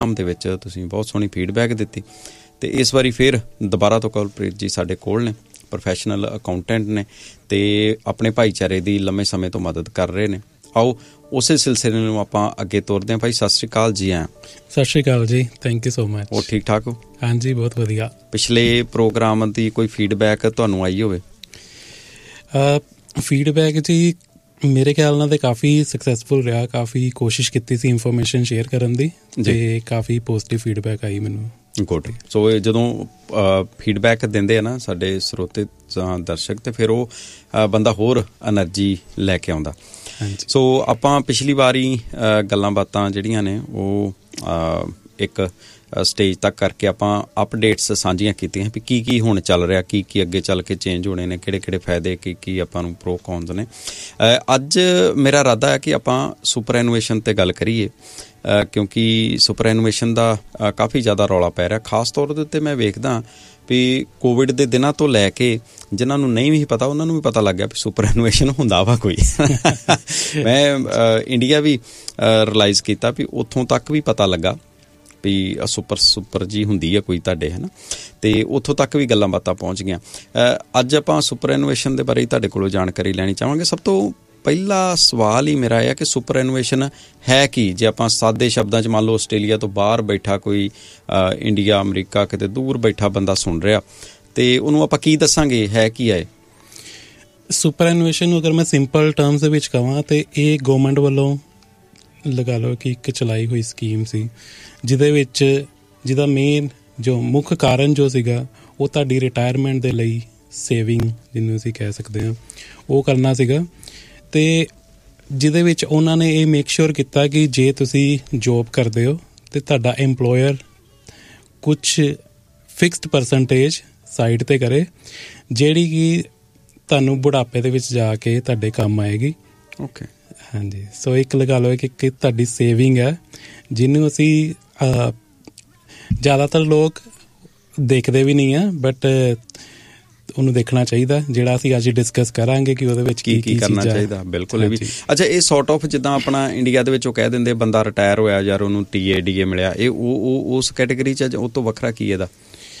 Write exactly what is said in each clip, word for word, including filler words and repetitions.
Programme ਦੇ ਵਿੱਚ ਤੁਸੀਂ ਬਹੁਤ ਸੋਹਣੀ ਫੀਡਬੈਕ ਦਿੱਤੀ ਅਤੇ ਇਸ ਵਾਰੀ ਫਿਰ ਦੁਬਾਰਾ ਤੋਂ ਕਵਲਪ੍ਰੀਤ ਜੀ ਸਾਡੇ ਕੋਲ ਨੇ, ਪ੍ਰੋਫੈਸ਼ਨਲ ਅਕਾਊਂਟੈਂਟ ਨੇ ਅਤੇ ਆਪਣੇ ਭਾਈਚਾਰੇ ਦੀ ਲੰਮੇ ਸਮੇਂ ਤੋਂ ਮਦਦ ਕਰ ਰਹੇ ਨੇ। ਆਓ ਉਸੇ ਸਿਲਸਿਲੇ ਨੂੰ ਆਪਾਂ ਅੱਗੇ ਤੋਰਦੇ ਹਾਂ। ਭਾਈ ਸਤਿ ਸ਼੍ਰੀ ਅਕਾਲ ਜੀ। ਆ ਸਤਿ ਸ਼੍ਰੀ ਅਕਾਲ ਜੀ, ਥੈਂਕ ਯੂ ਸੋ ਮਚ। ਹੋਰ ਠੀਕ ਠਾਕ ਹੋ? ਹਾਂਜੀ, ਬਹੁਤ ਵਧੀਆ। ਪਿਛਲੇ ਪ੍ਰੋਗਰਾਮ ਦੀ ਕੋਈ ਫੀਡਬੈਕ ਤੁਹਾਨੂੰ ਆਈ ਹੋਵੇ? ਫੀਡਬੈਕ ਜੀ ਮੇਰੇ ਖਿਆਲ ਨਾਲ ਤਾਂ ਕਾਫੀ ਸਕਸੈਸਫੁਲ ਰਿਹਾ। ਕਾਫੀ ਕੋਸ਼ਿਸ਼ ਕੀਤੀ ਸੀ ਇਨਫੋਰਮੇਸ਼ਨ ਸ਼ੇਅਰ ਕਰਨ ਦੀ ਅਤੇ ਕਾਫੀ ਪੋਜ਼ੀਟਿਵ ਫੀਡਬੈਕ ਆਈ ਮੈਨੂੰ। ਗੁੱਡ। ਸੋ ਇਹ ਜਦੋਂ ਫੀਡਬੈਕ ਦਿੰਦੇ ਆ ਨਾ ਸਾਡੇ ਸਰੋਤੇ ਜਾਂ ਦਰਸ਼ਕ, ਅਤੇ ਫਿਰ ਉਹ ਬੰਦਾ ਹੋਰ ਐਨਰਜੀ ਲੈ ਕੇ ਆਉਂਦਾ। ਸੋ ਆਪਾਂ ਪਿਛਲੀ ਵਾਰੀ ਗੱਲਾਂ ਬਾਤਾਂ ਜਿਹੜੀਆਂ ਨੇ ਉਹ ਇੱਕ ਸਟੇਜ ਤੱਕ ਕਰਕੇ ਆਪਾਂ ਅਪਡੇਟਸ ਸਾਂਝੀਆਂ ਕੀਤੀਆਂ ਵੀ ਕੀ ਕੀ ਹੁਣ ਚੱਲ ਰਿਹਾ, ਕੀ ਕੀ ਅੱਗੇ ਚੱਲ ਕੇ ਚੇਂਜ ਹੋਣੇ ਨੇ, ਕਿਹੜੇ ਕਿਹੜੇ ਫਾਇਦੇ, ਕੀ ਕੀ ਆਪਾਂ ਨੂੰ ਪ੍ਰੋ ਕੌਨਸ ਨੇ। ਅੱਜ ਮੇਰਾ ਇਰਾਦਾ ਹੈ ਕਿ ਆਪਾਂ ਸੁਪਰ ਐਨੂਏਸ਼ਨ 'ਤੇ ਗੱਲ ਕਰੀਏ, ਕਿਉਂਕਿ ਸੁਪਰ ਐਨੂਏਸ਼ਨ ਦਾ ਕਾਫੀ ਜ਼ਿਆਦਾ ਰੌਲਾ ਪੈ ਰਿਹਾ। ਖਾਸ ਤੌਰ ਦੇ ਉੱਤੇ ਮੈਂ ਵੇਖਦਾ ਵੀ ਕੋਵਿਡ ਦੇ ਦਿਨਾਂ ਤੋਂ ਲੈ ਕੇ ਜਿਨ੍ਹਾਂ ਨੂੰ ਨਹੀਂ ਵੀ ਪਤਾ ਉਹਨਾਂ ਨੂੰ ਵੀ ਪਤਾ ਲੱਗ ਗਿਆ ਵੀ ਸੁਪਰ ਐਨੂਏਸ਼ਨ ਹੁੰਦਾ ਵਾ ਕੋਈ। ਮੈਂ ਇੰਡੀਆ ਵੀ ਰਿਲਾਈਜ਼ ਕੀਤਾ ਵੀ ਉੱਥੋਂ ਤੱਕ ਵੀ ਪਤਾ ਲੱਗਾ ਵੀ ਸੁਪਰ ਸੁਪਰ ਜੀ ਹੁੰਦੀ ਹੈ ਕੋਈ ਤੁਹਾਡੇ, ਹੈ ਨਾ, ਅਤੇ ਉੱਥੋਂ ਤੱਕ ਵੀ ਗੱਲਾਂ ਬਾਤਾਂ ਪਹੁੰਚ ਗਈਆਂ। ਅੱਜ ਆਪਾਂ ਸੁਪਰ ਐਨੂਏਸ਼ਨ ਦੇ ਬਾਰੇ ਤੁਹਾਡੇ ਕੋਲੋਂ ਜਾਣਕਾਰੀ ਲੈਣੀ ਚਾਹਾਂਗੇ। ਸਭ ਤੋਂ ਪਹਿਲਾ ਸਵਾਲ ਹੀ ਮੇਰਾ ਇਹ ਹੈ ਕਿ ਸੁਪਰ ਐਨੂਏਸ਼ਨ ਹੈ ਕੀ? ਜੇ ਆਪਾਂ ਸਾਦੇ ਸ਼ਬਦਾਂ 'ਚ ਮੰਨ ਲਓ ਆਸਟ੍ਰੇਲੀਆ ਤੋਂ ਬਾਹਰ ਬੈਠਾ ਕੋਈ ਇੰਡੀਆ, ਅਮਰੀਕਾ, ਕਿਤੇ ਦੂਰ ਬੈਠਾ ਬੰਦਾ ਸੁਣ ਰਿਹਾ, ਅਤੇ ਉਹਨੂੰ ਆਪਾਂ ਕੀ ਦੱਸਾਂਗੇ ਹੈ ਕੀ ਹੈ ਸੁਪਰ ਐਨੂਏਸ਼ਨ ਨੂੰ? ਅਗਰ ਮੈਂ ਸਿੰਪਲ ਟਰਮਸ ਦੇ ਵਿੱਚ ਕਹਾਂ ਤਾਂ ਇਹ ਗੌਰਮੈਂਟ ਵੱਲੋਂ ਲਗਾ ਲਓ ਕਿ ਇੱਕ ਚਲਾਈ ਹੋਈ ਸਕੀਮ ਸੀ, ਜਿਹਦੇ ਵਿੱਚ ਜਿਹਦਾ ਮੇਨ ਜੋ ਮੁੱਖ ਕਾਰਨ ਜੋ ਸੀਗਾ ਉਹ ਤੁਹਾਡੀ ਰਿਟਾਇਰਮੈਂਟ ਦੇ ਲਈ ਸੇਵਿੰਗ, ਜਿਹਨੂੰ ਅਸੀਂ ਕਹਿ ਸਕਦੇ ਹਾਂ, ਉਹ ਕਰਨਾ ਸੀਗਾ। ਅਤੇ ਜਿਹਦੇ ਵਿੱਚ ਉਹਨਾਂ ਨੇ ਇਹ ਮੇਕ ਸ਼ੋਰ ਕੀਤਾ ਕਿ ਜੇ ਤੁਸੀਂ ਜੋਬ ਕਰਦੇ ਹੋ ਅਤੇ ਤੁਹਾਡਾ ਇੰਪਲੋਇਰ ਕੁਛ ਫਿਕਸਡ ਪਰਸੈਂਟੇਜ ਸਾਈਡ 'ਤੇ ਕਰੇ, ਜਿਹੜੀ ਕਿ ਤੁਹਾਨੂੰ ਬੁਢਾਪੇ ਦੇ ਵਿੱਚ ਜਾ ਕੇ ਤੁਹਾਡੇ ਕੰਮ ਆਏਗੀ। ਓਕੇ। ਹਾਂਜੀ। ਸੋ ਇੱਕ ਲਗਾ ਲਓ ਕਿ ਕਿ ਤੁਹਾਡੀ ਸੇਵਿੰਗ ਹੈ, ਜਿਹਨੂੰ ਅਸੀਂ ਜ਼ਿਆਦਾਤਰ ਲੋਕ ਦੇਖਦੇ ਵੀ ਨਹੀਂ ਆ, ਬਟ ਉਹਨੂੰ ਦੇਖਣਾ ਚਾਹੀਦਾ, ਜਿਹੜਾ ਅਸੀਂ ਅੱਜ ਡਿਸਕਸ ਕਰਾਂਗੇ ਕਿ ਉਹਦੇ ਵਿੱਚ ਕੀ ਕੀ ਕਰਨਾ ਚਾਹੀਦਾ। ਬਿਲਕੁਲ। ਇਹ ਵੀ ਅੱਛਾ, ਇਹ ਸੌਰਟ ਆਫ ਜਿੱਦਾਂ ਆਪਣਾ ਇੰਡੀਆ ਦੇ ਵਿੱਚ ਉਹ ਕਹਿ ਦਿੰਦੇ ਬੰਦਾ ਰਿਟਾਇਰ ਹੋਇਆ ਯਾਰ ਉਹਨੂੰ ਟੀ ਏ ਡੀ ਏ ਮਿਲਿਆ, ਇਹ ਉਹ ਉਸ ਕੈਟੇਗਰੀ 'ਚ ਉਹ ਤੋਂ ਵੱਖਰਾ ਕੀ ਇਹਦਾ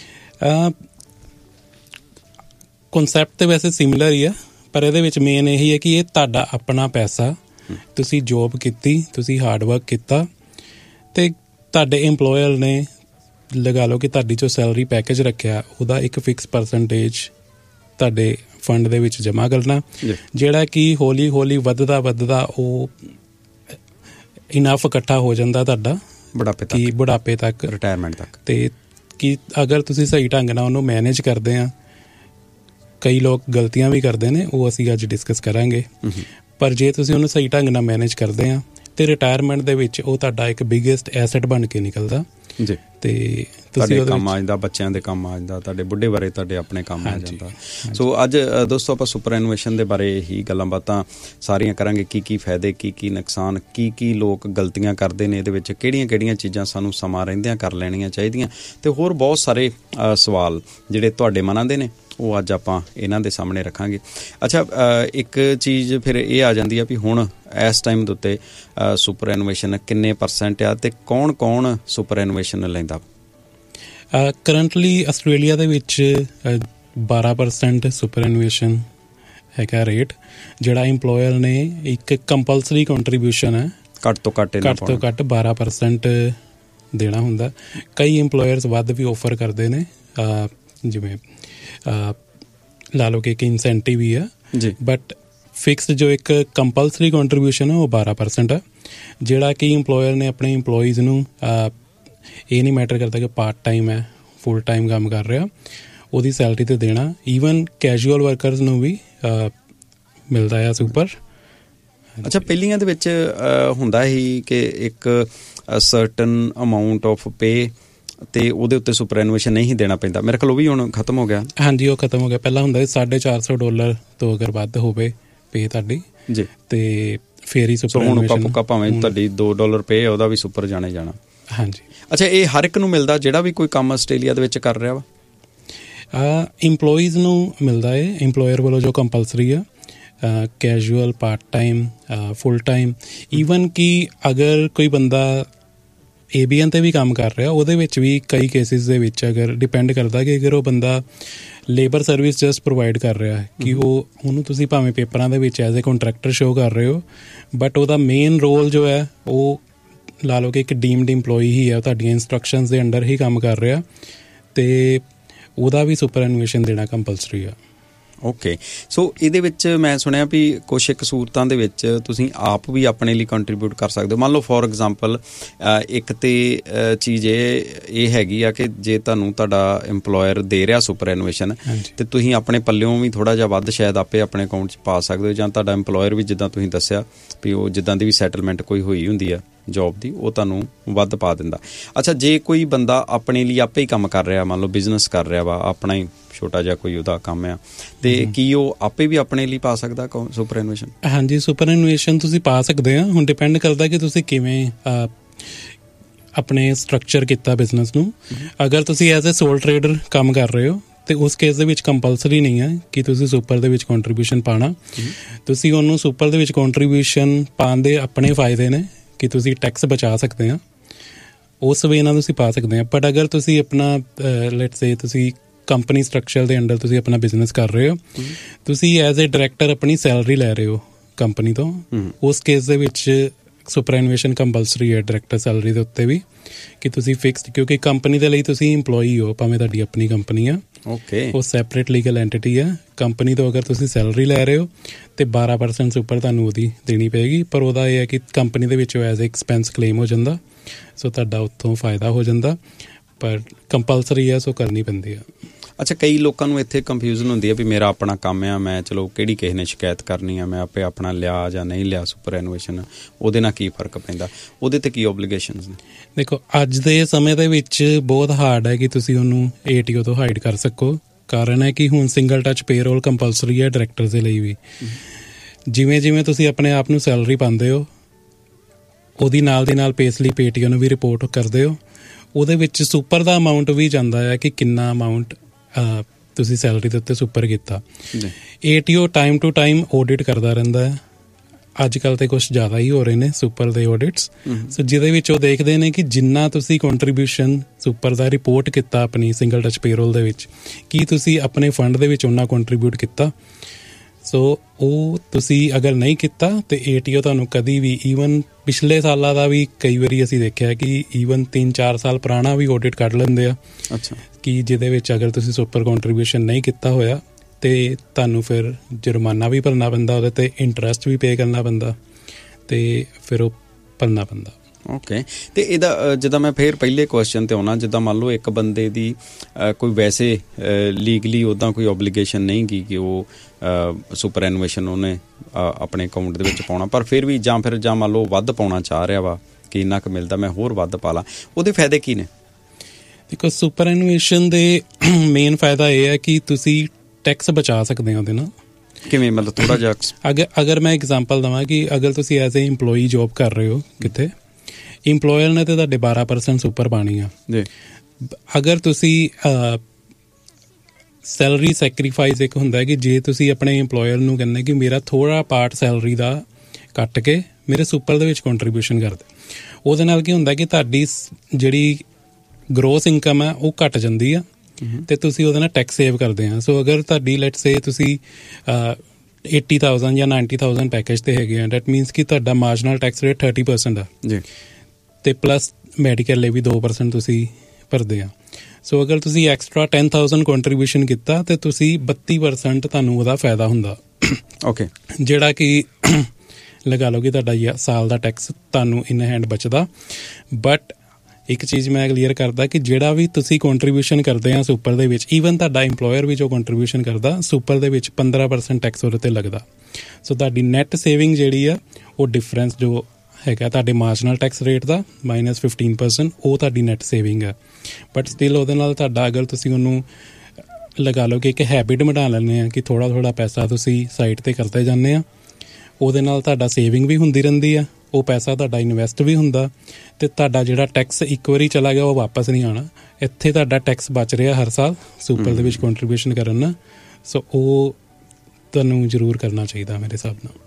ਕਨਸੈਪਟ? ਤਾਂ ਵੈਸੇ ਸਿਮਿਲਰ ਹੀ ਆ, ਪਰ ਇਹਦੇ ਵਿੱਚ ਮੇਨ ਇਹੀ ਹੈ ਕਿ ਇਹ ਤੁਹਾਡਾ ਆਪਣਾ ਪੈਸਾ, ਤੁਸੀਂ ਜੋਬ ਕੀਤੀ, ਤੁਸੀਂ ਹਾਰਡ ਵਰਕ ਕੀਤਾ, ਅਤੇ ਤੁਹਾਡੇ ਇੰਪਲੋਇਰ ਨੇ ਲਗਾ ਲਓ ਕਿ ਤੁਹਾਡੀ ਜੋ ਸੈਲਰੀ ਪੈਕੇਜ ਰੱਖਿਆ ਉਹਦਾ ਇੱਕ ਫਿਕਸ ਪਰਸੈਂਟੇਜ ਤੁਹਾਡੇ ਫੰਡ ਦੇ ਵਿੱਚ ਜਮ੍ਹਾਂ ਕਰਨਾ, ਜਿਹੜਾ ਕਿ ਹੌਲੀ ਹੌਲੀ ਵੱਧਦਾ ਵੱਧਦਾ ਉਹ ਇਨਫ ਇਕੱਠਾ ਹੋ ਜਾਂਦਾ ਤੁਹਾਡਾ ਬੁਢਾਪੇ ਤੱਕ, ਬੁਢਾਪੇ ਤੱਕ, ਰਿਟਾਇਰਮੈਂਟ ਤੱਕ। ਅਤੇ ਕਿ ਅਗਰ ਤੁਸੀਂ ਸਹੀ ਢੰਗ ਨਾਲ ਉਹਨੂੰ ਮੈਨੇਜ ਕਰਦੇ ਆ, ਕਈ ਲੋਕ ਗਲਤੀਆਂ ਵੀ ਕਰਦੇ ਨੇ, ਉਹ ਅਸੀਂ ਅੱਜ ਡਿਸਕਸ ਕਰਾਂਗੇ, ਪਰ ਜੇ ਤੁਸੀਂ ਉਹਨੂੰ ਸਹੀ ਢੰਗ ਨਾਲ ਮੈਨੇਜ ਕਰਦੇ ਆ ਅਤੇ ਰਿਟਾਇਰਮੈਂਟ ਦੇ ਵਿੱਚ ਉਹ ਤੁਹਾਡਾ ਇੱਕ ਬਿਗੇਸਟ ਐਸੈਟ ਬਣ ਕੇ ਨਿਕਲਦਾ ਜੀ। ਅਤੇ ਤੁਹਾਡੇ ਕੰਮ ਆ ਜਾਂਦਾ, ਬੱਚਿਆਂ ਦੇ ਕੰਮ ਆ ਜਾਂਦਾ, ਤੁਹਾਡੇ ਬੁੱਢੇ ਬਾਰੇ ਤੁਹਾਡੇ ਆਪਣੇ ਕੰਮ ਆ ਜਾਂਦਾ। ਸੋ ਅੱਜ ਦੋਸਤੋ ਆਪਾਂ ਸੁਪਰ ਐਨੂਏਸ਼ਨ ਦੇ ਬਾਰੇ ਹੀ ਗੱਲਾਂ ਬਾਤਾਂ ਸਾਰੀਆਂ ਕਰਾਂਗੇ। ਕੀ ਕੀ ਫਾਇਦੇ, ਕੀ ਕੀ ਨੁਕਸਾਨ, ਕੀ ਕੀ ਲੋਕ ਗਲਤੀਆਂ ਕਰਦੇ ਨੇ ਇਹਦੇ ਵਿੱਚ, ਕਿਹੜੀਆਂ ਕਿਹੜੀਆਂ ਚੀਜ਼ਾਂ ਸਾਨੂੰ ਸਮਾਂ ਰਹਿੰਦਿਆਂ ਕਰ ਲੈਣੀਆਂ ਚਾਹੀਦੀਆਂ, ਅਤੇ ਹੋਰ ਬਹੁਤ ਸਾਰੇ ਸਵਾਲ ਜਿਹੜੇ ਤੁਹਾਡੇ ਮਨਾਂ ਦੇ ਨੇ ਉਹ ਅੱਜ ਆਪਾਂ ਇਹਨਾਂ ਦੇ ਸਾਹਮਣੇ ਰੱਖਾਂਗੇ। ਅੱਛਾ, ਇੱਕ ਚੀਜ਼ ਫਿਰ ਇਹ ਆ ਜਾਂਦੀ ਆ ਵੀ ਹੁਣ ਇਸ ਟਾਈਮ ਦੇ ਉੱਤੇ ਸੁਪਰ ਐਨੂਏਸ਼ਨ ਕਿੰਨੇ ਪਰਸੈਂਟ ਆ ਅਤੇ ਕੌਣ ਕੌਣ ਸੁਪਰ ਐਨੂਏਸ਼ਨ ਲੈਂਦਾ? ਕਰੰਟਲੀ ਆਸਟ੍ਰੇਲੀਆ ਦੇ ਵਿੱਚ ਬਾਰਾਂ ਪਰਸੈਂਟ ਸੁਪਰ ਐਨੂਏਸ਼ਨ ਹੈਗਾ ਰੇਟ, ਜਿਹੜਾ ਇੰਪਲੋਇਰ ਨੇ ਇੱਕ ਕੰਪਲਸਰੀ ਕੰਟਰੀਬਿਊਸ਼ਨ ਹੈ, ਘੱਟ ਤੋਂ ਘੱਟ ਘੱਟ ਤੋਂ ਘੱਟ ਬਾਰਾਂ ਪਰਸੈਂਟ ਦੇਣਾ ਹੁੰਦਾ। ਕਈ ਇੰਪਲੋਇਰਸ ਵੱਧ ਵੀ ਆਫਰ ਕਰਦੇ ਨੇ, ਜਿਵੇਂ ਲਾ ਲਓ ਕਿ ਇੱਕ ਇਨਸੈਂਟਿਵ ਵੀ ਆ ਜੀ, ਬਟ ਫਿਕਸਡ ਜੋ ਇੱਕ ਕੰਪਲਸਰੀ ਕੰਟਰੀਬਿਊਸ਼ਨ ਹੈ ਉਹ ਬਾਰਾਂ ਪਰਸੈਂਟ ਆ, ਜਿਹੜਾ ਕਿ ਇੰਪਲੋਇਰ ਨੇ ਆਪਣੇ ਇੰਪਲੋਈਜ਼ ਨੂੰ ਇਹ ਨਹੀਂ ਮੈਟਰ ਕਰਦਾ ਕਿ ਪਾਰਟ ਟਾਈਮ ਹੈ, ਫੁੱਲ ਟਾਈਮ ਕੰਮ ਕਰ ਰਿਹਾ, ਉਹਦੀ ਸੈਲਰੀ 'ਤੇ ਦੇਣਾ। ਈਵਨ ਕੈਜੂਅਲ ਵਰਕਰਸ ਨੂੰ ਵੀ ਮਿਲਦਾ ਆ ਸੁਪਰ। ਅੱਛਾ, ਪਹਿਲੀਆਂ ਦੇ ਵਿੱਚ ਹੁੰਦਾ ਸੀ ਕਿ ਇੱਕ ਸਰਟਨ ਅਮਾਊਂਟ ਆਫ ਪੇ ਅਤੇ ਉਹਦੇ ਉੱਤੇ ਸੁਪਰ ਐਨੂਏਸ਼ਨ ਨਹੀਂ ਦੇਣਾ ਪੈਂਦਾ, ਮੇਰੇ ਖਿਆਲ ਉਹ ਵੀ ਹੁਣ ਖਤਮ ਹੋ ਗਿਆ। ਹਾਂਜੀ, ਉਹ ਖਤਮ ਹੋ ਗਿਆ। ਪਹਿਲਾਂ ਹੁੰਦਾ ਸੀ ਸਾਢੇ ਚਾਰ ਸੌ ਡਾਲਰ ਤੋਂ ਅਗਰ ਵੱਧ ਹੋਵੇ ਪੇ ਤੁਹਾਡੀ ਜੀ, ਅਤੇ ਫਿਰ ਹੀ ਸੁਪਰ। ਹੁਣ ਉੱਕਾ ਪੁੱਕਾ ਭਾਵੇਂ ਤੁਹਾਡੀ ਦੋ ਡਾਲਰ ਪੇ ਉਹਦਾ ਵੀ ਸੁਪਰ ਜਾਣਾ ਹੀ ਜਾਣਾ। ਹਾਂਜੀ। ਅੱਛਾ, ਇਹ ਹਰ ਇੱਕ ਨੂੰ ਮਿਲਦਾ ਜਿਹੜਾ ਵੀ ਕੋਈ ਕੰਮ ਆਸਟ੍ਰੇਲੀਆ ਦੇ ਵਿੱਚ ਕਰ ਰਿਹਾ ਵਾ? ਇੰਪਲੋਈਜ਼ ਨੂੰ ਮਿਲਦਾ ਹੈ, ਇੰਪਲੋਇਰ ਵੱਲੋਂ ਜੋ ਕੰਪਲਸਰੀ ਆ, casual, part time, full time. Even ਕਿ ਅਗਰ ਕੋਈ ਬੰਦਾ ਏ ਬੀ ਐਨ 'ਤੇ ਵੀ ਕੰਮ ਕਰ ਰਿਹਾ, ਉਹਦੇ ਵਿੱਚ ਵੀ ਕਈ ਕੇਸਿਸ ਦੇ ਵਿੱਚ ਅਗਰ ਡਿਪੈਂਡ ਕਰਦਾ ਕਿ ਅਗਰ ਉਹ ਬੰਦਾ ਲੇਬਰ ਸਰਵਿਸ ਜਸਟ ਪ੍ਰੋਵਾਈਡ ਕਰ ਰਿਹਾ ਹੈ ਕਿ ਉਹ ਉਹਨੂੰ ਤੁਸੀਂ ਭਾਵੇਂ ਪੇਪਰਾਂ ਦੇ ਵਿੱਚ ਐਜ਼ ਏ ਕੰਟਰੈਕਟਰ ਸ਼ੋ ਕਰ ਰਹੇ ਹੋ, ਬਟ ਉਹਦਾ ਮੇਨ ਰੋਲ ਜੋ ਹੈ ਉਹ ਲਾ ਲਓ ਕਿ ਇੱਕ ਡੀਮਡ ਇੰਪਲੋਈ ਹੀ ਹੈ, ਉਹ ਤੁਹਾਡੀਆਂ ਇੰਸਟਰਕਸ਼ਨਸ ਦੇ ਅੰਡਰ ਹੀ ਕੰਮ ਕਰ ਰਿਹਾ, ਅਤੇ ਉਹਦਾ ਵੀ ਸੁਪਰ ਐਨੂਏਸ਼ਨ ਦੇਣਾ ਕੰਪਲਸਰੀ ਆ। ਓਕੇ, ਸੋ ਇਹਦੇ ਵਿੱਚ ਮੈਂ ਸੁਣਿਆ ਵੀ ਕੁਛ ਇੱਕ ਸੂਰਤਾਂ ਦੇ ਵਿੱਚ ਤੁਸੀਂ ਆਪ ਵੀ ਆਪਣੇ ਲਈ ਕੰਟਰੀਬਿਊਟ ਕਰ ਸਕਦੇ ਹੋ। ਮੰਨ ਲਓ ਫੋਰ ਐਗਜ਼ਾਮਪਲ ਇੱਕ ਤਾਂ ਚੀਜ਼ ਇਹ ਇਹ ਹੈਗੀ ਆ ਕਿ ਜੇ ਤੁਹਾਨੂੰ ਤੁਹਾਡਾ ਇੰਪਲੋਇਰ ਦੇ ਰਿਹਾ ਸੁਪਰ ਐਨੂਏਸ਼ਨ ਅਤੇ ਤੁਸੀਂ ਆਪਣੇ ਪੱਲਿਓਂ ਵੀ ਥੋੜ੍ਹਾ ਜਿਹਾ ਵੱਧ ਸ਼ਾਇਦ ਆਪੇ ਆਪਣੇ ਅਕਾਊਂਟ 'ਚ ਪਾ ਸਕਦੇ ਹੋ, ਜਾਂ ਤੁਹਾਡਾ ਇੰਪਲੋਇਰ ਵੀ ਜਿੱਦਾਂ ਤੁਸੀਂ ਦੱਸਿਆ ਵੀ ਉਹ ਜਿੱਦਾਂ ਦੀ ਵੀ ਸੈਟਲਮੈਂਟ ਕੋਈ ਹੋਈ ਹੁੰਦੀ ਆ ਜੋਬ ਦੀ, ਉਹ ਤੁਹਾਨੂੰ ਵੱਧ ਪਾ ਦਿੰਦਾ। ਅੱਛਾ, ਜੇ ਕੋਈ ਬੰਦਾ ਆਪਣੇ ਲਈ ਆਪੇ ਹੀ ਕੰਮ ਕਰ ਰਿਹਾ, ਮੰਨ ਲਓ ਬਿਜ਼ਨਸ ਕਰ ਰਿਹਾ ਵਾ, ਆਪਣਾ ਹੀ ਛੋਟਾ ਜਿਹਾ ਕੋਈ ਉਹਦਾ ਕੰਮ ਆ, ਅਤੇ ਕੀ ਉਹ ਆਪੇ ਵੀ ਆਪਣੇ ਲਈ ਪਾ ਸਕਦਾ ਸੁਪਰ ਐਨੂਏਸ਼ਨ? ਹਾਂਜੀ, ਸੁਪਰ ਐਨੂਏਸ਼ਨ ਤੁਸੀਂ ਪਾ ਸਕਦੇ ਆ। ਹੁਣ ਡਿਪੈਂਡ ਕਰਦਾ ਕਿ ਤੁਸੀਂ ਕਿਵੇਂ ਆਪਣੇ ਸਟਰਕਚਰ ਕੀਤਾ ਬਿਜ਼ਨਸ ਨੂੰ। ਅਗਰ ਤੁਸੀਂ ਐਜ਼ ਏ ਸੋਲ ਟਰੇਡਰ ਕੰਮ ਕਰ ਰਹੇ ਹੋ ਅਤੇ ਉਸ ਕੇਸ ਦੇ ਵਿੱਚ ਕੰਪਲਸਰੀ ਨਹੀਂ ਹੈ ਕਿ ਤੁਸੀਂ ਸੁਪਰ ਦੇ ਵਿੱਚ ਕੰਟਰੀਬਿਊਸ਼ਨ ਪਾਉਣਾ। ਤੁਸੀਂ ਉਹਨੂੰ ਸੁਪਰ ਦੇ ਵਿੱਚ ਕੰਟਰੀਬਿਊਸ਼ਨ ਪਾਉਣ ਦੇ ਆਪਣੇ ਫਾਇਦੇ ਨੇ ਕਿ ਤੁਸੀਂ ਟੈਕਸ ਬਚਾ ਸਕਦੇ ਆ, ਉਸ ਵੇ ਨਾਲ ਤੁਸੀਂ ਪਾ ਸਕਦੇ ਆ। ਬਟ ਅਗਰ ਤੁਸੀਂ ਆਪਣਾ ਲੈਟਸ ਸੇ ਤੁਸੀਂ ਕੰਪਨੀ ਸਟਰਕਚਰ ਦੇ ਅੰਡਰ ਤੁਸੀਂ ਆਪਣਾ ਬਿਜ਼ਨਸ ਕਰ ਰਹੇ ਹੋ, ਤੁਸੀਂ ਐਜ਼ ਏ ਡਾਇਰੈਕਟਰ ਆਪਣੀ ਸੈਲਰੀ ਲੈ ਰਹੇ ਹੋ ਕੰਪਨੀ ਤੋਂ, ਉਸ ਕੇਸ ਦੇ ਵਿੱਚ ਸੁਪਰ ਐਨੂਏਸ਼ਨ ਕੰਪਲਸਰੀ ਹੈ ਡਾਇਰੈਕਟਰ ਸੈਲਰੀ ਦੇ ਉੱਤੇ ਵੀ, ਕਿ ਤੁਸੀਂ ਫਿਕਸਡ, ਕਿਉਂਕਿ ਕੰਪਨੀ ਦੇ ਲਈ ਤੁਸੀਂ ਇੰਪਲੋਈ ਹੋ, ਭਾਵੇਂ ਤੁਹਾਡੀ ਆਪਣੀ ਕੰਪਨੀ ਆ, ਓਕੇ, ਉਹ ਸੈਪਰੇਟ ਲੀਗਲ ਐਂਟਿਟੀ ਆ। ਕੰਪਨੀ ਤੋਂ ਅਗਰ ਤੁਸੀਂ ਸੈਲਰੀ ਲੈ ਰਹੇ ਹੋ ਅਤੇ ਬਾਰਾਂ ਪਰਸੈਂਟ ਉੱਪਰ ਤੁਹਾਨੂੰ ਉਹਦੀ ਦੇਣੀ ਪਏਗੀ, ਪਰ ਉਹਦਾ ਇਹ ਹੈ ਕਿ ਕੰਪਨੀ ਦੇ ਵਿੱਚ ਐਜ਼ ਏ ਐਕਸਪੈਂਸ ਕਲੇਮ ਹੋ ਜਾਂਦਾ, ਸੋ ਤੁਹਾਡਾ ਉੱਥੋਂ ਫਾਇਦਾ ਹੋ ਜਾਂਦਾ, ਪਰ ਕੰਪਲਸਰੀ ਆ, ਸੋ ਕਰਨੀ ਪੈਂਦੀ ਆ। ਅੱਛਾ, ਕਈ ਲੋਕਾਂ ਨੂੰ ਇੱਥੇ ਕੰਫਿਊਜ਼ਨ ਹੁੰਦੀ ਹੈ ਵੀ ਮੇਰਾ ਆਪਣਾ ਕੰਮ ਆ, ਮੈਂ ਚਲੋ ਕਿਹੜੀ ਕਿਸੇ ਨੇ ਸ਼ਿਕਾਇਤ ਕਰਨੀ ਆ, ਮੈਂ ਆਪੇ ਆਪਣਾ ਲਿਆ ਜਾਂ ਨਹੀਂ ਲਿਆ ਸੁਪਰ ਐਨੂਏਸ਼ਨ, ਉਹਦੇ ਨਾਲ ਕੀ ਫਰਕ ਪੈਂਦਾ, ਉਹਦੇ 'ਤੇ ਕੀ ਓਬਲੀਗੇਸ਼ਨਸ ਨੇ? ਦੇਖੋ, ਅੱਜ ਦੇ ਸਮੇਂ ਦੇ ਵਿੱਚ ਬਹੁਤ ਹਾਰਡ ਹੈ ਕਿ ਤੁਸੀਂ ਉਹਨੂੰ ਏ ਟੀ ਓ ਤੋਂ ਹਾਈਡ ਕਰ ਸਕੋ। ਕਾਰਨ ਹੈ ਕਿ ਹੁਣ ਸਿੰਗਲ ਟੱਚ ਪੇਰੋਲ ਕੰਪਲਸਰੀ ਹੈ ਡਾਇਰੈਕਟਰ ਦੇ ਲਈ ਵੀ। ਜਿਵੇਂ ਜਿਵੇਂ ਤੁਸੀਂ ਆਪਣੇ ਆਪ ਨੂੰ ਸੈਲਰੀ ਪਾਉਂਦੇ ਹੋ, ਉਹਦੀ ਨਾਲ ਦੀ ਨਾਲ ਪੇ ਸਲਿੱਪ ਏ ਟੀ ਓ ਨੂੰ ਵੀ ਰਿਪੋਰਟ ਕਰਦੇ ਹੋ, ਉਹਦੇ ਵਿੱਚ ਸੁਪਰ ਦਾ ਅਮਾਊਂਟ ਵੀ ਜਾਂਦਾ ਹੈ ਕਿ ਕਿੰਨਾ ਅਮਾਊਂਟ ਤੁਸੀਂ ਸੈਲਰੀ ਦੇ ਉੱਤੇ ਸੁਪਰ ਕੀਤਾ। A T O time to time audit ਕਰਦਾ ਰਹਿੰਦਾ ਹੈ। ਅੱਜ ਕੱਲ੍ਹ ਤਾਂ ਕੁਛ ਜ਼ਿਆਦਾ ਹੀ ਹੋ ਰਹੇ ਨੇ ਸੁਪਰ ਦੇ ਆਡਿਟਸ, ਸੋ ਜਿਹਦੇ ਵਿੱਚ ਉਹ ਦੇਖਦੇ ਨੇ ਕਿ ਜਿੰਨਾ ਤੁਸੀਂ ਕੰਟਰੀਬਿਊਸ਼ਨ ਸੁਪਰ ਦਾ ਰਿਪੋਰਟ ਕੀਤਾ ਆਪਣੀ ਸਿੰਗਲ ਟੱਚ ਪੇਰੋਲ ਦੇ ਵਿੱਚ, ਕੀ ਤੁਸੀਂ ਆਪਣੇ ਫੰਡ ਦੇ ਵਿੱਚ ਉਹਨਾਂ ਕੰਟਰੀਬਿਊਟ ਕੀਤਾ। ਸੋ ਉਹ ਤੁਸੀਂ ਅਗਰ ਨਹੀਂ ਕੀਤਾ ਤਾਂ ਏ ਟੀ ਓ ਤੁਹਾਨੂੰ ਕਦੀ ਵੀ, ਈਵਨ ਪਿਛਲੇ ਸਾਲਾਂ ਦਾ ਵੀ ਕਈ ਵਾਰੀ ਅਸੀਂ ਦੇਖਿਆ ਕਿ ਈਵਨ ਤਿੰਨ ਚਾਰ ਸਾਲ ਪੁਰਾਣਾ ਵੀ ਆਡਿਟ ਕੱਢ ਲੈਂਦੇ ਆ। ਅੱਛਾ, ਕਿ ਜਿਹਦੇ ਵਿੱਚ ਅਗਰ ਤੁਸੀਂ ਸੁਪਰ ਕੰਟਰੀਬਿਊਸ਼ਨ ਨਹੀਂ ਕੀਤਾ ਹੋਇਆ ਅਤੇ ਤੁਹਾਨੂੰ ਫਿਰ ਜੁਰਮਾਨਾ ਵੀ ਭਰਨਾ ਪੈਂਦਾ, ਉਹਦੇ 'ਤੇ ਇੰਟਰਸਟ ਵੀ ਪੇ ਕਰਨਾ ਪੈਂਦਾ, ਅਤੇ ਫਿਰ ਉਹ ਭਰਨਾ ਪੈਂਦਾ। ਓਕੇ, ਅਤੇ ਇਹਦਾ ਜਿੱਦਾਂ ਮੈਂ ਫਿਰ ਪਹਿਲੇ ਕੁਐਸਚਨ 'ਤੇ ਆਉਣਾ, ਜਿੱਦਾਂ ਮੰਨ ਲਓ ਇੱਕ ਬੰਦੇ ਦੀ ਕੋਈ ਵੈਸੇ ਲੀਗਲੀ ਉੱਦਾਂ ਕੋਈ ਓਬਲੀਗੇਸ਼ਨ ਨਹੀਂ ਗੀ ਕਿ ਉਹ ਸੁਪਰ ਐਨੂਏਸ਼ਨ ਉਹਨੇ ਆਪਣੇ ਅਕਾਊਂਟ ਦੇ ਵਿੱਚ ਪਾਉਣਾ, ਪਰ ਫਿਰ ਵੀ ਜਾਂ ਫਿਰ ਜਾਂ ਮੰਨ ਲਓ ਵੱਧ ਪਾਉਣਾ ਚਾਹ ਰਿਹਾ ਵਾ ਕਿ ਇੰਨਾ ਕੁ ਮਿਲਦਾ, ਮੈਂ ਹੋਰ ਵੱਧ ਪਾ ਲਾਂ, ਉਹਦੇ ਫਾਇਦੇ ਕੀ ਨੇ? ਦੇਖੋ, ਸੁਪਰ ਐਨੂਏਸ਼ਨ ਦੇ ਮੇਨ ਫਾਇਦਾ ਇਹ ਹੈ ਕਿ ਤੁਸੀਂ ਟੈਕਸ ਬਚਾ ਸਕਦੇ ਹੋ ਉਹਦੇ ਨਾਲ। ਕਿਵੇਂ, ਮਤਲਬ ਥੋੜ੍ਹਾ ਜਿਹਾ? ਅਗਰ ਅਗਰ ਮੈਂ ਐਗਜ਼ਾਮਪਲ ਦੇਵਾਂ ਕਿ ਅਗਰ ਤੁਸੀਂ ਐਜ਼ ਏ ਇੰਪਲੋਈ ਜੋਬ ਕਰ ਰਹੇ ਹੋ ਕਿਤੇ, ਇੰਪਲੋਇਰ ਨੇ ਤਾਂ ਤੁਹਾਡੇ ਬਾਰਾਂ ਪਰਸੈਂਟ ਸੁਪਰ ਪਾਉਣੀ ਆ। ਅਗਰ ਤੁਸੀਂ ਸੈਲਰੀ ਸੈਕਰੀਫਾਈਸ ਇੱਕ ਹੁੰਦਾ ਕਿ ਜੇ ਤੁਸੀਂ ਆਪਣੇ ਇੰਪਲੋਇਰ ਨੂੰ ਕਹਿੰਦੇ ਕਿ ਮੇਰਾ ਥੋੜ੍ਹਾ ਪਾਰਟ ਸੈਲਰੀ ਦਾ ਕੱਟ ਕੇ ਮੇਰੇ ਸੁਪਰ ਦੇ ਵਿੱਚ ਕੰਟਰੀਬਿਊਸ਼ਨ ਕਰਦੇ, ਉਹਦੇ ਨਾਲ ਕੀ ਹੁੰਦਾ ਕਿ ਤੁਹਾਡੀ ਜਿਹੜੀ ਗਰੋਸ ਇਨਕਮ ਹੈ ਉਹ ਘੱਟ ਜਾਂਦੀ ਆ ਅਤੇ ਤੁਸੀਂ ਉਹਦੇ ਨਾਲ ਟੈਕਸ ਸੇਵ ਕਰਦੇ ਆ। ਸੋ ਅਗਰ ਤੁਹਾਡੀ ਲੈਟਸ ਸੇ ਤੁਸੀਂ ਏਟੀ ਥਾਊਜ਼ੈਂਡ ਜਾਂ ਨਾਈਨਟੀ ਥਾਊਜ਼ੈਂਡ ਪੈਕੇਜ 'ਤੇ ਹੈਗੇ ਆ, ਡੈਟ ਮੀਨਸ ਕਿ ਤੁਹਾਡਾ marginal tax rate thirty percent ਆ ਜੀ, ਅਤੇ ਪਲੱਸ ਮੈਡੀਕਲ ਲਈ ਵੀ ਦੋ ਪਰਸੈਂਟ ਤੁਸੀਂ ਭਰਦੇ ਆ। ਸੋ ਅਗਰ ਤੁਸੀਂ ਐਕਸਟਰਾ ਟੈਨ ਥਾਊਜ਼ੈਂਡ ਕੰਟਰੀਬਿਊਸ਼ਨ ਕੀਤਾ ਤਾਂ ਤੁਸੀਂ ਬੱਤੀ ਪਰਸੈਂਟ ਤੁਹਾਨੂੰ ਉਹਦਾ ਫਾਇਦਾ ਹੁੰਦਾ। ਓਕੇ, ਜਿਹੜਾ ਕਿ ਲਗਾ ਲਓ ਕਿ ਤੁਹਾਡਾ ਸਾਲ ਦਾ ਟੈਕਸ ਤੁਹਾਨੂੰ ਇਨ ਹੈਂਡ ਬਚਦਾ। ਬਟ ਇੱਕ ਚੀਜ਼ ਮੈਂ ਕਲੀਅਰ ਕਰਦਾ ਕਿ ਜਿਹੜਾ ਵੀ ਤੁਸੀਂ ਕੰਟਰੀਬਿਊਸ਼ਨ ਕਰਦੇ ਆ ਸੁਪਰ ਦੇ ਵਿੱਚ, ਈਵਨ ਤੁਹਾਡਾ ਇੰਪਲੋਇਰ ਵੀ ਜੋ ਕੰਟਰੀਬਿਊਸ਼ਨ ਕਰਦਾ ਸੁਪਰ ਦੇ ਵਿੱਚ ਪੰਦਰਾਂ ਪਰਸੈਂਟ ਟੈਕਸ ਉਹਦੇ 'ਤੇ ਲੱਗਦਾ। ਸੋ ਤੁਹਾਡੀ ਨੈੱਟ ਸੇਵਿੰਗ ਜਿਹੜੀ ਆ ਉਹ ਡਿਫਰੈਂਸ ਜੋ ਹੈਗਾ ਤੁਹਾਡੇ ਮਾਰਜਨਲ ਟੈਕਸ ਰੇਟ ਦਾ ਮਾਈਨਸ ਫਿਫਟੀਨ ਪਰਸੈਂਟ, ਉਹ ਤੁਹਾਡੀ ਨੈੱਟ ਸੇਵਿੰਗ ਹੈ। ਬਟ ਸਟਿਲ ਉਹਦੇ ਨਾਲ ਤੁਹਾਡਾ ਅਗਰ ਤੁਸੀਂ ਉਹਨੂੰ ਲਗਾ ਲਓ ਕਿ ਇੱਕ ਹੈਬਿਟ ਬਣਾ ਲੈਂਦੇ ਆ ਕਿ ਥੋੜ੍ਹਾ ਥੋੜ੍ਹਾ ਪੈਸਾ ਤੁਸੀਂ ਸਾਈਡ 'ਤੇ ਕਰਦੇ ਜਾਂਦੇ ਆ, ਉਹਦੇ ਨਾਲ ਤੁਹਾਡਾ ਸੇਵਿੰਗ ਵੀ ਹੁੰਦੀ ਰਹਿੰਦੀ ਆ, ਉਹ ਪੈਸਾ ਤੁਹਾਡਾ ਇਨਵੈਸਟ ਵੀ ਹੁੰਦਾ, ਅਤੇ ਤੁਹਾਡਾ ਜਿਹੜਾ ਟੈਕਸ ਇੱਕ ਵਾਰੀ ਚਲਾ ਗਿਆ ਉਹ ਵਾਪਸ ਨਹੀਂ ਆਉਣਾ। ਇੱਥੇ ਤੁਹਾਡਾ ਟੈਕਸ ਬਚ ਰਿਹਾ ਹਰ ਸਾਲ ਸੁਪਰ ਦੇ ਵਿੱਚ ਕੰਟਰੀਬਿਊਸ਼ਨ ਕਰਨ ਨਾਲ। ਸੋ ਉਹ ਤੁਹਾਨੂੰ ਜ਼ਰੂਰ ਕਰਨਾ ਚਾਹੀਦਾ ਮੇਰੇ ਹਿਸਾਬ ਨਾਲ।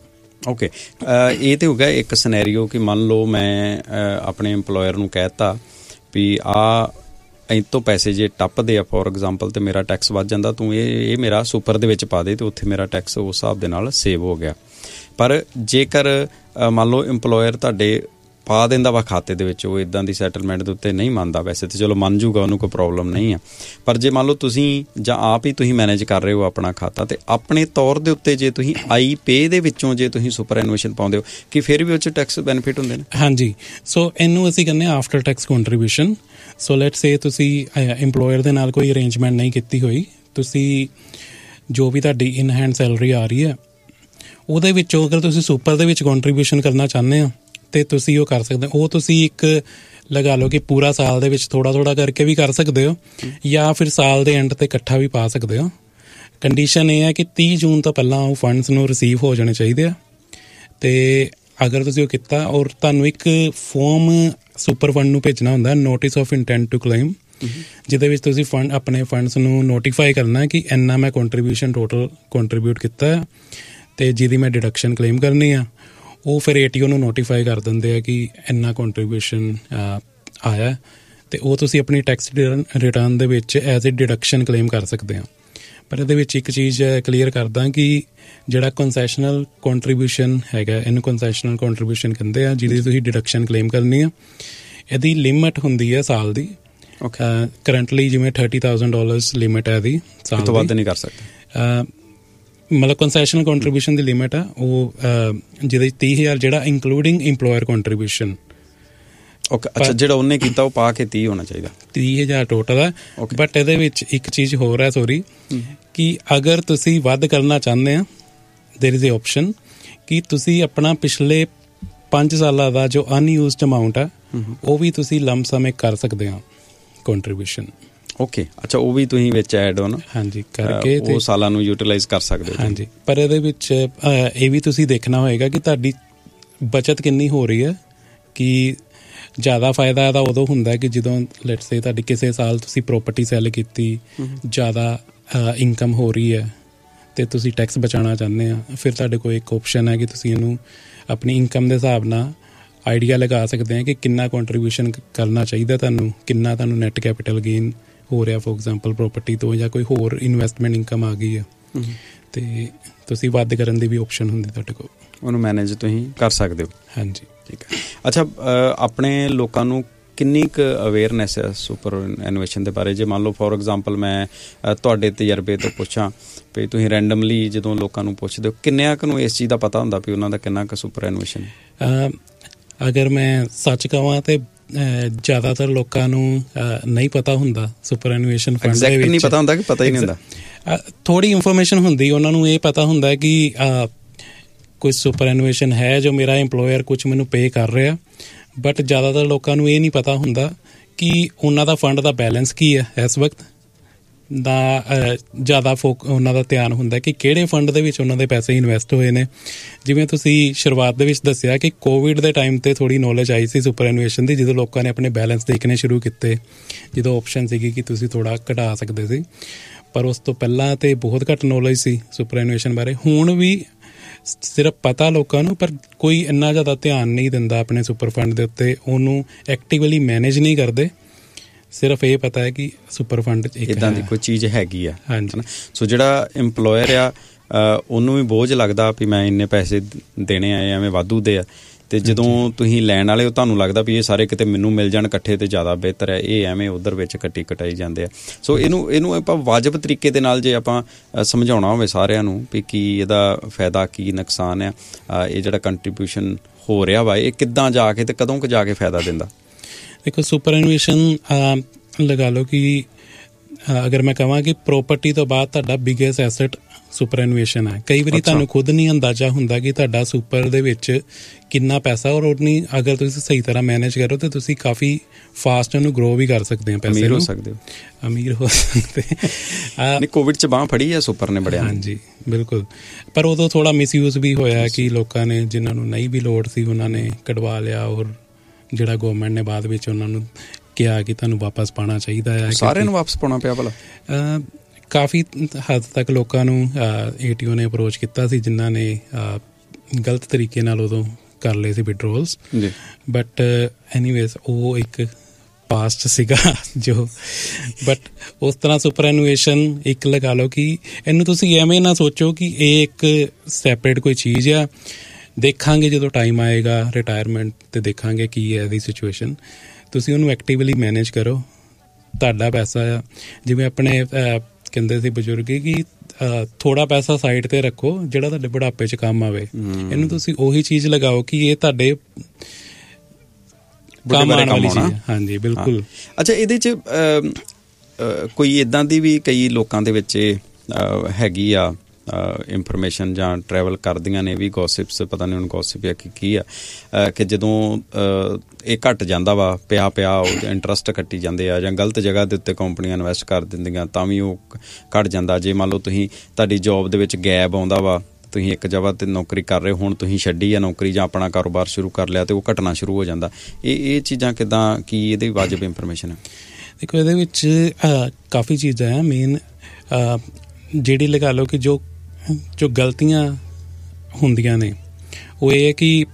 ਓਕੇ, ਇਹ ਤਾਂ ਹੋ ਗਿਆ ਇੱਕ ਸਿਨੈਰੀਓ ਕਿ ਮੰਨ ਲਓ ਮੈਂ ਆਪਣੇ ਇੰਪਲੋਇਰ ਨੂੰ ਕਹਿ ਦਿੱਤਾ ਵੀ ਆ ਇਹ ਤੋਂ ਪੈਸੇ ਜੇ ਟੱਪਦੇ ਆ ਫੋਰ ਐਗਜ਼ਾਮਪਲ ਅਤੇ ਮੇਰਾ ਟੈਕਸ ਵੱਧ ਜਾਂਦਾ, ਤੂੰ ਇਹ ਇਹ ਮੇਰਾ ਸੁਪਰ ਦੇ ਵਿੱਚ ਪਾ ਦੇ ਅਤੇ ਉੱਥੇ ਮੇਰਾ ਟੈਕਸ ਉਸ ਹਿਸਾਬ ਦੇ ਨਾਲ ਸੇਵ ਹੋ ਗਿਆ। ਪਰ ਜੇਕਰ ਮੰਨ ਲਓ ਇੰਪਲੋਇਰ ਤੁਹਾਡੇ ਪਾ ਦਿੰਦਾ ਵਾ ਖਾਤੇ ਦੇ ਵਿੱਚ, ਉਹ ਇੱਦਾਂ ਦੀ ਸੈਟਲਮੈਂਟ ਦੇ ਉੱਤੇ ਨਹੀਂ ਮੰਨਦਾ, ਵੈਸੇ ਤਾਂ ਚਲੋ ਮੰਨ ਜੂਗਾ, ਉਹਨੂੰ ਕੋਈ ਪ੍ਰੋਬਲਮ ਨਹੀਂ ਆ, ਪਰ ਜੇ ਮੰਨ ਲਓ ਤੁਸੀਂ ਜਾਂ ਆਪ ਹੀ ਤੁਸੀਂ ਮੈਨੇਜ ਕਰ ਰਹੇ ਹੋ ਆਪਣਾ ਖਾਤਾ ਅਤੇ ਆਪਣੇ ਤੌਰ ਦੇ ਉੱਤੇ ਜੇ ਤੁਸੀਂ ਆਈ ਪੇ ਦੇ ਵਿੱਚੋਂ ਜੇ ਤੁਸੀਂ ਸੁਪਰ ਐਨੂਏਸ਼ਨ ਪਾਉਂਦੇ ਹੋ, ਕਿ ਫਿਰ ਵੀ ਉਹ 'ਚ ਟੈਕਸ ਬੈਨੀਫਿਟ ਹੁੰਦੇ ਨੇ? ਹਾਂਜੀ, ਸੋ ਇਹਨੂੰ ਅਸੀਂ ਕਹਿੰਦੇ ਹਾਂ after tax contribution. So let's ਸੇ ਤੁਸੀਂ ਇੰਪਲੋਇਰ ਦੇ ਨਾਲ ਕੋਈ ਅਰੇਂਜਮੈਂਟ ਨਹੀਂ ਕੀਤੀ ਹੋਈ, ਤੁਸੀਂ ਜੋ ਵੀ ਤੁਹਾਡੀ ਇਨ ਹੈਂਡ ਸੈਲਰੀ ਆ ਰਹੀ ਹੈ ਉਹਦੇ ਵਿੱਚੋਂ ਅਗਰ ਤੁਸੀਂ ਸੁਪਰ ਦੇ ਵਿੱਚ ਕੰਟਰੀਬਿਊਸ਼ਨ ਕਰਨਾ ਚਾਹੁੰਦੇ ਹੋ ਅਤੇ ਤੁਸੀਂ ਉਹ ਕਰ ਸਕਦੇ ਹੋ। ਉਹ ਤੁਸੀਂ ਇੱਕ ਲਗਾ ਲਓ ਕਿ ਪੂਰਾ ਸਾਲ ਦੇ ਵਿੱਚ ਥੋੜ੍ਹਾ ਥੋੜ੍ਹਾ ਕਰਕੇ ਵੀ ਕਰ ਸਕਦੇ ਹੋ, ਜਾਂ ਫਿਰ ਸਾਲ ਦੇ ਐਂਡ 'ਤੇ ਇਕੱਠਾ ਵੀ ਪਾ ਸਕਦੇ ਹੋ। ਕੰਡੀਸ਼ਨ ਇਹ ਹੈ ਕਿ ਤੀਹ ਜੂਨ ਤੋਂ ਪਹਿਲਾਂ ਉਹ ਫੰਡਸ ਨੂੰ ਰਿਸੀਵ ਹੋ ਜਾਣੇ ਚਾਹੀਦੇ ਆ, ਅਤੇ ਅਗਰ ਤੁਸੀਂ ਉਹ ਕੀਤਾ ਔਰ ਤੁਹਾਨੂੰ ਇੱਕ ਫੋਰਮ ਸੁਪਰ ਫੰਡ ਨੂੰ ਭੇਜਣਾ ਹੁੰਦਾ, notice of intent to claim, ਜਿਹਦੇ ਵਿੱਚ ਤੁਸੀਂ ਫੰਡ ਆਪਣੇ ਫੰਡਸ ਨੂੰ ਨੋਟੀਫਾਈ ਕਰਨਾ ਕਿ ਇੰਨਾ ਮੈਂ ਕੰਟਰੀਬਿਊਸ਼ਨ ਟੋਟਲ ਕੰਟਰੀਬਿਊਟ ਕੀਤਾ ਅਤੇ ਜਿਹਦੀ ਮੈਂ ਡਿਡਕਸ਼ਨ ਕਲੇਮ ਕਰਨੀ ਆ। ਉਹ ਫਿਰ ਏ ਟੀ ਓ ਨੂੰ ਨੋਟੀਫਾਈ ਕਰ ਦਿੰਦੇ ਆ ਕਿ ਇੰਨਾ ਕੰਟਰੀਬਿਊਸ਼ਨ ਆਇਆ, ਅਤੇ ਉਹ ਤੁਸੀਂ ਆਪਣੀ ਟੈਕਸ ਰਿਟਰਨ ਦੇ ਵਿੱਚ ਐਜ਼ ਏ ਡਿਡਕਸ਼ਨ ਕਲੇਮ ਕਰ ਸਕਦੇ ਹਾਂ। ਪਰ ਇਹਦੇ ਵਿੱਚ ਇੱਕ ਚੀਜ਼ ਕਲੀਅਰ ਕਰਦਾ ਕਿ ਜਿਹੜਾ ਕੰਸੈਸ਼ਨਲ ਕੰਟਰੀਬਿਊਸ਼ਨ ਹੈਗਾ, ਇਹਨੂੰ ਕੰਸੈਸ਼ਨਲ ਕੰਟਰੀਬਿਊਸ਼ਨ ਕਹਿੰਦੇ ਆ, ਜਿਹਦੀ ਤੁਸੀਂ ਡਿਡਕਸ਼ਨ ਕਲੇਮ ਕਰਨੀ ਆ, ਇਹਦੀ ਲਿਮਿਟ ਹੁੰਦੀ ਹੈ ਸਾਲ ਦੀ। ਕਰੰਟਲੀ ਜਿਵੇਂ ਥਰਟੀ ਥਾਊਜ਼ੈਂਡ ਡਾਲਰਸ ਲਿਮਿਟ ਹੈ ਇਹਦੀ, ਸਾਲ ਤੋਂ ਵੱਧ ਨਹੀਂ ਕਰ ਸਕਦੇ। ਮਤਲਬ ਕੰਸੈਸ਼ਨਲ ਕੰਟਰੀਬਿਊਸ਼ਨ ਦੀ ਲਿਮਿਟ ਆ ਉਹ, ਜਿਹਦੇ ਤੀਹ ਹਜ਼ਾਰ ਜਿਹੜਾ ਇੰਕਲੂਡਿੰਗ ਇੰਪਲੋਇਰ ਕੰਟਰੀਬਿਊਸ਼ਨ। ਓਕੇ, ਅੱਛਾ, ਜਿਹੜਾ ਉਹਨੇ ਕੀਤਾ ਉਹ ਪਾ ਕੇ ਤੀਹ ਹੋਣਾ ਚਾਹੀਦਾ, ਤੀਹ ਹਜ਼ਾਰ ਟੋਟਲ ਹੈ। ਬਟ ਇਹਦੇ ਵਿੱਚ ਇੱਕ ਚੀਜ਼ ਹੋਰ ਹੈ, ਸੋਰੀ, ਕਿ ਅਗਰ ਤੁਸੀਂ ਵੱਧ ਕਰਨਾ ਚਾਹੁੰਦੇ ਆ, ਦੇਰ ਇਜ਼ ਏ ਆਪਸ਼ਨ ਕਿ ਤੁਸੀਂ ਆਪਣਾ ਪਿਛਲੇ ਪੰਜ ਸਾਲਾਂ ਦਾ ਜੋ ਅਨਯੂਜ਼ਡ ਅਮਾਊਂਟ ਹੈ ਉਹ ਵੀ ਤੁਸੀਂ ਲੰਮ ਸਮ ਕਰ ਸਕਦੇ ਹੋ ਕੰਟਰੀਬਿਊਸ਼ਨ। ਓਕੇ, ਅੱਛਾ, ਉਹ ਵੀ ਤੁਸੀਂ ਵਿੱਚ ਐਡ ਔਨ ਹਾਂਜੀ ਕਰਕੇ ਉਹ ਸਾਲਾਂ ਨੂੰ ਯੂਟੀਲਾਈਜ਼ ਕਰ ਸਕਦੇ ਹੋ। ਹਾਂਜੀ, ਪਰ ਇਹਦੇ ਵਿੱਚ ਇਹ ਵੀ ਤੁਸੀਂ ਦੇਖਣਾ ਹੋਏਗਾ ਕਿ ਤੁਹਾਡੀ ਬੱਚਤ ਕਿੰਨੀ ਹੋ ਰਹੀ ਹੈ, ਕਿ ਜ਼ਿਆਦਾ ਫਾਇਦਾ ਇਹਦਾ ਉਦੋਂ ਹੁੰਦਾ ਕਿ ਜਦੋਂ ਲੈਟਸ ਸੇ ਤੁਹਾਡੀ ਕਿਸੇ ਸਾਲ ਤੁਸੀਂ ਪ੍ਰੋਪਰਟੀ ਸੈੱਲ ਕੀਤੀ, ਜ਼ਿਆਦਾ ਇਨਕਮ ਹੋ ਰਹੀ ਹੈ ਅਤੇ ਤੁਸੀਂ ਟੈਕਸ ਬਚਾਉਣਾ ਚਾਹੁੰਦੇ ਆ, ਫਿਰ ਤੁਹਾਡੇ ਕੋਲ ਇੱਕ ਓਪਸ਼ਨ ਹੈ ਕਿ ਤੁਸੀਂ ਇਹਨੂੰ ਆਪਣੀ ਇਨਕਮ ਦੇ ਹਿਸਾਬ ਨਾਲ ਆਈਡੀਆ ਲਗਾ ਸਕਦੇ ਆ ਕਿ ਕਿੰਨਾ ਕੰਟਰੀਬਿਊਸ਼ਨ ਕਰਨਾ ਚਾਹੀਦਾ ਤੁਹਾਨੂੰ, ਕਿੰਨਾ ਤੁਹਾਨੂੰ ਨੈਟ ਕੈਪੀਟਲ ਗੇਨ ਹੋ ਰਿਹਾ ਫੋਰ ਐਗਜ਼ਾਮਪਲ ਪ੍ਰੋਪਰਟੀ ਤੋਂ, ਜਾਂ ਕੋਈ ਹੋਰ ਇਨਵੈਸਟਮੈਂਟ ਇਨਕਮ ਆ ਗਈ ਆ, ਅਤੇ ਤੁਸੀਂ ਵੱਧ ਕਰਨ ਦੀ ਵੀ ਓਪਸ਼ਨ ਹੁੰਦੀ ਤੁਹਾਡੇ ਕੋਲ, ਉਹਨੂੰ ਮੈਨੇਜ ਤੁਸੀਂ ਕਰ ਸਕਦੇ ਹੋ। ਹਾਂਜੀ, ਠੀਕ ਹੈ। ਅੱਛਾ, ਆਪਣੇ ਲੋਕਾਂ ਨੂੰ ਕਿੰਨੀ ਕੁ ਅਵੇਅਰਨੈਸ ਹੈ ਸੁਪਰ ਐਨੂਏਸ਼ਨ ਦੇ ਬਾਰੇ? ਜੇ ਮੰਨ ਲਓ ਫੋਰ ਐਗਜ਼ਾਮਪਲ ਮੈਂ ਤੁਹਾਡੇ ਤਜਰਬੇ ਤੋਂ ਪੁੱਛਾਂ ਵੀ ਤੁਸੀਂ ਰੈਂਡਮਲੀ ਜਦੋਂ ਲੋਕਾਂ ਨੂੰ ਪੁੱਛਦੇ ਹੋ, ਕਿੰਨਿਆਂ ਕੁ ਨੂੰ ਇਸ ਚੀਜ਼ ਦਾ ਪਤਾ ਹੁੰਦਾ ਵੀ ਉਹਨਾਂ ਦਾ ਕਿੰਨਾ ਕੁ ਸੁਪਰ ਐਨੂਏਸ਼ਨ? ਅਗਰ ਮੈਂ ਸੱਚ ਕਹਾਂ ਤਾਂ ਜ਼ਿਆਦਾਤਰ ਲੋਕਾਂ ਨੂੰ ਨਹੀਂ ਪਤਾ ਹੁੰਦਾ ਸੁਪਰ ਐਨੂਏਸ਼ਨ ਫੰਡ ਦੇ ਵਿੱਚ। ਨਹੀਂ ਪਤਾ ਹੁੰਦਾ ਕਿ ਪਤਾ ਹੀ ਨਹੀਂ ਹੁੰਦਾ? ਥੋੜ੍ਹੀ ਇਨਫੋਰਮੇਸ਼ਨ ਹੁੰਦੀ, ਉਹਨਾਂ ਨੂੰ ਇਹ ਪਤਾ ਹੁੰਦਾ ਕਿ ਕੋਈ ਸੁਪਰ ਐਨੂਏਸ਼ਨ ਹੈ ਜੋ ਮੇਰਾ ਇੰਪਲੋਇਰ ਕੁਛ ਮੈਨੂੰ ਪੇ ਕਰ ਰਿਹਾ, ਬਟ ਜ਼ਿਆਦਾਤਰ ਲੋਕਾਂ ਨੂੰ ਇਹ ਨਹੀਂ ਪਤਾ ਹੁੰਦਾ ਕਿ ਉਹਨਾਂ ਦਾ ਫੰਡ ਦਾ ਬੈਲੈਂਸ ਕੀ ਹੈ ਇਸ ਵਕਤ ਦਾ। ਜ਼ਿਆਦਾ ਫੋਕ ਉਹਨਾਂ ਦਾ ਧਿਆਨ ਹੁੰਦਾ ਕਿ ਕਿਹੜੇ ਫੰਡ ਦੇ ਵਿੱਚ ਉਹਨਾਂ ਦੇ ਪੈਸੇ ਇਨਵੈਸਟ ਹੋਏ ਨੇ। ਜਿਵੇਂ ਤੁਸੀਂ ਸ਼ੁਰੂਆਤ ਦੇ ਵਿੱਚ ਦੱਸਿਆ ਕਿ ਕੋਵਿਡ ਦੇ ਟਾਈਮ 'ਤੇ ਥੋੜ੍ਹੀ ਨੌਲੇਜ ਆਈ ਸੀ ਸੁਪਰ ਐਨੂਏਸ਼ਨ ਦੀ, ਜਦੋਂ ਲੋਕਾਂ ਨੇ ਆਪਣੇ ਬੈਲੈਂਸ ਦੇਖਣੇ ਸ਼ੁਰੂ ਕੀਤੇ, ਜਦੋਂ ਆਪਸ਼ਨ ਸੀਗੀ ਕਿ ਤੁਸੀਂ ਥੋੜ੍ਹਾ ਘਟਾ ਸਕਦੇ ਸੀ। ਪਰ ਉਸ ਤੋਂ ਪਹਿਲਾਂ ਤਾਂ ਬਹੁਤ ਘੱਟ ਨੌਲੇਜ ਸੀ ਸੁਪਰ ਐਨੂਏਸ਼ਨ ਬਾਰੇ। ਹੁਣ ਵੀ ਸਿਰਫ ਪਤਾ ਲੋਕਾਂ ਨੂੰ, ਪਰ ਕੋਈ ਇੰਨਾ ਜ਼ਿਆਦਾ ਧਿਆਨ ਨਹੀਂ ਦਿੰਦਾ ਆਪਣੇ ਸੁਪਰ ਫੰਡ ਦੇ ਉੱਤੇ, ਉਹਨੂੰ ਐਕਟਿਵਲੀ ਮੈਨੇਜ ਨਹੀਂ ਕਰਦੇ। ਸਿਰਫ ਇਹ ਪਤਾ ਹੈ ਕਿ ਸੁਪਰ ਫੰਡ ਇੱਦਾਂ ਦੀ ਕੋਈ ਚੀਜ਼ ਹੈਗੀ ਆ। ਹਾਂਜੀ, ਸੋ ਜਿਹੜਾ ਇੰਪਲੋਇਰ ਆ ਉਹਨੂੰ ਵੀ ਬੋਝ ਲੱਗਦਾ ਵੀ ਮੈਂ ਇੰਨੇ ਪੈਸੇ ਦੇਣੇ ਆਏ ਐਵੇਂ ਵਾਧੂ ਦੇ ਆ, ਅਤੇ ਜਦੋਂ ਤੁਸੀਂ ਲੈਣ ਵਾਲੇ ਹੋ ਤੁਹਾਨੂੰ ਲੱਗਦਾ ਵੀ ਇਹ ਸਾਰੇ ਕਿਤੇ ਮੈਨੂੰ ਮਿਲ ਜਾਣ ਇਕੱਠੇ ਤੇ ਜ਼ਿਆਦਾ ਬਿਹਤਰ ਹੈ, ਇਹ ਐਵੇਂ ਉੱਧਰ ਵਿੱਚ ਕੱਟੀ ਕਟਾਈ ਜਾਂਦੇ ਆ। ਸੋ ਇਹਨੂੰ ਇਹਨੂੰ ਆਪਾਂ ਵਾਜਬ ਤਰੀਕੇ ਦੇ ਨਾਲ ਜੇ ਆਪਾਂ ਸਮਝਾਉਣਾ ਹੋਵੇ ਸਾਰਿਆਂ ਨੂੰ ਵੀ ਕੀ ਇਹਦਾ ਫਾਇਦਾ ਕੀ ਨੁਕਸਾਨ ਆ, ਇਹ ਜਿਹੜਾ ਕੰਟਰੀਬਿਊਸ਼ਨ ਹੋ ਰਿਹਾ ਵਾ ਇਹ ਕਿੱਦਾਂ ਜਾ ਕੇ ਅਤੇ ਕਦੋਂ ਕੁ ਜਾ ਕੇ ਫਾਇਦਾ ਦਿੰਦਾ? ਦੇਖੋ, ਸੁਪਰ ਐਨੂਏਸ਼ਨ ਲਗਾ ਲਓ ਕਿ ਅਗਰ ਮੈਂ ਕਹਾਂ ਕਿ ਪ੍ਰੋਪਰਟੀ ਤੋਂ ਬਾਅਦ ਤੁਹਾਡਾ ਬਿਗੇਸਟ ਐਸਟ ਸੁਪਰ ਐਨੂਏਸ਼ਨ ਹੈ। ਕਈ ਵਾਰੀ ਤੁਹਾਨੂੰ ਖੁਦ ਨਹੀਂ ਅੰਦਾਜ਼ਾ ਹੁੰਦਾ ਕਿ ਤੁਹਾਡਾ ਸੁਪਰ ਦੇ ਵਿੱਚ ਕਿੰਨਾ ਪੈਸਾ, ਔਰ ਉਨੀ ਅਗਰ ਤੁਸੀਂ ਸਹੀ ਤਰ੍ਹਾਂ ਮੈਨੇਜ ਕਰੋ ਤਾਂ ਤੁਸੀਂ ਕਾਫੀ ਫਾਸਟ ਉਹਨੂੰ ਗਰੋ ਵੀ ਕਰ ਸਕਦੇ ਹੋ, ਪੈਸੇ ਅਮੀਰ ਹੋ ਸਕਦੇ ਹੋ ਅਮੀਰ ਹੋ ਸਕਦੇ ਨਹੀਂ, ਕੋਵਿਡ 'ਚ ਬਾਂਹ ਫੜੀ ਹੈ ਸੁਪਰ ਨੇ ਬੜਿਆ। ਹਾਂਜੀ, ਬਿਲਕੁਲ। ਪਰ ਉਦੋਂ ਥੋੜ੍ਹਾ ਮਿਸਯੂਜ਼ ਵੀ ਹੋਇਆ ਕਿ ਲੋਕਾਂ ਨੇ, ਜਿਨ੍ਹਾਂ ਨੂੰ ਨਹੀਂ ਵੀ ਲੋੜ ਸੀ, ਉਹਨਾਂ ਨੇ ਕਢਵਾ ਲਿਆ, ਔਰ ਜਿਹੜਾ ਗੌਰਮੈਂਟ ਨੇ ਬਾਅਦ ਵਿੱਚ ਉਹਨਾਂ ਨੂੰ ਕਿਹਾ ਕਿ ਤੁਹਾਨੂੰ ਵਾਪਸ ਪਾਉਣਾ ਚਾਹੀਦਾ ਹੈ। ਸਾਰਿਆਂ ਨੂੰ ਵਾਪਸ ਪਾਉਣਾ ਪਿਆ ਭਲਾ? ਕਾਫੀ ਹੱਦ ਤੱਕ ਲੋਕਾਂ ਨੂੰ ਏ ਟੀ ਓ ਨੇ ਅਪਰੋਚ ਕੀਤਾ ਸੀ, ਜਿਨ੍ਹਾਂ ਨੇ ਗਲਤ ਤਰੀਕੇ ਨਾਲ ਉਦੋਂ ਕਰ ਲਏ ਸੀ ਵਿਡਰੋਲਸ, ਬਟ ਐਨੀਵੇਜ਼ ਉਹ ਇੱਕ ਪਾਸਟ ਸੀਗਾ ਜੋ। ਬਟ ਉਸ ਤਰ੍ਹਾਂ ਸੁਪਰ ਐਨੂਏਸ਼ਨ ਇੱਕ ਲਗਾ ਲਓ ਕਿ ਇਹਨੂੰ ਤੁਸੀਂ ਐਵੇਂ ਨਾ ਸੋਚੋ ਕਿ ਇਹ ਇੱਕ ਸੈਪਰੇਟ ਕੋਈ ਚੀਜ਼ ਆ, ਦੇਖਾਂਗੇ ਜਦੋਂ ਟਾਈਮ ਆਏਗਾ ਰਿਟਾਇਰਮੈਂਟ 'ਤੇ ਦੇਖਾਂਗੇ ਕੀ ਹੈ ਇਹਦੀ ਸਿਚੁਏਸ਼ਨ। ਤੁਸੀਂ ਉਹਨੂੰ ਐਕਟਿਵਲੀ ਮੈਨੇਜ ਕਰੋ, ਤੁਹਾਡਾ ਪੈਸਾ ਆ। ਜਿਵੇਂ ਆਪਣੇ ਕਹਿੰਦੇ ਸੀ ਬਜ਼ੁਰਗ ਕਿ ਥੋੜ੍ਹਾ ਪੈਸਾ ਸਾਈਡ 'ਤੇ ਰੱਖੋ ਜਿਹੜਾ ਤੁਹਾਡੇ ਬੁਢਾਪੇ 'ਚ ਕੰਮ ਆਵੇ। ਇਹਨੂੰ ਤੁਸੀਂ ਉਹੀ ਚੀਜ਼ ਲਗਾਓ ਕਿ ਇਹ ਤੁਹਾਡੇ ਕੰਮ ਆਉਣ ਵਾਲੀ ਚੀਜ਼। ਹਾਂਜੀ ਬਿਲਕੁਲ। ਅੱਛਾ, ਇਹਦੇ 'ਚ ਕੋਈ ਇੱਦਾਂ ਦੀ ਵੀ ਕਈ ਲੋਕਾਂ ਦੇ ਵਿੱਚ ਹੈਗੀ ਆ ਇਨਫੋਰਮੇਸ਼ਨ ਜਾਂ ਟਰੈਵਲ ਕਰਦੀਆਂ ਨੇ ਵੀ ਗੌਸਿਪਸ, ਪਤਾ ਨਹੀਂ ਹੁਣ ਗੌਸਿਪ ਆ ਕਿ ਕੀ ਆ, ਕਿ ਜਦੋਂ ਇਹ ਘੱਟ ਜਾਂਦਾ ਵਾ ਪਿਆ ਪਿਆ ਉਹ ਇੰਟਰਸਟ ਕੱਟੀ ਜਾਂਦੇ ਆ, ਜਾਂ ਗਲਤ ਜਗ੍ਹਾ ਦੇ ਉੱਤੇ ਕੰਪਨੀਆਂ ਇਨਵੈਸਟ ਕਰ ਦਿੰਦੀਆਂ ਤਾਂ ਵੀ ਉਹ ਘੱਟ ਜਾਂਦਾ। ਜੇ ਮੰਨ ਲਓ ਤੁਸੀਂ ਤੁਹਾਡੀ ਜੋਬ ਦੇ ਵਿੱਚ ਗੈਪ ਆਉਂਦਾ ਵਾ, ਤੁਸੀਂ ਇੱਕ ਜਗ੍ਹਾ 'ਤੇ ਨੌਕਰੀ ਕਰ ਰਹੇ ਹੋ, ਹੁਣ ਤੁਸੀਂ ਛੱਡੀ ਆ ਨੌਕਰੀ ਜਾਂ ਆਪਣਾ ਕਾਰੋਬਾਰ ਸ਼ੁਰੂ ਕਰ ਲਿਆ ਅਤੇ ਉਹ ਘਟਣਾ ਸ਼ੁਰੂ ਹੋ ਜਾਂਦਾ। ਇਹ ਇਹ ਚੀਜ਼ਾਂ ਕਿੱਦਾਂ, ਕੀ ਇਹਦੀ ਵਾਜਬ ਇਨਫੋਰਮੇਸ਼ਨ ਹੈ? ਦੇਖੋ ਇਹਦੇ ਵਿੱਚ ਕਾਫੀ ਚੀਜ਼ਾਂ ਆ। ਮੇਨ ਜਿਹੜੀ ਲਗਾ ਲਓ ਕਿ ਜੋ ਜੋ ਗਲਤੀਆਂ ਹੁੰਦੀਆਂ ਨੇ ਉਹ ਇਹ ਹੈ ਕਿ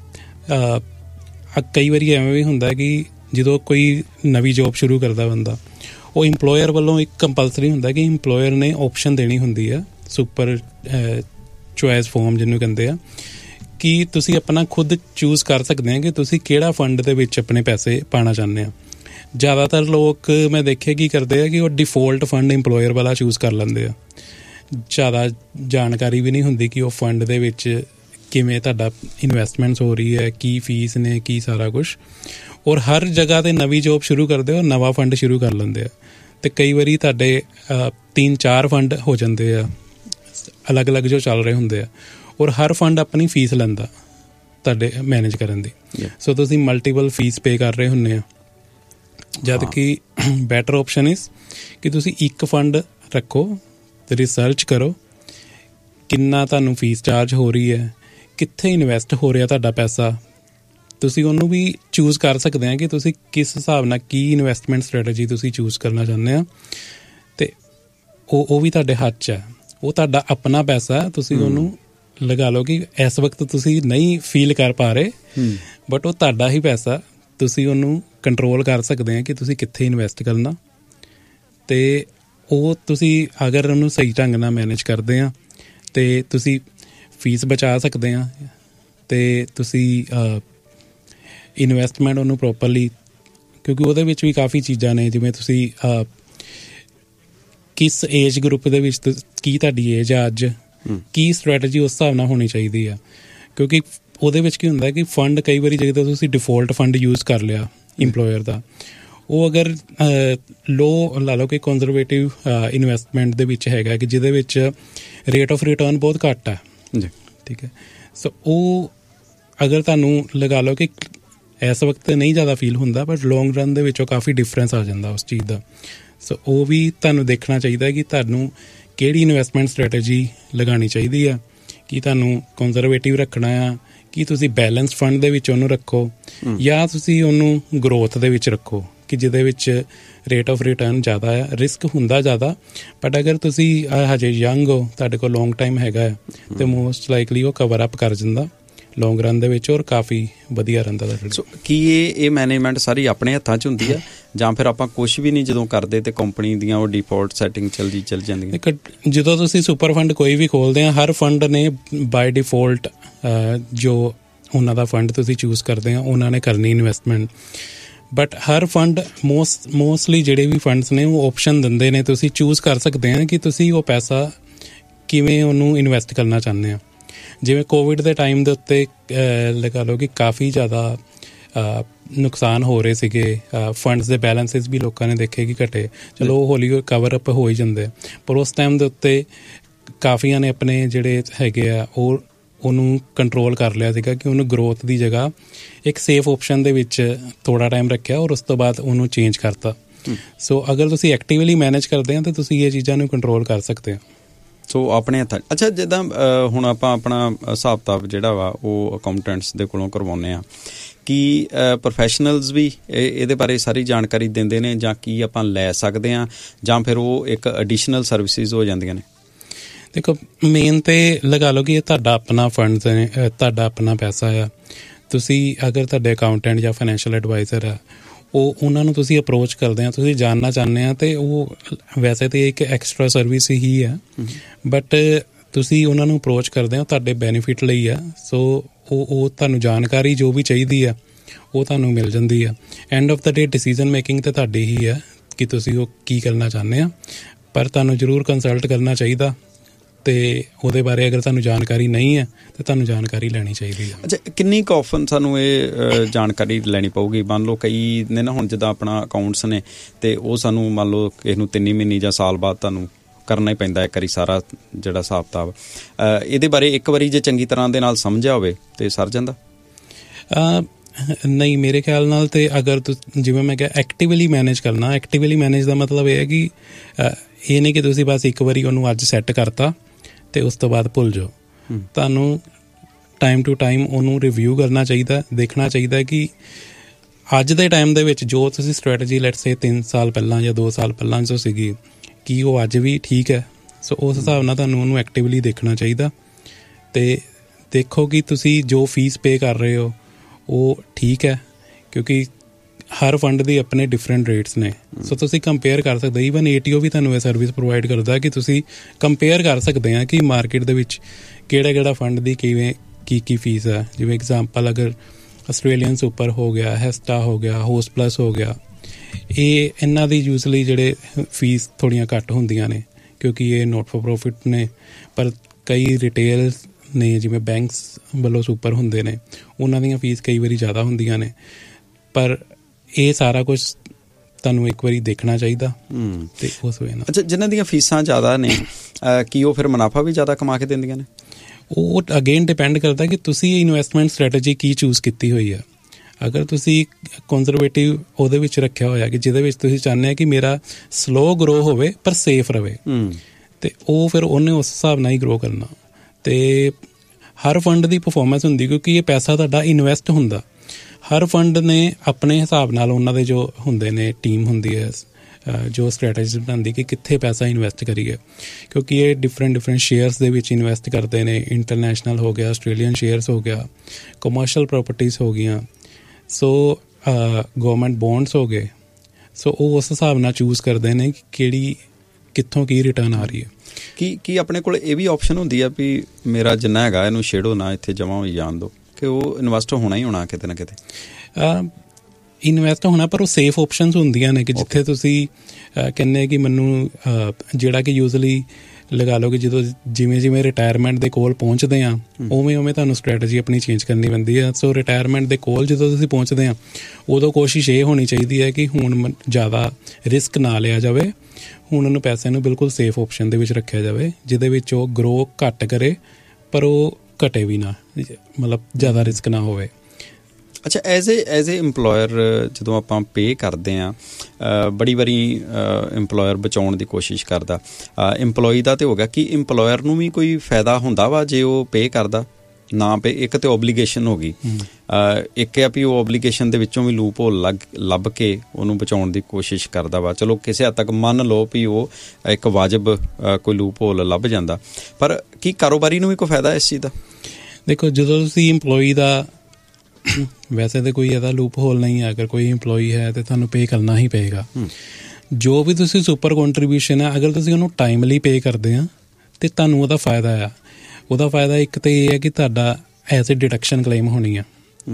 ਕਈ ਵਾਰੀ ਐਵੇਂ ਵੀ ਹੁੰਦਾ ਕਿ ਜਦੋਂ ਕੋਈ ਨਵੀਂ ਜੋਬ ਸ਼ੁਰੂ ਕਰਦਾ ਬੰਦਾ, ਉਹ ਇੰਪਲੋਇਰ ਵੱਲੋਂ ਇੱਕ ਕੰਪਲਸਰੀ ਹੁੰਦਾ ਕਿ ਇੰਪਲੋਇਰ ਨੇ ਆਪਸ਼ਨ ਦੇਣੀ ਹੁੰਦੀ ਆ, ਸੁਪਰ ਚੋਇਸ ਫਾਰਮ ਜਿਹਨੂੰ ਕਹਿੰਦੇ ਆ, ਕਿ ਤੁਸੀਂ ਆਪਣਾ ਖੁਦ ਚੂਜ਼ ਕਰ ਸਕਦੇ ਆ ਕਿ ਤੁਸੀਂ ਕਿਹੜਾ ਫੰਡ ਦੇ ਵਿੱਚ ਆਪਣੇ ਪੈਸੇ ਪਾਉਣਾ ਚਾਹੁੰਦੇ ਆ। ਜ਼ਿਆਦਾਤਰ ਲੋਕ ਮੈਂ ਦੇਖਿਆ ਕੀ ਕਰਦੇ ਆ ਕਿ ਉਹ ਡਿਫੋਲਟ ਫੰਡ ਇੰਪਲੋਇਰ ਵਾਲਾ ਚੂਜ਼ ਕਰ ਲੈਂਦੇ ਆ। ਜ਼ਿਆਦਾ ਜਾਣਕਾਰੀ ਵੀ ਨਹੀਂ ਹੁੰਦੀ ਕਿ ਉਹ ਫੰਡ ਦੇ ਵਿੱਚ ਕਿਵੇਂ ਤੁਹਾਡਾ ਇਨਵੈਸਟਮੈਂਟਸ ਹੋ ਰਹੀ ਹੈ, ਕੀ ਫੀਸ ਨੇ, ਕੀ ਸਾਰਾ ਕੁਛ। ਔਰ ਹਰ ਜਗ੍ਹਾ 'ਤੇ ਨਵੀਂ ਜੋਬ ਸ਼ੁਰੂ ਕਰਦੇ ਹੋ ਨਵਾਂ ਫੰਡ ਸ਼ੁਰੂ ਕਰ ਲੈਂਦੇ ਆ, ਅਤੇ ਕਈ ਵਾਰੀ ਤੁਹਾਡੇ ਤਿੰਨ ਚਾਰ ਫੰਡ ਹੋ ਜਾਂਦੇ ਆ ਅਲੱਗ ਅਲੱਗ ਜੋ ਚੱਲ ਰਹੇ ਹੁੰਦੇ ਆ, ਔਰ ਹਰ ਫੰਡ ਆਪਣੀ ਫੀਸ ਲੈਂਦਾ ਤੁਹਾਡੇ ਮੈਨੇਜ ਕਰਨ ਦੀ। ਸੋ ਤੁਸੀਂ ਮਲਟੀਪਲ ਫੀਸ ਪੇ ਕਰ ਰਹੇ ਹੁੰਦੇ ਆ, ਜਦ ਕਿ ਬੈਟਰ ਓਪਸ਼ਨ ਇਜ਼ ਕਿ ਤੁਸੀਂ ਇੱਕ ਫੰਡ ਰੱਖੋ, ਰਿਸਰਚ ਕਰੋ ਕਿੰਨਾ ਤੁਹਾਨੂੰ ਫੀਸ ਚਾਰਜ ਹੋ ਰਹੀ ਹੈ, ਕਿੱਥੇ ਇਨਵੈਸਟ ਹੋ ਰਿਹਾ ਤੁਹਾਡਾ ਪੈਸਾ। ਤੁਸੀਂ ਉਹਨੂੰ ਵੀ ਚੂਜ਼ ਕਰ ਸਕਦੇ ਆ ਕਿ ਤੁਸੀਂ ਕਿਸ ਹਿਸਾਬ ਨਾਲ ਕੀ ਇਨਵੈਸਟਮੈਂਟ ਸਟ੍ਰੈਟਜੀ ਤੁਸੀਂ ਚੂਜ਼ ਕਰਨਾ ਚਾਹੁੰਦੇ ਆ, ਅਤੇ ਉਹ ਉਹ ਵੀ ਤੁਹਾਡੇ ਹੱਥ 'ਚ ਹੈ। ਉਹ ਤੁਹਾਡਾ ਆਪਣਾ ਪੈਸਾ, ਤੁਸੀਂ ਉਹਨੂੰ ਲਗਾ ਲਓ ਕਿ ਇਸ ਵਕਤ ਤੁਸੀਂ ਨਹੀਂ ਫੀਲ ਕਰ ਪਾ ਰਹੇ, ਬਟ ਉਹ ਤੁਹਾਡਾ ਹੀ ਪੈਸਾ, ਤੁਸੀਂ ਉਹਨੂੰ ਕੰਟਰੋਲ ਕਰ ਸਕਦੇ ਆ ਕਿ ਤੁਸੀਂ ਕਿੱਥੇ ਇਨਵੈਸਟ ਕਰਨਾ। ਅਤੇ ਉਹ ਤੁਸੀਂ ਅਗਰ ਉਹਨੂੰ ਸਹੀ ਢੰਗ ਨਾਲ ਮੈਨੇਜ ਕਰਦੇ ਆ ਅਤੇ ਤੁਸੀਂ ਫੀਸ ਬਚਾ ਸਕਦੇ ਆ, ਅਤੇ ਤੁਸੀਂ ਇਨਵੈਸਟਮੈਂਟ ਉਹਨੂੰ ਪ੍ਰੋਪਰਲੀ, ਕਿਉਂਕਿ ਉਹਦੇ ਵਿੱਚ ਵੀ ਕਾਫੀ ਚੀਜ਼ਾਂ ਨੇ, ਜਿਵੇਂ ਤੁਸੀਂ ਕਿਸ ਏਜ ਗਰੁੱਪ ਦੇ ਵਿੱਚ ਕੀ ਤੁਹਾਡੀ ਏਜ ਆ ਅੱਜ, ਕੀ ਸਟ੍ਰੈਟਜੀ ਉਸ ਹਿਸਾਬ ਨਾਲ ਹੋਣੀ ਚਾਹੀਦੀ ਆ। ਕਿਉਂਕਿ ਉਹਦੇ ਵਿੱਚ ਕੀ ਹੁੰਦਾ ਕਿ ਫੰਡ ਕਈ ਵਾਰੀ ਜਦੋਂ ਤੁਸੀਂ ਡਿਫੋਲਟ ਫੰਡ ਯੂਜ਼ ਕਰ ਲਿਆ ਇੰਪਲੋਇਰ ਦਾ, ਉਹ ਅਗਰ ਲੋ ਲਾ ਲਓ ਕਿ ਕੰਜ਼ਰਵੇਟਿਵ ਇਨਵੈਸਟਮੈਂਟ ਦੇ ਵਿੱਚ ਹੈਗਾ ਕਿ ਜਿਹਦੇ ਵਿੱਚ ਰੇਟ ਆਫ ਰਿਟਰਨ ਬਹੁਤ ਘੱਟ ਹੈ, ਠੀਕ ਹੈ। ਸੋ ਉਹ ਅਗਰ ਤੁਹਾਨੂੰ ਲਗਾ ਲਓ ਕਿ ਇਸ ਵਕਤ ਨਹੀਂ ਜ਼ਿਆਦਾ ਫੀਲ ਹੁੰਦਾ, ਬਟ ਲੌਂਗ ਰਨ ਦੇ ਵਿੱਚੋਂ ਕਾਫੀ ਡਿਫਰੈਂਸ ਆ ਜਾਂਦਾ ਉਸ ਚੀਜ਼ ਦਾ। ਸੋ ਉਹ ਵੀ ਤੁਹਾਨੂੰ ਦੇਖਣਾ ਚਾਹੀਦਾ ਕਿ ਤੁਹਾਨੂੰ ਕਿਹੜੀ ਇਨਵੈਸਟਮੈਂਟ ਸਟ੍ਰੈਟਜੀ ਲਗਾਉਣੀ ਚਾਹੀਦੀ ਆ, ਕਿ ਤੁਹਾਨੂੰ ਕੰਜ਼ਰਵੇਟਿਵ ਰੱਖਣਾ ਆ, ਕਿ ਤੁਸੀਂ ਬੈਲੈਂਸ ਫੰਡ ਦੇ ਵਿੱਚ ਉਹਨੂੰ ਰੱਖੋ, ਜਾਂ ਤੁਸੀਂ ਉਹਨੂੰ ਗਰੋਥ ਦੇ ਵਿੱਚ ਰੱਖੋ ਕਿ ਜਿਹਦੇ ਵਿੱਚ ਰੇਟ ਆਫ ਰਿਟਰਨ ਜ਼ਿਆਦਾ ਆ, ਰਿਸਕ ਹੁੰਦਾ ਜ਼ਿਆਦਾ, ਬਟ ਅਗਰ ਤੁਸੀਂ ਹਜੇ ਯੰਗ ਹੋ, ਤੁਹਾਡੇ ਕੋਲ ਲੌਂਗ ਟਾਈਮ ਹੈਗਾ ਹੈ, ਅਤੇ ਮੋਸਟ ਲਾਈਕਲੀ ਉਹ ਕਵਰ ਅਪ ਕਰ ਜਾਂਦਾ ਲੌਂਗ ਰਨ ਦੇ ਵਿੱਚ, ਔਰ ਕਾਫੀ ਵਧੀਆ ਰਹਿੰਦਾ ਦਾ। ਸੋ ਕੀ ਇਹ ਇਹ ਮੈਨੇਜਮੈਂਟ ਸਾਰੀ ਆਪਣੇ ਹੱਥਾਂ 'ਚ ਹੁੰਦੀ ਆ, ਜਾਂ ਫਿਰ ਆਪਾਂ ਕੁਛ ਵੀ ਨਹੀਂ ਜਦੋਂ ਕਰਦੇ ਅਤੇ ਕੰਪਨੀ ਦੀਆਂ ਉਹ ਡਿਫੋਲਟ ਸੈਟਿੰਗ ਚੱਲਦੀ ਚੱਲ ਜਾਂਦੀਆਂ? ਇੱਕ ਜਦੋਂ ਤੁਸੀਂ ਸੁਪਰ ਫੰਡ ਕੋਈ ਵੀ ਖੋਲ੍ਹਦੇ ਆ, ਹਰ ਫੰਡ ਨੇ ਬਾਏ ਡਿਫੋਲਟ ਜੋ ਉਹਨਾਂ ਦਾ ਫੰਡ ਤੁਸੀਂ ਚੂਜ਼ ਕਰਦੇ ਆ, ਉਹਨਾਂ ਨੇ ਕਰਨੀ investment. But Har fund most mostly ਜਿਹੜੇ ਵੀ ਫੰਡਸ ਨੇ ਉਹ ਓਪਸ਼ਨ ਦਿੰਦੇ ਨੇ, ਤੁਸੀਂ ਚੂਜ਼ ਕਰ ਸਕਦੇ ਆ ਕਿ ਤੁਸੀਂ ਉਹ ਪੈਸਾ ਕਿਵੇਂ ਉਹਨੂੰ ਇਨਵੈਸਟ ਕਰਨਾ ਚਾਹੁੰਦੇ ਆ। ਜਿਵੇਂ ਕੋਵਿਡ ਦੇ ਟਾਈਮ ਦੇ ਉੱਤੇ ਲਗਾ ਲਓ ਕਿ ਕਾਫੀ ਜ਼ਿਆਦਾ ਨੁਕਸਾਨ ਹੋ ਰਹੇ ਸੀਗੇ, ਫੰਡਸ ਦੇ ਬੈਲੈਂਸਿਸ ਵੀ ਲੋਕਾਂ ਨੇ ਦੇਖੇ ਕਿ ਘਟੇ, ਚਲੋ ਉਹ ਹੌਲੀ ਹੌਲੀ ਕਵਰ ਅਪ ਹੋ ਹੀ ਜਾਂਦੇ, ਪਰ ਉਸ ਟਾਈਮ ਦੇ ਉੱਤੇ ਕਾਫੀਆਂ ਨੇ ਆਪਣੇ ਜਿਹੜੇ ਹੈਗੇ ਆ ਉਹ ਉਹਨੂੰ ਕੰਟਰੋਲ ਕਰ ਲਿਆ ਸੀਗਾ ਕਿ ਉਹਨੂੰ ਗਰੋਥ ਦੀ ਜਗ੍ਹਾ ਇੱਕ ਸੇਫ ਓਪਸ਼ਨ ਦੇ ਵਿੱਚ ਥੋੜ੍ਹਾ ਟਾਈਮ ਰੱਖਿਆ, ਔਰ ਉਸ ਤੋਂ ਬਾਅਦ ਉਹਨੂੰ ਚੇਂਜ ਕਰਤਾ। ਸੋ ਅਗਰ ਤੁਸੀਂ ਐਕਟਿਵਲੀ ਮੈਨੇਜ ਕਰਦੇ ਆ ਤਾਂ ਤੁਸੀਂ ਇਹ ਚੀਜ਼ਾਂ ਨੂੰ ਕੰਟਰੋਲ ਕਰ ਸਕਦੇ ਹੋ। ਸੋ ਆਪਣੇ ਹੱਥਾਂ। ਅੱਛਾ, ਜਿੱਦਾਂ ਹੁਣ ਆਪਾਂ ਆਪਣਾ ਹਿਸਾਬ ਕਿਤਾਬ ਜਿਹੜਾ ਵਾ ਉਹ ਅਕਾਊਂਟੈਂਟਸ ਦੇ ਕੋਲੋਂ ਕਰਵਾਉਂਦੇ ਹਾਂ, ਕੀ ਪ੍ਰੋਫੈਸ਼ਨਲਸ ਵੀ ਇਹਦੇ ਬਾਰੇ ਸਾਰੀ ਜਾਣਕਾਰੀ ਦਿੰਦੇ ਨੇ, ਜਾਂ ਕੀ ਆਪਾਂ ਲੈ ਸਕਦੇ ਹਾਂ, ਜਾਂ ਫਿਰ ਉਹ ਇੱਕ ਐਡੀਸ਼ਨਲ ਸਰਵਿਸਿਜ਼ ਹੋ ਜਾਂਦੀਆਂ ਨੇ? ਦੇਖੋ ਮੇਨ ਤੇ ਲਗਾ ਲਓ ਕਿ ਇਹ ਤੁਹਾਡਾ ਆਪਣਾ ਫੰਡਸ ਨੇ, ਤੁਹਾਡਾ ਆਪਣਾ ਪੈਸਾ ਆ। ਤੁਸੀਂ ਅਗਰ ਤੁਹਾਡੇ ਅਕਾਊਂਟੈਂਟ ਜਾਂ ਫਾਈਨੈਂਸ਼ੀਅਲ ਐਡਵਾਈਜ਼ਰ ਆ, ਉਹ ਉਹਨਾਂ ਨੂੰ ਤੁਸੀਂ ਅਪਰੋਚ ਕਰਦੇ ਆ, ਤੁਸੀਂ ਜਾਣਨਾ ਚਾਹੁੰਦੇ ਆ, ਅਤੇ ਉਹ ਵੈਸੇ ਤਾਂ ਇੱਕ ਐਕਸਟਰਾ ਸਰਵਿਸ ਹੀ ਆ, ਬਟ ਤੁਸੀਂ ਉਹਨਾਂ ਨੂੰ ਅਪਰੋਚ ਕਰਦੇ ਹੋ ਤੁਹਾਡੇ ਬੈਨੀਫਿਟ ਲਈ ਆ। ਸੋ ਉਹ ਉਹ ਤੁਹਾਨੂੰ ਜਾਣਕਾਰੀ ਜੋ ਵੀ ਚਾਹੀਦੀ ਆ ਉਹ ਤੁਹਾਨੂੰ ਮਿਲ ਜਾਂਦੀ ਆ। End of the day decision making ਤਾਂ ਤੁਹਾਡੀ ਹੀ ਆ ਕਿ ਤੁਸੀਂ ਉਹ ਕੀ ਕਰਨਾ ਚਾਹੁੰਦੇ ਆ, ਪਰ ਤੁਹਾਨੂੰ ਜ਼ਰੂਰ ਕੰਸਲਟ ਕਰਨਾ ਚਾਹੀਦਾ, ਅਤੇ ਉਹਦੇ ਬਾਰੇ ਅਗਰ ਤੁਹਾਨੂੰ ਜਾਣਕਾਰੀ ਨਹੀਂ ਹੈ ਤਾਂ ਤੁਹਾਨੂੰ ਜਾਣਕਾਰੀ ਲੈਣੀ ਚਾਹੀਦੀ ਹੈ। ਅੱਛਾ, ਕਿੰਨੀ ਕੁ ਔਫਨ ਸਾਨੂੰ ਇਹ ਜਾਣਕਾਰੀ ਲੈਣੀ ਪਊਗੀ? ਮੰਨ ਲਓ ਕਈ ਨੇ ਨਾ ਹੁਣ ਜਿੱਦਾਂ ਆਪਣਾ ਅਕਾਊਂਟਸ ਨੇ, ਅਤੇ ਉਹ ਸਾਨੂੰ ਮੰਨ ਲਓ ਕਿਸੇ ਨੂੰ ਤਿੰਨ ਮਹੀਨੇ ਜਾਂ ਸਾਲ ਬਾਅਦ ਤੁਹਾਨੂੰ ਕਰਨਾ ਹੀ ਪੈਂਦਾ ਇੱਕ ਵਾਰੀ ਸਾਰਾ ਜਿਹੜਾ ਹਿਸਾਬ ਕਿਤਾਬ। ਇਹਦੇ ਬਾਰੇ ਇੱਕ ਵਾਰੀ ਜੇ ਚੰਗੀ ਤਰ੍ਹਾਂ ਦੇ ਨਾਲ ਸਮਝਿਆ ਹੋਵੇ ਤਾਂ ਸਰ ਜਾਂਦਾ? ਨਹੀਂ, ਮੇਰੇ ਖਿਆਲ ਨਾਲ ਤੇ ਅਗਰ ਤੁਸੀਂ ਜਿਵੇਂ ਮੈਂ ਕਿਹਾ ਐਕਟਿਵਲੀ ਮੈਨੇਜ ਕਰਨਾ, ਐਕਟਿਵਲੀ ਮੈਨੇਜ ਦਾ ਮਤਲਬ ਇਹ ਹੈ ਕਿ ਇਹ ਨਹੀਂ ਕਿ ਤੁਸੀਂ ਬਸ ਇੱਕ ਵਾਰੀ ਉਹਨੂੰ ਅੱਜ ਸੈੱਟ ਕਰਤਾ ਅਤੇ ਉਸ ਤੋਂ ਬਾਅਦ ਭੁੱਲ ਜਾਓ। ਤੁਹਾਨੂੰ ਟਾਈਮ ਟੂ ਟਾਈਮ ਉਹਨੂੰ ਰਿਵਿਊ ਕਰਨਾ ਚਾਹੀਦਾ, ਦੇਖਣਾ ਚਾਹੀਦਾ ਕਿ ਅੱਜ ਦੇ ਟਾਈਮ ਦੇ ਵਿੱਚ ਜੋ ਤੁਸੀਂ ਸਟ੍ਰੈਟਜੀ ਲੈਟਸ ਸੇ ਤਿੰਨ ਸਾਲ ਪਹਿਲਾਂ ਜਾਂ ਦੋ ਸਾਲ ਪਹਿਲਾਂ ਜੋ ਸੀਗੀ, ਕੀ ਉਹ ਅੱਜ ਵੀ ਠੀਕ ਹੈ? ਸੋ ਉਸ ਹਿਸਾਬ ਨਾਲ ਤੁਹਾਨੂੰ ਉਹਨੂੰ ਐਕਟਿਵਲੀ ਦੇਖਣਾ ਚਾਹੀਦਾ, ਅਤੇ ਦੇਖੋ ਕਿ ਤੁਸੀਂ ਜੋ ਫੀਸ ਪੇ ਕਰ ਰਹੇ ਹੋ ਉਹ ਠੀਕ ਹੈ, ਕਿਉਂਕਿ ਹਰ ਫੰਡ ਦੀ ਆਪਣੇ ਡਿਫਰੈਂਟ ਰੇਟਸ ਨੇ। ਸੋ ਤੁਸੀਂ ਕੰਪੇਅਰ ਕਰ ਸਕਦੇ, ਈਵਨ ਏ ਟੀ ਓ ਵੀ ਤੁਹਾਨੂੰ ਇਹ ਸਰਵਿਸ ਪ੍ਰੋਵਾਈਡ ਕਰਦਾ ਕਿ ਤੁਸੀਂ ਕੰਪੇਅਰ ਕਰ ਸਕਦੇ ਆ ਕਿ ਮਾਰਕੀਟ ਦੇ ਵਿੱਚ ਕਿਹੜਾ ਕਿਹੜਾ ਫੰਡ ਦੀ ਕਿਵੇਂ ਕੀ ਕੀ ਫੀਸ ਹੈ। ਜਿਵੇਂ ਐਗਜ਼ਾਮਪਲ ਅਗਰ ਆਸਟ੍ਰੇਲੀਅਨ ਸੁਪਰ ਹੋ ਗਿਆ, ਹੈਸਟਾ ਹੋ ਗਿਆ, ਹੋਸਟ ਪਲੱਸ ਹੋ ਗਿਆ, ਇਹ ਇਹਨਾਂ ਦੀ ਯੂਜ਼ਲੀ ਜਿਹੜੇ ਫੀਸ ਥੋੜ੍ਹੀਆਂ ਘੱਟ ਹੁੰਦੀਆਂ ਨੇ ਕਿਉਂਕਿ ਇਹ ਨੋਟ ਫॉर ਪ੍ਰੋਫਿਟ ਨੇ, ਪਰ ਕਈ ਰਿਟੇਲ ਨੇ ਜਿਵੇਂ ਬੈਂਕਸ ਵੱਲੋਂ ਸੁਪਰ ਹੁੰਦੇ ਨੇ, ਉਹਨਾਂ ਦੀਆਂ ਫੀਸ ਕਈ ਵਾਰੀ ਜ਼ਿਆਦਾ ਹੁੰਦੀਆਂ ਨੇ। ਪਰ ਇਹ ਸਾਰਾ ਕੁਛ ਤੁਹਾਨੂੰ ਇੱਕ ਵਾਰੀ ਦੇਖਣਾ ਚਾਹੀਦਾ ਅਤੇ ਉਸ ਵੇ ਨਾਲ। ਅੱਛਾ, ਜਿਨ੍ਹਾਂ ਦੀਆਂ ਫੀਸਾਂ ਜ਼ਿਆਦਾ ਨੇ ਕੀ ਉਹ ਫਿਰ ਮੁਨਾਫਾ ਵੀ ਜ਼ਿਆਦਾ ਕਮਾ ਕੇ ਦਿੰਦੀਆਂ ਨੇ? ਉਹ ਅਗੇਨ ਡਿਪੈਂਡ ਕਰਦਾ ਕਿ ਤੁਸੀਂ ਇਨਵੈਸਟਮੈਂਟ ਸਟ੍ਰੈਟਜੀ ਕੀ ਚੂਜ਼ ਕੀਤੀ ਹੋਈ ਆ। ਅਗਰ ਤੁਸੀਂ ਕੰਜ਼ਰਵੇਟਿਵ ਉਹਦੇ ਵਿੱਚ ਰੱਖਿਆ ਹੋਇਆ ਕਿ ਜਿਹਦੇ ਵਿੱਚ ਤੁਸੀਂ ਚਾਹੁੰਦੇ ਆ ਕਿ ਮੇਰਾ ਸਲੋ ਗਰੋ ਹੋਵੇ ਪਰ ਸੇਫ ਰਵੇ, ਅਤੇ ਉਹ ਫਿਰ ਉਹਨੇ ਉਸ ਹਿਸਾਬ ਨਾਲ ਹੀ ਗਰੋ ਕਰਨਾ। ਅਤੇ ਹਰ ਫੰਡ ਦੀ ਪਰਫੋਰਮੈਂਸ ਹੁੰਦੀ ਕਿਉਂਕਿ ਇਹ ਪੈਸਾ ਤੁਹਾਡਾ ਇਨਵੈਸਟ ਹੁੰਦਾ। ਹਰ ਫੰਡ ਨੇ ਆਪਣੇ ਹਿਸਾਬ ਨਾਲ ਉਹਨਾਂ ਦੇ ਜੋ ਹੁੰਦੇ ਨੇ ਟੀਮ ਹੁੰਦੀ ਹੈ ਜੋ ਸਟ੍ਰੈਟਜੀ ਬਣਾਉਂਦੀ ਕਿ ਕਿੱਥੇ ਪੈਸਾ ਇਨਵੈਸਟ ਕਰੀਏ, ਕਿਉਂਕਿ ਇਹ ਡਿਫਰੈਂਟ ਡਿਫਰੈਂਟ ਸ਼ੇਅਰਸ ਦੇ ਵਿੱਚ ਇਨਵੈਸਟ ਕਰਦੇ ਨੇ। ਇੰਟਰਨੈਸ਼ਨਲ ਹੋ ਗਿਆ, ਆਸਟ੍ਰੇਲੀਅਨ ਸ਼ੇਅਰਸ ਹੋ ਗਿਆ, ਕਮਰਸ਼ੀਅਲ ਪ੍ਰੋਪਰਟੀਜ਼ ਹੋ ਗਈਆਂ, ਸੋ ਗਵਰਨਮੈਂਟ ਬੌਂਡਸ ਹੋ ਗਏ। ਸੋ ਉਹ ਉਸ ਹਿਸਾਬ ਨਾਲ ਚੂਜ਼ ਕਰਦੇ ਨੇ ਕਿ ਕਿਹੜੀ ਕਿੱਥੋਂ ਕੀ ਰਿਟਰਨ ਆ ਰਹੀ ਹੈ। ਕੀ ਕੀ ਆਪਣੇ ਕੋਲ ਇਹ ਵੀ ਆਪਸ਼ਨ ਹੁੰਦੀ ਆ ਵੀ ਮੇਰਾ ਜਿੰਨਾ ਹੈਗਾ ਇਹਨੂੰ ਛੇੜੋ ਨਾ, ਇੱਥੇ ਜਮ੍ਹਾਂ ਹੋਈ ਜਾਣ ਦਿਓ, ਕਿ ਉਹ ਇਨਵੈਸਟ ਹੋਣਾ ਹੀ ਹੋਣਾ ਕਿਤੇ ਨਾ ਕਿਤੇ? ਇਨਵੈਸਟ ਹੋਣਾ, ਪਰ ਉਹ ਸੇਫ ਓਪਸ਼ਨਸ ਹੁੰਦੀਆਂ ਨੇ ਕਿ ਜਿੱਥੇ ਤੁਸੀਂ ਕਹਿੰਦੇ ਕਿ ਮੈਨੂੰ ਜਿਹੜਾ ਕਿ ਯੂਜ਼ਲੀ ਲਗਾ ਲਓ ਕਿ ਜਦੋਂ ਜਿਵੇਂ ਜਿਵੇਂ ਰਿਟਾਇਰਮੈਂਟ ਦੇ ਕੋਲ ਪਹੁੰਚਦੇ ਆ ਉਵੇਂ ਉਵੇਂ ਤੁਹਾਨੂੰ ਸਟ੍ਰੈਟਜੀ ਆਪਣੀ ਚੇਂਜ ਕਰਨੀ ਪੈਂਦੀ ਹੈ। ਸੋ ਰਿਟਾਇਰਮੈਂਟ ਦੇ ਕੋਲ ਜਦੋਂ ਤੁਸੀਂ ਪਹੁੰਚਦੇ ਆ ਉਦੋਂ ਕੋਸ਼ਿਸ਼ ਇਹ ਹੋਣੀ ਚਾਹੀਦੀ ਹੈ ਕਿ ਹੁਣ ਜ਼ਿਆਦਾ ਰਿਸਕ ਨਾ ਲਿਆ ਜਾਵੇ, ਹੁਣ ਉਹਨੂੰ ਪੈਸੇ ਨੂੰ ਬਿਲਕੁਲ ਸੇਫ ਓਪਸ਼ਨ ਦੇ ਵਿੱਚ ਰੱਖਿਆ ਜਾਵੇ ਜਿਹਦੇ ਵਿੱਚ ਉਹ ਗਰੋ ਘੱਟ ਕਰੇ ਪਰ ਉਹ ਘਟੇ ਵੀ ਨਾ, ਮਤਲਬ ਜ਼ਿਆਦਾ ਰਿਸਕ ਨਾ ਹੋਵੇ। ਅੱਛਾ, as a as a employer ਜਦੋਂ ਆਪਾਂ ਪੇ ਕਰਦੇ ਹਾਂ, ਬੜੀ ਵਾਰੀ ਇੰਪਲੋਇਰ ਬਚਾਉਣ ਦੀ ਕੋਸ਼ਿਸ਼ ਕਰਦਾ। ਇੰਪਲੋਈ ਦਾ ਤਾਂ ਹੋ ਗਿਆ, ਕਿ ਇੰਪਲੋਇਰ ਨੂੰ ਵੀ ਕੋਈ ਫਾਇਦਾ ਹੁੰਦਾ ਵਾ ਜੇ ਉਹ ਪੇ ਕਰਦਾ ਨਾ ਪੇ? ਇੱਕ ਤਾਂ ਓਬਲੀਗੇਸ਼ਨ ਹੋ ਗਈ, ਇੱਕ ਆ ਵੀ ਉਹ ਓਬਲੀਗੇਸ਼ਨ ਦੇ ਵਿੱਚੋਂ ਵੀ ਲੂਪ ਹੋਲ ਲੱਗ ਲੱਭ ਕੇ ਉਹਨੂੰ ਬਚਾਉਣ ਦੀ ਕੋਸ਼ਿਸ਼ ਕਰਦਾ ਵਾ। ਚਲੋ ਕਿਸੇ ਹੱਦ ਤੱਕ ਮੰਨ ਲਓ ਵੀ ਉਹ ਇੱਕ ਵਾਜਬ ਕੋਈ ਲੂਪ ਹੋਲ ਲੱਭ ਜਾਂਦਾ, ਪਰ ਕੀ ਕਾਰੋਬਾਰੀ ਨੂੰ ਵੀ ਕੋਈ ਫਾਇਦਾ ਇਸ ਚੀਜ਼ ਦਾ? ਦੇਖੋ, ਜਦੋਂ ਤੁਸੀਂ ਇੰਪਲੋਈ ਦਾ ਵੈਸੇ ਤਾਂ ਕੋਈ ਇਹਦਾ ਲੂਪ ਹੋਲ ਨਹੀਂ ਹੈ, ਅਗਰ ਕੋਈ ਇੰਪਲੋਈ ਹੈ ਤਾਂ ਤੁਹਾਨੂੰ ਪੇ ਕਰਨਾ ਹੀ ਪਏਗਾ। ਜੋ ਵੀ ਤੁਸੀਂ ਸੁਪਰ ਕੰਟਰੀਬਿਊਸ਼ਨ ਹੈ, ਅਗਰ ਤੁਸੀਂ ਉਹਨੂੰ ਟਾਈਮਲੀ ਪੇ ਕਰਦੇ ਆ ਤਾਂ ਤੁਹਾਨੂੰ ਉਹਦਾ ਫਾਇਦਾ ਆ। ਉਹਦਾ ਫਾਇਦਾ ਇੱਕ ਤਾਂ ਇਹ ਹੈ ਕਿ ਤੁਹਾਡਾ ਐਜ਼ ਏ ਡਿਡਕਸ਼ਨ ਕਲੇਮ ਹੋਣੀ ਆ।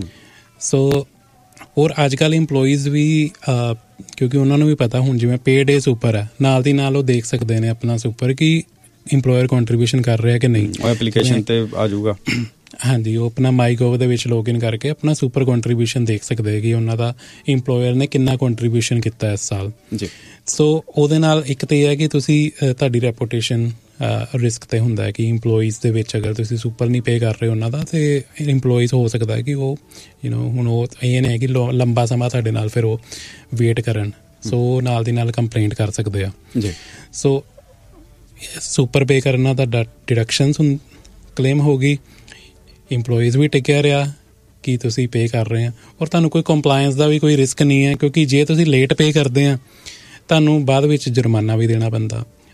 ਸੋ ਔਰ ਅੱਜ ਕੱਲ੍ਹ ਇੰਪਲੋਈਜ਼ ਵੀ ਕਿਉਂਕਿ ਉਹਨਾਂ ਨੂੰ ਵੀ ਪਤਾ ਹੁਣ ਜਿਵੇਂ ਪੇ ਡੇ ਸੁਪਰ ਹੈ, ਨਾਲ ਦੀ ਨਾਲ ਉਹ ਦੇਖ ਸਕਦੇ ਨੇ ਆਪਣਾ ਸੁਪਰ ਕਿ ਇੰਪਲੋਇਰ ਕੰਟਰੀਬਿਊਸ਼ਨ ਕਰ ਰਿਹਾ ਕਿ ਨਹੀਂ। ਉਹ ਐਪਲੀਕੇਸ਼ਨ 'ਤੇ ਆ ਜਾਊਗਾ। ਹਾਂਜੀ, ਉਹ ਆਪਣਾ ਮਾਈਗੋਵ ਦੇ ਵਿੱਚ ਲੌਗਇਨ ਕਰਕੇ ਆਪਣਾ ਸੁਪਰ ਕੰਟਰੀਬਿਊਸ਼ਨ ਦੇਖ ਸਕਦੇ ਕਿ ਉਹਨਾਂ ਦਾ ਇੰਪਲੋਇਰ ਨੇ ਕਿੰਨਾ ਕੰਟਰੀਬਿਊਸ਼ਨ ਕੀਤਾ ਇਸ ਸਾਲ ਜੀ। ਸੋ ਉਹਦੇ ਨਾਲ ਇੱਕ ਤਾਂ ਇਹ ਹੈ ਕਿ ਤੁਸੀਂ ਤੁਹਾਡੀ ਰੈਪੂਟੇਸ਼ਨ ਰਿਸਕ 'ਤੇ ਹੁੰਦਾ ਹੈ ਕਿ ਇੰਪਲੋਈਜ਼ ਦੇ ਵਿੱਚ ਅਗਰ ਤੁਸੀਂ ਸੁਪਰ ਨਹੀਂ ਪੇ ਕਰ ਰਹੇ ਉਹਨਾਂ ਦਾ, ਅਤੇ ਇੰਪਲੋਈਜ਼ ਹੋ ਸਕਦਾ ਕਿ ਉਹ ਯੂ ਨੋ ਹੁਣ ਉਹ ਇਹ ਨਹੀਂ ਹੈ ਕਿ ਲੰਬਾ ਸਮਾਂ ਤੁਹਾਡੇ ਨਾਲ ਫਿਰ ਉਹ ਵੇਟ ਕਰਨ, ਸੋ ਨਾਲ ਦੀ ਨਾਲ ਕੰਪਲੇਂਟ ਕਰ ਸਕਦੇ ਆ ਜੀ। ਸੋ ਸੁਪਰ ਪੇ ਕਰਨ ਨਾਲ ਤੁਹਾਡਾ ਡਿਡਕਸ਼ਨਸ ਹੁਣ ਕਲੇਮ ਹੋ ਗਈ, ਇੰਪਲੋਈਜ਼ ਵੀ ਟਿਕਿਆ ਰਿਹਾ ਕਿ ਤੁਸੀਂ ਪੇ ਕਰ ਰਹੇ ਆ, ਔਰ ਤੁਹਾਨੂੰ ਕੋਈ ਕੰਪਲਾਇੰਸ ਦਾ ਵੀ ਕੋਈ ਰਿਸਕ ਨਹੀਂ ਹੈ ਕਿਉਂਕਿ ਜੇ ਤੁਸੀਂ ਲੇਟ ਪੇ ਕਰਦੇ ਆ ਤੁਹਾਨੂੰ ਬਾਅਦ ਵਿੱਚ ਜੁਰਮਾਨਾ ਵੀ ਦੇਣਾ ਪੈਂਦਾ।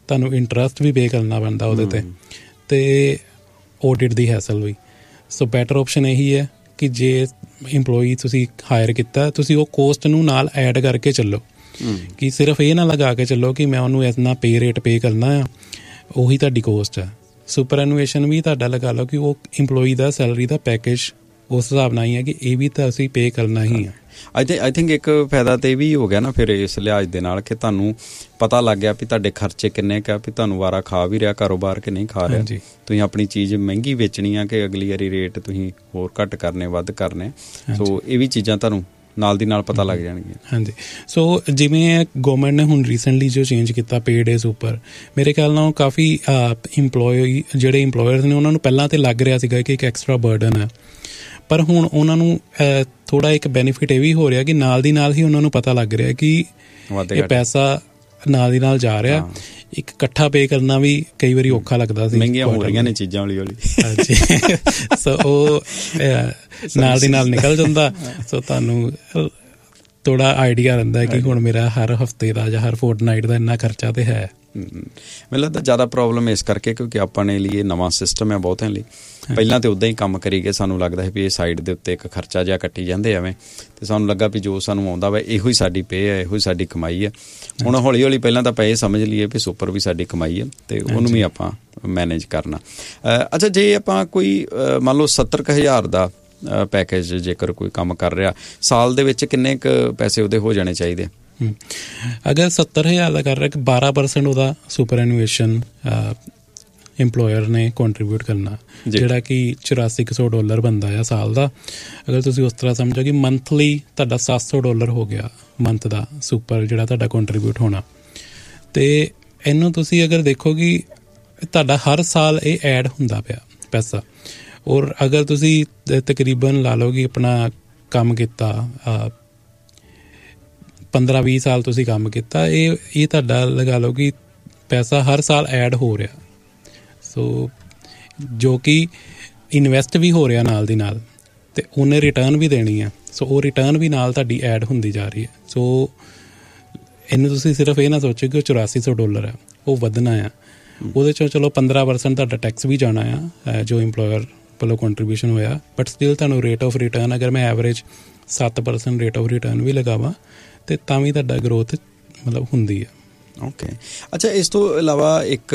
ਤੁਹਾਨੂੰ ਇੰਟਰਸਟ ਵੀ ਪੇ ਕਰਨਾ ਪੈਂਦਾ ਉਹਦੇ 'ਤੇ, ਅਤੇ ਆਡਿਟ ਦੀ ਹੈਸਲ ਵੀ। ਸੋ ਬੈਟਰ ਆਪਸ਼ਨ ਇਹੀ ਹੈ ਕਿ ਜੇ ਇੰਪਲੋਈ ਤੁਸੀਂ ਹਾਇਰ ਕੀਤਾ, ਤੁਸੀਂ ਉਹ ਕੋਸਟ ਨੂੰ ਨਾਲ ਐਡ ਕਰਕੇ ਚੱਲੋ, ਕਿ ਸਿਰਫ ਇਹ ਨਾ ਲਗਾ ਕੇ ਚੱਲੋ ਕਿ ਮੈਂ ਉਹਨੂੰ ਇੰਨਾ ਪੇ ਰੇਟ ਪੇ ਕਰਨਾ ਆ, ਉਹੀ ਤੁਹਾਡੀ ਕੋਸਟ ਆ। ਸੁਪਰ ਐਨੂਏਸ਼ਨ ਵੀ ਤੁਹਾਡਾ ਲਗਾ ਲਓ ਕਿ ਉਹ ਇੰਪਲੋਈ ਦਾ ਸੈਲਰੀ ਦਾ ਪੈਕੇਜ ਉਸ ਹਿਸਾਬ ਨਾਲ ਹੀ ਹੈ ਕਿ ਇਹ ਵੀ ਤਾਂ ਅਸੀਂ ਪੇ ਕਰਨਾ ਹੀ ਆ। ਆਈ ਥਿੰਕ ਆਈ ਥਿੰਕ ਇੱਕ ਫਾਇਦਾ ਤਾਂ ਇਹ ਵੀ ਹੋ ਗਿਆ ਨਾ ਫਿਰ ਇਸ ਲਿਹਾਜ਼ ਦੇ ਨਾਲ ਕਿ ਤੁਹਾਨੂੰ ਪਤਾ ਲੱਗ ਗਿਆ ਵੀ ਤੁਹਾਡੇ ਖਰਚੇ ਕਿੰਨੇ ਕੁ ਆ, ਵੀ ਤੁਹਾਨੂੰ ਵਾਰਾ ਖਾ ਵੀ ਰਿਹਾ ਕਾਰੋਬਾਰ ਕਿ ਨਹੀਂ ਖਾ ਰਿਹਾ, ਤੁਸੀਂ ਆਪਣੀ ਚੀਜ਼ ਮਹਿੰਗੀ ਵੇਚਣੀ ਆ ਕਿ ਅਗਲੀ ਵਾਰੀ ਰੇਟ ਤੁਸੀਂ ਹੋਰ ਘੱਟ ਕਰਨੇ ਵੱਧ ਕਰਨੇ। ਸੋ ਇਹ ਵੀ ਚੀਜ਼ਾਂ ਤੁਹਾਨੂੰ ਨਾਲ ਦੀ ਨਾਲ ਪਤਾ ਲੱਗ ਜਾਣਗੀਆਂ। ਹਾਂਜੀ, ਸੋ ਜਿਵੇਂ ਗੌਰਮੈਂਟ ਨੇ ਹੁਣ ਰੀਸੈਂਟਲੀ ਜੋ ਚੇਂਜ ਕੀਤਾ ਪੇ ਡੇਜ਼ ਉੱਪਰ, ਮੇਰੇ ਖਿਆਲ ਨਾਲ ਕਾਫੀ ਇੰਪਲੋਈ ਜਿਹੜੇ ਇੰਪਲੋਇਰਸ ਨੇ ਉਹਨਾਂ ਨੂੰ ਪਹਿਲਾਂ ਤਾਂ ਲੱਗ ਰਿਹਾ ਸੀਗਾ ਕਿ ਇੱਕ ਐਕਸਟਰਾ ਬਰਡਨ ਹੈ, ਪਰ ਹੁਣ ਉਹਨਾਂ ਨੂੰ ਥੋੜ੍ਹਾ ਇੱਕ ਬੈਨੀਫਿਟ ਇਹ ਵੀ ਹੋ ਰਿਹਾ ਕਿ ਨਾਲ ਦੀ ਨਾਲ ਹੀ ਉਹਨਾਂ ਨੂੰ ਪਤਾ ਲੱਗ ਰਿਹਾ ਕਿ ਇਹ ਪੈਸਾ ਨਾਲ ਦੀ ਨਾਲ ਜਾ ਰਿਹਾ। ਇੱਕ ਇਕੱਠਾ ਪੇ ਕਰਨਾ ਵੀ ਕਈ ਵਾਰੀ ਔਖਾ ਲੱਗਦਾ ਸੀ, ਮਹਿੰਗੀਆਂ ਹੋ ਰਹੀਆਂ ਨੇ ਚੀਜ਼ਾਂ ਹੌਲੀ ਹੌਲੀ। ਹਾਂਜੀ, ਸੋ ਉਹ ਨਾਲ ਦੀ ਨਾਲ ਨਿਕਲ ਜਾਂਦਾ। ਸੋ ਤੁਹਾਨੂੰ ਥੋੜ੍ਹਾ ਆਈਡੀਆ ਰਹਿੰਦਾ ਕਿ ਹੁਣ ਮੇਰਾ ਹਰ ਹਫ਼ਤੇ ਦਾ ਜਾਂ ਹਰ ਫੋਰਟਨਾਈਟ ਦਾ ਇੰਨਾ ਖਰਚਾ ਤਾਂ ਹੈ। ਮੈਨੂੰ ਲੱਗਦਾ ਜ਼ਿਆਦਾ ਪ੍ਰੋਬਲਮ ਇਸ ਕਰਕੇ ਕਿਉਂਕਿ ਆਪਣੇ ਲਈ ਇਹ ਨਵਾਂ ਸਿਸਟਮ ਹੈ ਬਹੁਤਿਆਂ ਲਈ। ਪਹਿਲਾਂ ਤਾਂ ਉੱਦਾਂ ਹੀ ਕੰਮ ਕਰੀ ਗਏ, ਸਾਨੂੰ ਲੱਗਦਾ ਹੈ ਵੀ ਇਹ ਸਾਈਡ ਦੇ ਉੱਤੇ ਇੱਕ ਖਰਚਾ ਜਿਹਾ ਕੱਟੀ ਜਾਂਦੇ ਐਵੇਂ, ਅਤੇ ਸਾਨੂੰ ਲੱਗਾ ਵੀ ਜੋ ਸਾਨੂੰ ਆਉਂਦਾ ਵਾ ਇਹੋ ਹੀ ਸਾਡੀ ਪੇ ਹੈ, ਇਹੋ ਹੀ ਸਾਡੀ ਕਮਾਈ ਹੈ। ਹੁਣ ਹੌਲੀ ਹੌਲੀ ਪਹਿਲਾਂ ਤਾਂ ਆਪਾਂ ਇਹ ਸਮਝ ਲਈਏ ਵੀ ਸੁਪਰ ਵੀ ਸਾਡੀ ਕਮਾਈ ਹੈ ਅਤੇ ਉਹਨੂੰ ਵੀ ਆਪਾਂ ਮੈਨੇਜ ਕਰਨਾ। ਅੱਛਾ, ਜੇ ਆਪਾਂ ਕੋਈ ਮੰਨ ਲਓ ਸੱਤਰ ਕੁ ਹਜ਼ਾਰ ਦਾ ਪੈਕੇਜ ਜੇਕਰ ਕੋਈ ਕੰਮ ਕਰ ਰਿਹਾ, ਸਾਲ ਦੇ ਵਿੱਚ ਕਿੰਨੇ ਕੁ ਪੈਸੇ ਉਹਦੇ ਹੋ ਜਾਣੇ ਚਾਹੀਦੇ? ਅਗਰ ਸੱਤਰ ਹਜ਼ਾਰ ਦਾ ਕਰ ਰਿਹਾ, ਬਾਰਾਂ ਪਰਸੈਂਟ ਉਹਦਾ ਸੁਪਰ ਐਨੂਏਸ਼ਨ ਇੰਪਲੋਇਰ ਨੇ ਕੰਟਰੀਬਿਊਟ ਕਰਨਾ, ਜਿਹੜਾ ਕਿ ਚੁਰਾਸੀ ਕੁ ਸੌ ਡਾਲਰ ਬਣਦਾ ਆ ਸਾਲ ਦਾ। ਅਗਰ ਤੁਸੀਂ ਉਸ ਤਰ੍ਹਾਂ ਸਮਝੋ ਕਿ ਮੰਥਲੀ ਤੁਹਾਡਾ ਸੱਤ ਸੌ ਡਾਲਰ ਹੋ ਗਿਆ ਮੰਥ ਦਾ ਸੁਪਰ ਜਿਹੜਾ ਤੁਹਾਡਾ ਕੰਟਰੀਬਿਊਟ ਹੋਣਾ। ਅਤੇ ਇਹਨੂੰ ਤੁਸੀਂ ਅਗਰ ਦੇਖੋ ਕਿ ਤੁਹਾਡਾ ਹਰ ਸਾਲ ਇਹ ਐਡ ਹੁੰਦਾ ਪਿਆ ਪੈਸਾ, ਔਰ ਅਗਰ ਤੁਸੀਂ ਤਕਰੀਬਨ ਲਾ ਲਓ ਕਿ ਆਪਣਾ ਕੰਮ ਕੀਤਾ ਪੰਦਰਾਂ ਵੀਹ ਸਾਲ ਤੁਸੀਂ ਕੰਮ ਕੀਤਾ, ਇਹ ਇਹ ਤੁਹਾਡਾ ਲਗਾ ਲਓ ਕਿ ਪੈਸਾ ਹਰ ਸਾਲ ਐਡ ਹੋ ਰਿਹਾ। ਸੋ ਜੋ ਕਿ ਇਨਵੈਸਟ ਵੀ ਹੋ ਰਿਹਾ ਨਾਲ ਦੀ ਨਾਲ, ਅਤੇ ਉਹਨੇ ਰਿਟਰਨ ਵੀ ਦੇਣੀ ਆ। ਸੋ ਉਹ ਰਿਟਰਨ ਵੀ ਨਾਲ ਤੁਹਾਡੀ ਐਡ ਹੁੰਦੀ ਜਾ ਰਹੀ ਹੈ। ਸੋ ਇਹਨੂੰ ਤੁਸੀਂ ਸਿਰਫ ਇਹ ਨਾ ਸੋਚੋ ਕਿ ਉਹ ਚੁਰਾਸੀ ਸੌ ਡਾਲਰ ਹੈ, ਉਹ ਵਧਣਾ ਆ। ਉਹਦੇ 'ਚੋਂ ਚਲੋ ਪੰਦਰਾਂ ਪਰਸੈਂਟ ਤੁਹਾਡਾ ਟੈਕਸ ਵੀ ਜਾਣਾ ਆ ਜੋ ਇੰਪਲੋਇਰ ਵੱਲੋਂ ਕੰਟਰੀਬਿਊਸ਼ਨ ਹੋਇਆ, ਬਟ ਸਟਿਲ ਤੁਹਾਨੂੰ ਰੇਟ ਆਫ ਰਿਟਰਨ ਅਗਰ ਮੈਂ ਐਵਰੇਜ ਸੱਤ ਪਰਸੈਂਟ ਰੇਟ ਆਫ ਰਿਟਰਨ ਵੀ ਲਗਾਵਾਂ ਅਤੇ ਤਾਂ ਵੀ ਤੁਹਾਡਾ ਗਰੋਥ ਮਤਲਬ ਹੁੰਦੀ ਆ। ਓਕੇ, ਅੱਛਾ, ਇਸ ਤੋਂ ਇਲਾਵਾ ਇੱਕ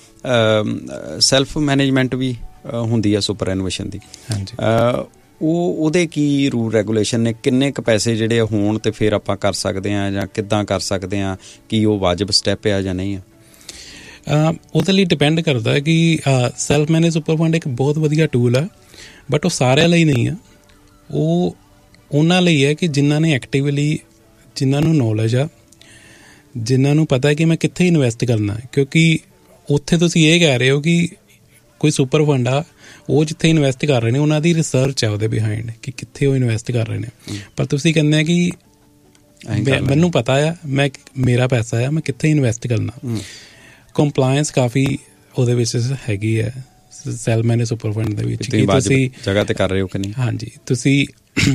ਸੈਲਫ ਮੈਨੇਜਮੈਂਟ ਵੀ ਹੁੰਦੀ ਆ ਸੁਪਰ ਐਨੂਏਸ਼ਨ ਦੀ। ਹਾਂਜੀ, ਉਹ ਉਹਦੇ ਕੀ ਰੂਲ ਰੈਗੂਲੇਸ਼ਨ ਨੇ? ਕਿੰਨੇ ਕੁ ਪੈਸੇ ਜਿਹੜੇ ਹੋਣ ਅਤੇ ਫਿਰ ਆਪਾਂ ਕਰ ਸਕਦੇ ਹਾਂ, ਜਾਂ ਕਿੱਦਾਂ ਕਰ ਸਕਦੇ ਹਾਂ? ਕੀ ਉਹ ਵਾਜਬ ਸਟੈਪ ਆ ਜਾਂ ਨਹੀਂ ਆ? ਉਹਦੇ ਲਈ ਡਿਪੈਂਡ ਕਰਦਾ ਕਿ ਸੈਲਫ ਮੈਨੇਜ ਸੁਪਰ ਫੰਡ ਇੱਕ ਬਹੁਤ ਵਧੀਆ ਟੂਲ ਆ, ਬਟ ਉਹ ਸਾਰਿਆਂ ਲਈ ਨਹੀਂ ਆ। ਉਹ ਉਹਨਾਂ ਲਈ ਹੈ ਕਿ ਜਿਨ੍ਹਾਂ ਨੇ ਐਕਟਿਵਲੀ, ਜਿਨ੍ਹਾਂ ਨੂੰ ਨੌਲੇਜ ਆ, ਜਿਨ੍ਹਾਂ ਨੂੰ ਪਤਾ ਕਿ ਮੈਂ ਕਿੱਥੇ ਇਨਵੈਸਟ ਕਰਨਾ। ਕਿਉਂਕਿ ਉੱਥੇ ਤੁਸੀਂ ਇਹ ਕਹਿ ਰਹੇ ਹੋ ਕਿ ਕੋਈ ਸੁਪਰ ਫੰਡ ਆ, ਉਹ ਜਿੱਥੇ ਇਨਵੈਸਟ ਕਰ ਰਹੇ ਨੇ ਉਹਨਾਂ ਦੀ ਰਿਸਰਚ ਆ ਉਹਦੇ ਬਿਹਾਈਂਡ ਕਿ ਕਿੱਥੇ ਉਹ ਇਨਵੈਸਟ ਕਰ ਰਹੇ ਨੇ, ਪਰ ਤੁਸੀਂ ਕਹਿੰਦੇ ਆ ਕਿ ਮੈਨੂੰ ਪਤਾ ਆ ਮੈਂ ਮੇਰਾ ਪੈਸਾ ਆ ਮੈਂ ਕਿੱਥੇ ਇਨਵੈਸਟ ਕਰਨਾ। ਕੰਪਲਾਇੰਸ ਕਾਫੀ ਉਹਦੇ ਵਿੱਚ ਹੈਗੀ ਹੈ ਸੈਲਫ ਮੈਨੇਜ ਸੁਪਰ ਫੰਡ ਦੇ ਵਿੱਚ ਕਿ ਤੁਸੀਂ ਜਗ੍ਹਾ 'ਤੇ ਕਰ ਰਹੇ ਹੋ ਕਿ ਨਹੀਂ। ਹਾਂਜੀ, ਤੁਸੀਂ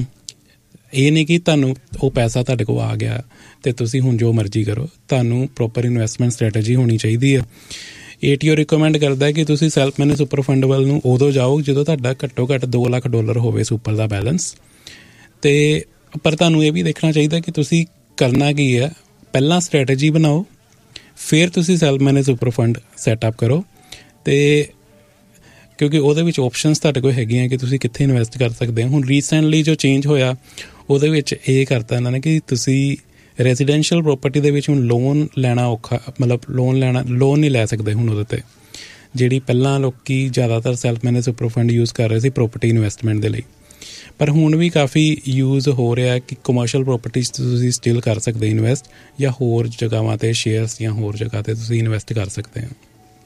ਇਹ ਨਹੀਂ ਕਿ ਤੁਹਾਨੂੰ ਉਹ ਪੈਸਾ ਤੁਹਾਡੇ ਕੋਲ ਆ ਗਿਆ ਅਤੇ ਤੁਸੀਂ ਹੁਣ ਜੋ ਮਰਜ਼ੀ ਕਰੋ। ਤੁਹਾਨੂੰ ਪ੍ਰੋਪਰ ਇਨਵੈਸਟਮੈਂਟ ਸਟ੍ਰੈਟਜੀ ਹੋਣੀ ਚਾਹੀਦੀ ਹੈ। ਏ ਟੀ ਓ ਰਿਕਮੈਂਡ ਕਰਦਾ ਕਿ ਤੁਸੀਂ ਸੈਲਫ ਮੈਨੇਜ ਸੁਪਰ ਫੰਡ ਵੱਲ ਨੂੰ ਉਦੋਂ ਜਾਓ ਜਦੋਂ ਤੁਹਾਡਾ ਘੱਟੋ ਘੱਟ ਦੋ ਲੱਖ ਡਾਲਰ ਹੋਵੇ ਸੁਪਰ ਦਾ ਬੈਲੈਂਸ। ਅਤੇ ਪਰ ਤੁਹਾਨੂੰ ਇਹ ਵੀ ਦੇਖਣਾ ਚਾਹੀਦਾ ਕਿ ਤੁਸੀਂ ਕਰਨਾ ਕੀ ਹੈ। ਪਹਿਲਾਂ ਸਟ੍ਰੈਟਜੀ ਬਣਾਓ, ਫਿਰ ਤੁਸੀਂ self manage super fund setup ਕਰੋ। ਅਤੇ ਕਿਉਂਕਿ ਉਹਦੇ ਵਿੱਚ ਓਪਸ਼ਨਸ ਤੁਹਾਡੇ ਕੋਲ ਹੈਗੀਆਂ ਕਿ ਤੁਸੀਂ ਕਿੱਥੇ ਇਨਵੈਸਟ ਕਰ ਸਕਦੇ ਹੋ। ਹੁਣ ਰੀਸੈਂਟਲੀ ਜੋ ਚੇਂਜ ਹੋਇਆ ਉਹਦੇ ਵਿੱਚ ਇਹ ਕਰਤਾ ਇਹਨਾਂ ਨੇ ਕਿ ਤੁਸੀਂ ਰੈਜ਼ੀਡੈਂਸ਼ੀਅਲ ਪ੍ਰੋਪਰਟੀ ਦੇ ਵਿੱਚ ਹੁਣ ਲੋਨ ਲੈਣਾ ਔਖਾ, ਮਤਲਬ ਲੋਨ ਲੈਣਾ ਲੋਨ ਨਹੀਂ ਲੈ ਸਕਦੇ ਹੁਣ ਉਹਦੇ 'ਤੇ, ਜਿਹੜੀ ਪਹਿਲਾਂ ਲੋਕ ਜ਼ਿਆਦਾਤਰ self manage super fund use ਕਰ ਰਹੇ ਸੀ ਪ੍ਰੋਪਰਟੀ ਇਨਵੈਸਟਮੈਂਟ ਦੇ ਲਈ, ਪਰ ਹੁਣ ਵੀ ਕਾਫੀ ਯੂਜ਼ ਹੋ ਰਿਹਾ ਕਿ ਕਮਰਸ਼ੀਅਲ ਪ੍ਰੋਪਰਟੀਜ਼ ਤੁਸੀਂ ਸਟਿਲ ਕਰ ਸਕਦੇ ਇਨਵੈਸਟ, ਜਾਂ ਹੋਰ ਜਗ੍ਹਾਵਾਂ 'ਤੇ ਸ਼ੇਅਰਸ ਜਾਂ ਹੋਰ ਜਗ੍ਹਾ 'ਤੇ ਤੁਸੀਂ ਇਨਵੈਸਟ ਕਰ ਸਕਦੇ ਹੋ।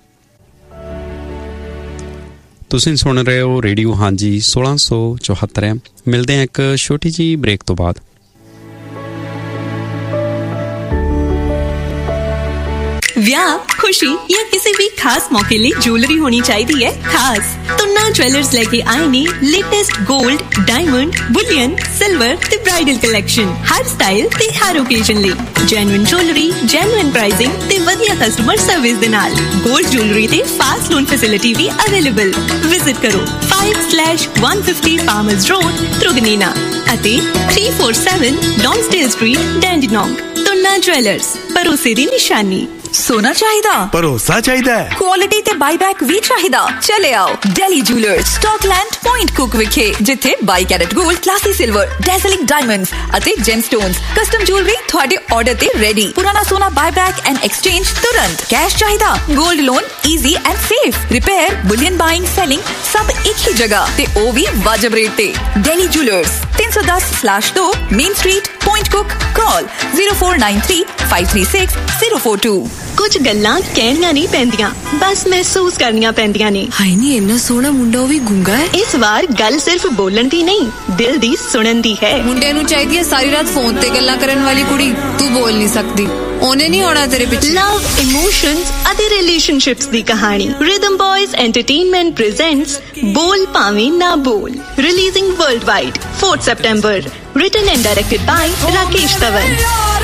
ਤੁਸੀਂ ਸੁਣ ਰਹੇ ਹੋ ਰੇਡੀਓ ਹਾਂਜੀ ਸੋਲਾਂ ਸੌ ਚੌਹੱਤਰ ਐਮ। ਮਿਲਦੇ ਹਾਂ ਇੱਕ ਛੋਟੀ ਜਿਹੀ ਬ੍ਰੇਕ ਤੋਂ ਬਾਅਦ। ਵਿਆਹ, ਖੁਸ਼ੀ ਜਾਂ ਕਿਸੇ ਵੀ ਖਾਸ ਮੌਕੇ ਲਈ ਜੁਐਲਰੀ ਹੋਣੀ ਚਾਹੀਦੀ ਹੈ ਖਾਸ। ਤੁੰਨਾ ਜੁਐਲਰਸ ਲੈ ਕੇ ਆਏ ਨੇ latest gold, diamond, bullion, silver ਤੇ ਬ੍ਰਾਈਡਲ ਕਲੈਕਸ਼ਨ। ਹਰ ਸਟਾਈਲ ਤੇ ਹਰ ਓਕੇਜ਼ਨ ਲਈ ਜੈਨੂਇਨ ਜੁਐਲਰੀ, ਜੈਨੂਇਨ ਪ੍ਰਾਈਸਿੰਗ ਤੇ ਵਧੀਆ ਜਾਂ ਕਸਟਮਰ ਸਰਵਿਸ ਦੇ ਨਾਲ। ਗੋਲਡ ਜੁਐਲਰੀ ਤੇ ਫਾਸਟ ਲੋਨ ਫੈਸਿਲਿਟੀ ਵੀ ਅਵੇਲੇਬਲ। ਵਿਜ਼ਿਟ ਕਰੋ five slash one fifty Palmers Road, Truganina ਅਤੇ three forty-seven Lonsdale Street, Dandenong। Tuna jewellers, ਭਰੋਸੇ ਦੀ ਨਿਸ਼ਾਨੀ। सोना चाहिदा, भरोसा चाहिदा है, क्वालिटी ते बाईबैक भी चाहिदा। चले आओ Delhi jewellers, Scotland point cook विखे, जिथे by carat gold, classy silver, डेज़लिंग diamonds अते जेमस्टोन्स, कस्टम ज्वेलरी थोड़े ऑर्डर ते रेडी। पुराना सोना बाईबैक एंड एक्सचेंज तुरंत। कैश चाहिदा, gold loan easy and safe. Repair, Boolean buying, selling सब एक ही जगह ते ओ भी वाजिब रेट ते। दिल्ली जूलर्स तीन सौ दस स्लैश दो main street, point cook. Call zero four nine three five three six zero four two। ਕੁਝ ਗੱਲਾਂ ਕਹਿਣੀਆਂ ਨਹੀਂ ਪੈਂਦੀਆਂ, ਬਸ ਮਹਿਸੂਸ ਕਰਨੀਆਂ ਪੈਂਦੀਆਂ ਨੇ। ਹਾਏ ਨੀ ਇੰਨਾ ਸੋਹਣਾ ਮੁੰਡਾ ਉਹ ਵੀ ਗੁੰਗਾ ਹੈ। ਇਸ ਵਾਰ ਗੱਲ ਸਿਰਫ ਬੋਲਣ ਦੀ ਨਹੀਂ, ਦਿਲ ਦੀ ਸੁਣਨ ਦੀ ਹੈ। ਮੁੰਡੇ ਨੂੰ ਚਾਹੀਦੀ ਹੈ ਸਾਰੀ ਰਾਤ ਫੋਨ ਤੇ ਗੱਲਾਂ ਕਰਨ ਵਾਲੀ ਕੁੜੀ। ਤੂੰ ਬੋਲ ਨਹੀਂ ਸਕਦੀ, ਉਹਨੇ ਨਹੀਂ ਆਉਣਾ ਤੇਰੇ ਪਿੱਛੇ। ਲਵ, ਇਮੋਸ਼ਨਸ ਅਤੇ ਰਿਲੇਸ਼ਨਸ਼ਿਪਸ ਦੀ ਕਹਾਣੀ। ਰਿਦਮ ਬॉयਜ਼ ਐਂਟਰਟੇਨਮੈਂਟ ਪ੍ਰੈਜ਼ੈਂਟਸ ਬੋਲ ਭਾਵੇਂ ਨਾ ਬੋਲ, releasing world wide fourth September। written and directed by Rakesh Tavan।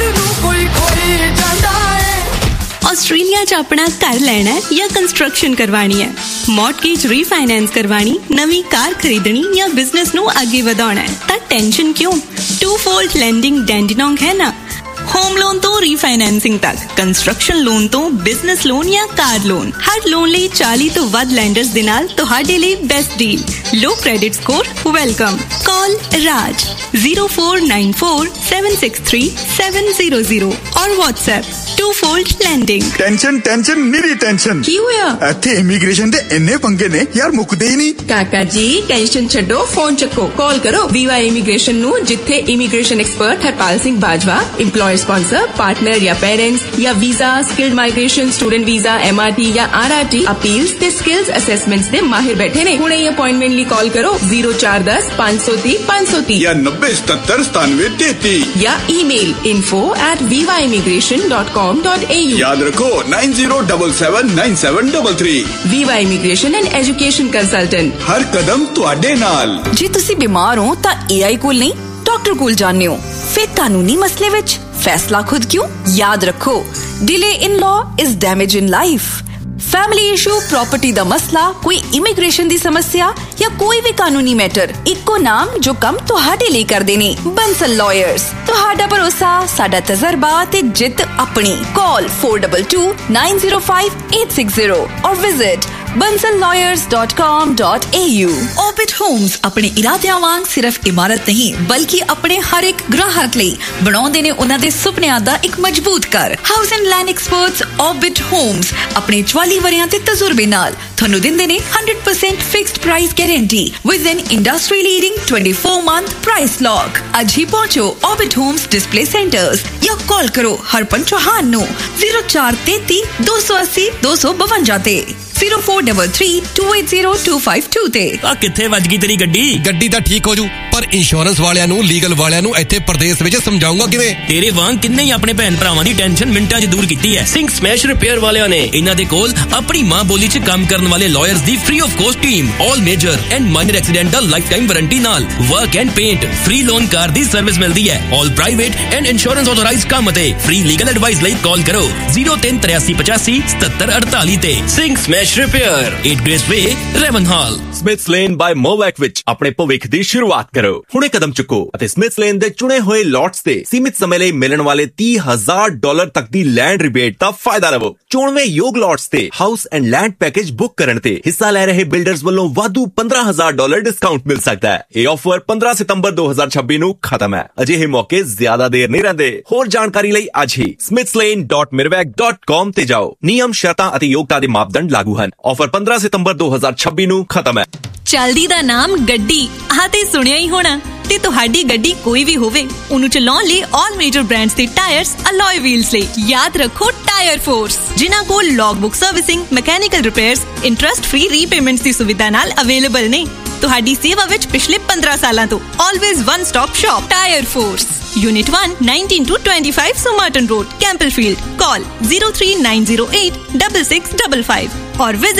Australia 'ਚ ਆਪਣਾ ਘਰ ਲੈਣਾ ਹੈ ਜਾਂ ਕੰਸਟਰਕਸ਼ਨ ਕਰਵਾਣੀ ਹੈ, ਮੌਰਟਗੇਜ ਰੀਫਾਈਨੈਂਸ ਕਰਵਾਣੀ, ਨਵੀਂ ਕਾਰ ਖਰੀਦਣੀ ਜਾਂ ਬਿਜ਼ਨਸ ਨੂੰ ਅੱਗੇ ਵਧਾਉਣਾ ਹੈ ਤਾਂ ਟੈਨਸ਼ਨ ਕਿਉਂ? ਟੂ ਫੋਲਡ ਲੈਂਡਿੰਗ ਡੈਂਡੀਨੋਂਗ ਹੈ ਨਾ। ਹੋਮ ਲੋਨ ਤੋਂ ਰੀਫਾਈਨੈਂਸਿੰਗ ਤੱਕ, ਕੰਸਟਰਕਸ਼ਨ ਲੋਨ ਤੋਂ ਬਿਜ਼ਨਸ ਲੋਨ ਜਾਂ ਕਾਰ ਲੋਨ, ਹਰ ਲੋਨ ਲਈ ਚਾਲੀ ਤੋਂ ਵੱਧ ਲੈਂਡਰਸ ਦੇ ਨਾਲ ਤੁਹਾਡੇ ਲਈ ਬੈਸਟ ਡੀਲ। ਲੋ ਕ੍ਰੈਡਿਟ ਸਕੋਰ ਵੈਲਕਮ। ਕਾਲ ਰਾਜ zero four nine four seven six three seven zero zero ਔਰ WhatsApp two fold lending। Tension tension ਨਿਰੀ tension. ਕੀ ਹੋਇਆ? ਇੱਥੇ ਇਮੀਗ੍ਰੇਸ਼ਨ ਦੇ ਇੰਨੇ ਪੰਗੇ ਨੇ ਯਾਰ, ਮੁੱਕਦੇ ਹੀ ਨਹੀਂ। ਕਾਕਾ ਜੀ ਟੈਨਸ਼ਨ ਛੱਡੋ, ਫੋਨ ਚੱਕੋ, ਕਾਲ ਕਰੋ ਵੀਵਾ ਇਮੀਗ੍ਰੇਸ਼ਨ ਨੂੰ, ਜਿੱਥੇ immigration expert Harpal Singh Bajwa, employer sponsor, partner या पेरेंट्स या visa, skilled migration, student visa, MRT या आरआरटी अपील्स ते स्किल्स असेसमेंट्स दे माहिर बैठे ने। हुणे अपॉइंटमेंट ਲਈ ਕਾਲ ਕਰੋ zero four one zero five zero three five zero three या नब्बे सतहत्तर सतानवे तैंतीस या email info at viva immigration dot com dot a u। याद रखो nine zero seven seven nine seven three three। Viva Immigration and Education Consultant, हर कदम तुहाडे नाल। ਜੇ ਤੁਸੀਂ ਬਿਮਾਰ ਹੋ ਤਾਂ ਏਆਈ ਕੋਲ ਨਹੀਂ, ਡਾਕਟਰ ਕੋਲ ਜਾਂਦੇ ਹੋ। ਫਿਰ ਕਾਨੂੰਨੀ ਮਸਲੇ ਵਿੱਚ फैसला खुद क्यों? याद रखो, delay in law is damage in life. Family issue, property दा मसला, कोई इमिग्रेशन दी समस्या या कोई भी कानूनी मैटर, इको नाम जो कम तुहाडे लिए करदे ने, बंसल लॉयर्स। तुहाडा भरोसा, साडा तजर्बा ते जित अपनी। Call four two two nine zero five eight six zero और visit bansal lawyers dot com dot a u। Orbit Homes अपने इरादियां वांग सिर्फ इमारत नहीं बल्कि अपने हर एक ग्राहक ਲਈ ਬਣਾਉਂਦੇ ਨੇ ਉਹਨਾਂ ਦੇ ਸੁਪਨਿਆਂ ਦਾ ਇੱਕ ਮਜ਼ਬੂਤ ਘਰ। House and land experts Orbit Homes ਆਪਣੇ ਚੁਆਲੀ ਵਰਿਆਂ ਦੇ ਤਜਰਬੇ ਨਾਲ ਤੁਹਾਨੂੰ ਦਿੰਦੇ ਨੇ one hundred percent fixed price guarantee with N industry leading twenty-four month price lock. ਅੱਜ ਹੀ ਪਹੁੰਚੋ Orbit Homes ਡਿਸਪਲੇ ਸੈਂਟਰਸ ਜਾਂ ਕਾਲ ਕਰੋ ਹਰਪਨ ਚੌਹਾਨ ਨੂੰ zero four three three two eight zero two two two five ਤੇ zero four three three two eight zero two five two ਤੇ। ਆ ਕਿੱਥੇ ਵੱਜ ਗਈ ਤੇਰੀ ਗੱਡੀ? ਗੱਡੀ ਤਾਂ ਠੀਕ ਹੋ ਜੂ, ਪਰ ਇੰਸ਼ੋਰੈਂਸ ਵਾਲਿਆਂ ਨੂੰ, ਲੀਗਲ ਵਾਲਿਆਂ ਨੂੰ ਇੱਥੇ ਪ੍ਰਦੇਸ਼ ਵਿੱਚ ਸਮਝਾਉਂਗਾ ਕਿਵੇਂ? ਤੇਰੇ ਵਾਂਗ ਕਿੰਨੇ ਹੀ ਆਪਣੇ ਭੈਣ ਭਰਾਵਾਂ ਦੀ ਟੈਨਸ਼ਨ ਮਿੰਟਾਂ 'ਚ ਦੂਰ ਕੀਤੀ ਹੈ ਸਿੰਘ ਸਮੈਸ਼ ਰਿਪੇਅਰ ਵਾਲਿਆਂ ਨੇ। ਇਹਨਾਂ ਦੇ ਕੋਲ ਆਪਣੀ ਮਾਂ ਬੋਲੀ 'ਚ ਕੰਮ ਕਰਨ ਵਾਲੇ lawyers the free of cost team, all major and minor accidental life time warranty ਨਾਲ work and paint, free loan car the service ਮਿਲਦੀ ਹੈ, ਆਲ ਪ੍ਰਾਈਵੇਟ ਐਂਡ ਇੰਸ਼ੋਰੈਂਸ ਆਥੋਰਾਈਜ਼ਡ ਕੰਮ ਅਤੇ ਫ੍ਰੀ ਲੀਗਲ ਐਡਵਾਈਸ ਲਈ ਕਾਲ ਕਰੋ zero three three eight five seven seven eight eight ਤੇ। Singh smash repair, eight Grace Way, Ravenhall। ਸਮਿਥਸ lane ਬਾਈ ਮੋਵੈਕ ਵਿੱਚ ਆਪਣੇ ਭਵਿੱਖ ਦੀ ਸ਼ੁਰੂਆਤ ਕਰੋ। ਹੁਣੇ ਕਦਮ ਚੁੱਕੋ ਅਤੇ ਸਮਿਥਸ ਲੇਨ ਦੇ ਚੁਣੇ ਹੋਏ ਲੋਟਸ ਤੇ ਸੀਮਿਤ ਸਮੇਂ ਲਈ ਮਿਲਣ ਵਾਲੇ ਤੀਹ ਹਜ਼ਾਰ ਡਾਲਰ ਤੱਕ ਦੀ ਲੈਂਡ ਰਿਬੇਟ ਦਾ ਫਾਇਦਾ ਲਵੋ। ਚੁਣਵੇਂ ਯੋਗ ਲੋਟਸ ਤੇ house and land package book ਕਰਨ ਤੇ ਹਿੱਸਾ ਲੈ ਰਹੇ ਬਿਲਡਰਸ ਵੱਲੋਂ ਵਾਧੂ ਪੰਦਰਾਂ ਹਜ਼ਾਰ ਡਾਲਰ ਡਿਸਕਾਊਂਟ ਮਿਲ ਸਕਦਾ ਹੈ। ਇਹ ਆਫਰ ਪੰਦਰਾਂ ਸਤੰਬਰ ਦੋ ਹਜ਼ਾਰ ਛੱਬੀ ਨੂੰ ਖਤਮ ਹੈ। ਅਜਿਹੇ ਮੌਕੇ ਜ਼ਿਆਦਾ ਦੇਰ ਨਹੀਂ ਰਹਿੰਦੇ। ਹੋਰ ਜਾਣਕਾਰੀ ਲਈ ਅੱਜ ਹੀ smiths lane dot mirwak dot com ਤੇ ਜਾਓ। ਨਿਯਮ, ਸ਼ਰਤਾਂ ਅਤੇ ਯੋਗਤਾ ਦੇ ਮਾਪਦੰਡ ਲਾਗੂ ਹਨ। ਆਫਰ ਪੰਦਰਾਂ ਸਤੰਬਰ ਦੋ ਹਜ਼ਾਰ ਛੱਬੀ ਨੂੰ ਖਤਮ ਹੈ। ਚਲਦੀ ਦਾ ਨਾਮ ਗੱਡੀ, ਆਹ ਤੇ ਸੁਣਿਆ ਹੀ ਹੋਣਾ। ਤੇ ਤੁਹਾਡੀ ਗੱਡੀ ਕੋਈ ਵੀ ਹੋਵੇ, ਉਹਨੂੰ ਚਲਾਉਣ ਲਈ ਆਲ ਮੇਜਰ ਬ੍ਰਾਂਡਸ ਦੇ ਟਾਇਰਸ, ਅਲੋਏ ਵੀਲਸ ਲਈ ਯਾਦ ਰੱਖੋ ਟਾਇਰ ਫੋਰਸ, ਜਿਨ੍ਹਾਂ ਕੋਲ log book servicing, mechanical repairs, interest free repayments ਦੀ ਸੁਵਿਧਾ ਨਾਲ ਅਵੇਲੇਬਲ ਨੇ। ਤੁਹਾਡੀ ਸੇਵਾ ਵਿੱਚ ਪਿਛਲੇ ਪੰਦਰਾਂ ਸਾਲਾਂ ਤੋਂ always one stop shop tyre force. Unit one, nineteen to twenty-five Somerton Road, Campbellfield. Call zero three nine zero eight six six five five or visit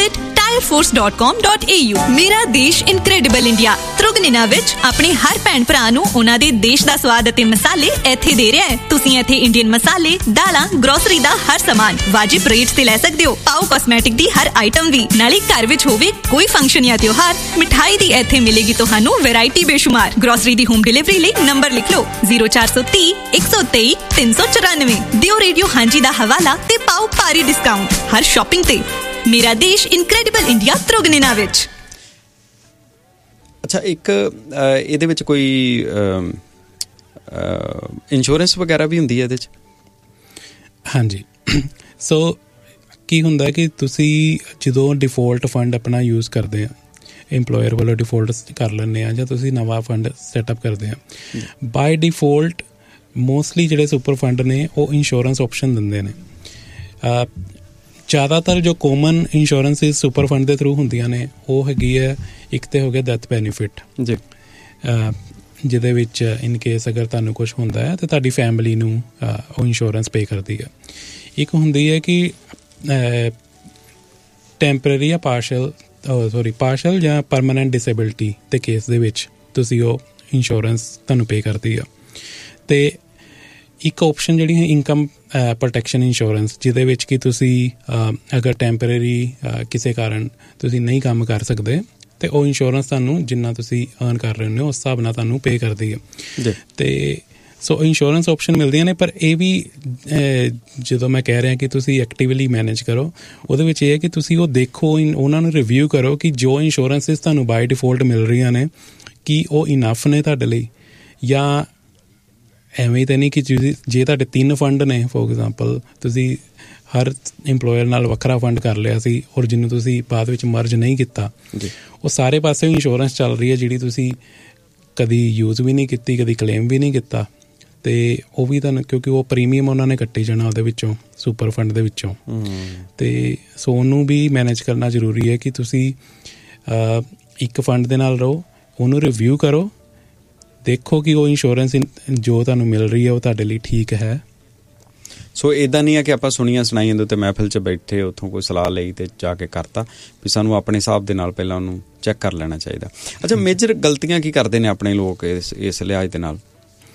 fire force dot com dot a u। ਮੇਰਾ ਦੇਸ਼ incredible India ਤ੍ਰਿਗੁਣਿਨਾ ਵਿੱਚ ਆਪਣੇ ਹਰ ਭੈਣ ਭਰਾ ਨੂੰ ਉਹਨਾਂ ਦੇ ਦੇਸ਼ ਦਾ ਸਵਾਦ ਅਤੇ ਮਸਾਲੇ ਇੱਥੇ ਦੇ ਰਿਹਾ ਹੈ। ਤੁਸੀਂ ਇੱਥੇ ਇੰਡੀਅਨ ਮਸਾਲੇ, ਦਾਲਾਂ, ਗਰੋਸਰੀ ਦਾ ਹਰ ਸਾਮਾਨ ਵਾਜਿਬ ਰੇਟ ਤੇ ਲੈ ਸਕਦੇ ਹੋ। ਪਾਓ ਕਾਸਮੈਟਿਕ ਦੀ ਹਰ ਆਈਟਮ ਵੀ। ਨਾਲੇ ਘਰ ਵਿੱਚ ਹੋਵੇ ਕੋਈ ਫੰਕਸ਼ਨ ਜਾਂ ਤਿਉਹਾਰ, ਮਿਠਾਈ ਦੀ ਇੱਥੇ ਮਿਲੇਗੀ ਤੁਹਾਨੂੰ ਵੈਰਾਈਟੀ ਬੇਸ਼ੁਮਾਰ। ਗਰੋਸਰੀ ਦੀ ਹੋਮ ਡਿਲੀਵਰੀ ਲਈ ਨੰਬਰ ਲਿਖ ਲਓ ਜ਼ੀਰੋ ਚਾਰ ਸੌ ਤੀਹ ਇੱਕ ਸੌ ਤੇਈ ਤਿੰਨ ਸੌ ਚੁਰਾਨਵੇਂ। ਦਿਓ ਰੇਡੀਓ ਹਾਂਜੀ ਦਾ ਹਵਾਲਾ ਤੇ ਪਾਓ ਭਾਰੀ ਡਿਸਕਾਊਂਟ ਹਰ ਸ਼ਾਪਿੰਗ ਤੇ। ਮੇਰਾ ਦੇਸ਼ ਇਨਕ੍ਰੈਡੀਬਲ ਇੰਡੀਆ ਤ੍ਰਿਗੁਣਿਨਾ ਵਿੱਚ। ਅੱਛਾ, ਇੱਕ ਇਹਦੇ ਵਿੱਚ ਕੋਈ ਇੰਸ਼ੋਰੈਂਸ ਵਗੈਰਾ ਵੀ ਹੁੰਦੀ ਹੈ ਇਹਦੇ 'ਚ? ਹਾਂਜੀ, ਸੋ ਕੀ ਹੁੰਦਾ ਕਿ ਤੁਸੀਂ ਜਦੋਂ ਡਿਫੋਲਟ ਫੰਡ ਆਪਣਾ ਯੂਜ਼ ਕਰਦੇ ਆ, ਇੰਪਲੋਇਰ ਵੱਲੋਂ ਡਿਫੋਲਟ ਕਰ ਲੈਂਦੇ ਆ ਜਾਂ ਤੁਸੀਂ ਨਵਾਂ ਫੰਡ ਸੈਟਅਪ ਕਰਦੇ ਆ, ਬਾਏ ਡਿਫੋਲਟ ਮੋਸਟਲੀ ਜਿਹੜੇ ਸੁਪਰ ਫੰਡ ਨੇ ਉਹ ਇੰਸ਼ੋਰੈਂਸ ਆਪਸ਼ਨ ਦਿੰਦੇ ਨੇ। ਜ਼ਿਆਦਾਤਰ ਜੋ ਕਾਮਨ ਇੰਸ਼ੋਰੈਂਸਿਸ ਸੁਪਰ ਫੰਡ ਦੇ ਥਰੂ ਹੁੰਦੀਆਂ ਨੇ ਉਹ ਹੈਗੀ ਹੈ, ਇੱਕ ਤਾਂ ਹੋ ਗਿਆ ਡੈਥ ਬੈਨੀਫਿਟ ਜੀ, ਜਿਹਦੇ ਵਿੱਚ ਇਨ ਕੇਸ ਅਗਰ ਤੁਹਾਨੂੰ ਕੁਛ ਹੁੰਦਾ ਹੈ ਤਾਂ ਤੁਹਾਡੀ ਫੈਮਿਲੀ ਨੂੰ ਉਹ ਇੰਸ਼ੋਰੈਂਸ ਪੇ ਕਰਦੀ ਹੈ। ਇੱਕ ਹੁੰਦੀ ਹੈ ਕਿ ਟੈਂਪਰੇਰੀ ਜਾਂ ਪਾਰਸ਼ਲ ਸੋਰੀ ਪਾਰਸ਼ਲ ਜਾਂ ਪਰਮਾਨੈਂਟ ਡਿਸੇਬਿਲਿਟੀ ਦੇ ਕੇਸ ਦੇ ਵਿੱਚ ਤੁਸੀਂ ਉਹ ਇੰਸ਼ੋਰੈਂਸ ਤੁਹਾਨੂੰ ਪੇ ਕਰਦੀ ਆ। ਅਤੇ ਇੱਕ ਆਪਸ਼ਨ ਜਿਹੜੀ ਹੈ ਇਨਕਮ ਪ੍ਰੋਟੈਕਸ਼ਨ ਇੰਸ਼ੋਰੈਂਸ, ਜਿਹਦੇ ਵਿੱਚ ਕਿ ਤੁਸੀਂ ਅਗਰ ਟੈਂਪਰੇਰੀ ਕਿਸੇ ਕਾਰਨ ਤੁਸੀਂ ਨਹੀਂ ਕੰਮ ਕਰ ਸਕਦੇ ਅਤੇ ਉਹ ਇੰਸ਼ੋਰੈਂਸ ਤੁਹਾਨੂੰ ਜਿੰਨਾ ਤੁਸੀਂ ਅਰਨ ਕਰ ਰਹੇ ਹੁੰਦੇ ਹੋ ਉਸ ਹਿਸਾਬ ਨਾਲ ਤੁਹਾਨੂੰ ਪੇ ਕਰਦੀ ਹੈ। ਅਤੇ ਸੋ ਇੰਸ਼ੋਰੈਂਸ ਆਪਸ਼ਨ ਮਿਲਦੀਆਂ ਨੇ, ਪਰ ਇਹ ਵੀ ਜਦੋਂ ਮੈਂ ਕਹਿ ਰਿਹਾ ਕਿ ਤੁਸੀਂ ਐਕਟਿਵਲੀ ਮੈਨੇਜ ਕਰੋ, ਉਹਦੇ ਵਿੱਚ ਇਹ ਹੈ ਕਿ ਤੁਸੀਂ ਉਹ ਦੇਖੋ, ਉਹਨਾਂ ਨੂੰ ਰਿਵਿਊ ਕਰੋ ਕਿ ਜੋ ਇੰਸ਼ੋਰੈਂਸਿਸ ਤੁਹਾਨੂੰ ਬਾਈ ਡਿਫੋਲਟ ਮਿਲ ਰਹੀਆਂ ਨੇ ਕੀ ਉਹ ਇਨਫ ਨੇ ਤੁਹਾਡੇ ਲਈ, ਜਾਂ ਐਵੇਂ ਤਾਂ ਨਹੀਂ ਕਿ ਜੇ ਤੁਹਾਡੇ ਤਿੰਨ ਫੰਡ ਨੇ, ਫੋਰ ਐਗਜ਼ਾਮਪਲ ਤੁਸੀਂ ਹਰ ਇੰਪਲੋਇਰ ਨਾਲ ਵੱਖਰਾ ਫੰਡ ਕਰ ਲਿਆ ਸੀ ਔਰ ਜਿਹਨੂੰ ਤੁਸੀਂ ਬਾਅਦ ਵਿੱਚ ਮਰਜ ਨਹੀਂ ਕੀਤਾ, ਉਹ ਸਾਰੇ ਪਾਸੇ ਇੰਸ਼ੋਰੈਂਸ ਚੱਲ ਰਹੀ ਹੈ ਜਿਹੜੀ ਤੁਸੀਂ ਕਦੀ ਯੂਜ਼ ਵੀ ਨਹੀਂ ਕੀਤੀ, ਕਦੀ ਕਲੇਮ ਵੀ ਨਹੀਂ ਕੀਤਾ, ਅਤੇ ਉਹ ਵੀ ਤੁਹਾਨੂੰ ਕਿਉਂਕਿ ਉਹ ਪ੍ਰੀਮੀਅਮ ਉਹਨਾਂ ਨੇ ਕੱਟੀ ਜਾਣਾ ਉਹਦੇ ਵਿੱਚੋਂ, ਸੁਪਰ ਫੰਡ ਦੇ ਵਿੱਚੋਂ। ਅਤੇ ਸੋ ਉਹਨੂੰ ਵੀ ਮੈਨੇਜ ਕਰਨਾ ਜ਼ਰੂਰੀ ਹੈ ਕਿ ਤੁਸੀਂ ਇੱਕ ਫੰਡ ਦੇ ਨਾਲ ਰਹੋ, ਉਹਨੂੰ ਰਿਵਿਊ ਕਰੋ, ਦੇਖੋ ਕਿ ਉਹ ਇੰਸ਼ੋਰੈਂਸ ਜੋ ਤੁਹਾਨੂੰ ਮਿਲ ਰਹੀ ਹੈ ਉਹ ਤੁਹਾਡੇ ਲਈ ਠੀਕ ਹੈ। ਸੋ ਇੱਦਾਂ ਨਹੀਂ ਹੈ ਕਿ ਆਪਾਂ ਸੁਣੀਆਂ ਸੁਣਾਈਆਂ ਦੇ ਉੱਤੇ ਮਹਿਫਿਲ 'ਚ ਬੈਠੇ ਉੱਥੋਂ ਕੋਈ ਸਲਾਹ ਲਈ ਅਤੇ ਜਾ ਕੇ ਕਰਤਾ, ਵੀ ਸਾਨੂੰ ਆਪਣੇ ਹਿਸਾਬ ਦੇ ਨਾਲ ਪਹਿਲਾਂ ਉਹਨੂੰ ਚੈੱਕ ਕਰ ਲੈਣਾ ਚਾਹੀਦਾ। ਅੱਛਾ, ਮੇਜਰ ਗਲਤੀਆਂ ਕੀ ਕਰਦੇ ਨੇ ਆਪਣੇ ਲੋਕ ਇਸ ਇਸ ਲਿਹਾਜ਼ ਦੇ ਨਾਲ?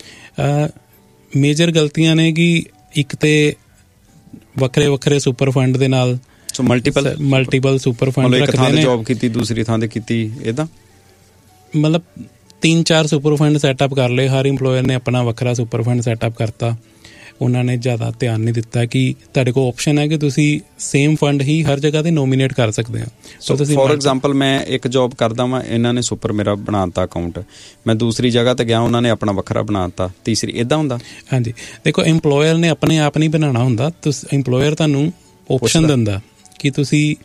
ਮੇਜਰ ਗਲਤੀਆਂ ਨੇ ਕਿ ਇੱਕ ਤਾਂ ਵੱਖਰੇ ਵੱਖਰੇ ਸੁਪਰ ਫੰਡ ਦੇ ਨਾਲ ਸੋ ਮਲਟੀਪਲ ਮਲਟੀਪਲ ਸੁਪਰ ਫੰਡ ਰੱਖਦੇ ਨੇ। ਜੋਬ ਕੀਤੀ ਦੂਸਰੀ ਥਾਂ 'ਤੇ ਕੀਤੀ, ਇੱਦਾਂ ਮਤਲਬ ਤਿੰਨ ਚਾਰ ਸੁਪਰ ਫੰਡ ਸੈਟਅਪ ਕਰ ਲਏ, ਹਰ ਇੰਪਲੋਇਰ ਨੇ ਆਪਣਾ ਵੱਖਰਾ ਸੁਪਰ ਫੰਡ ਸੈਟਅਪ ਕਰਤਾ। ਉਹਨਾਂ ਨੇ ਜ਼ਿਆਦਾ ਧਿਆਨ ਨਹੀਂ ਦਿੱਤਾ ਕਿ ਤੁਹਾਡੇ ਕੋਲ ਆਪਸ਼ਨ ਹੈ ਕਿ ਤੁਸੀਂ ਸੇਮ ਫੰਡ ਹੀ ਹਰ ਜਗ੍ਹਾ 'ਤੇ ਨੋਮੀਨੇਟ ਕਰ ਸਕਦੇ ਹੋ। ਸੋ ਤੁਸੀਂ ਫੋਰ ਐਗਜ਼ਾਮਪਲ ਮੈਂ ਇੱਕ ਜੋਬ ਕਰਦਾ ਵਾਂ, ਇਹਨਾਂ ਨੇ ਸੁਪਰ ਮੇਰਾ ਬਣਾ ਦਿੱਤਾ ਅਕਾਊਂਟ, ਮੈਂ ਦੂਸਰੀ ਜਗ੍ਹਾ 'ਤੇ ਗਿਆ, ਉਹਨਾਂ ਨੇ ਆਪਣਾ ਵੱਖਰਾ ਬਣਾ ਦਿੱਤਾ, ਤੀਸਰੀ, ਇੱਦਾਂ ਹੁੰਦਾ? ਹਾਂਜੀ, ਦੇਖੋ ਇੰਪਲੋਇਰ ਨੇ ਆਪਣੇ ਆਪ ਨਹੀਂ ਬਣਾਉਣਾ ਹੁੰਦਾ, ਤੁਸੀਂ ਇੰਪਲੋਇਰ ਤੁਹਾਨੂੰ ਆਪਸ਼ਨ ਦਿੰਦਾ ਕਿ ਤੁਸੀਂ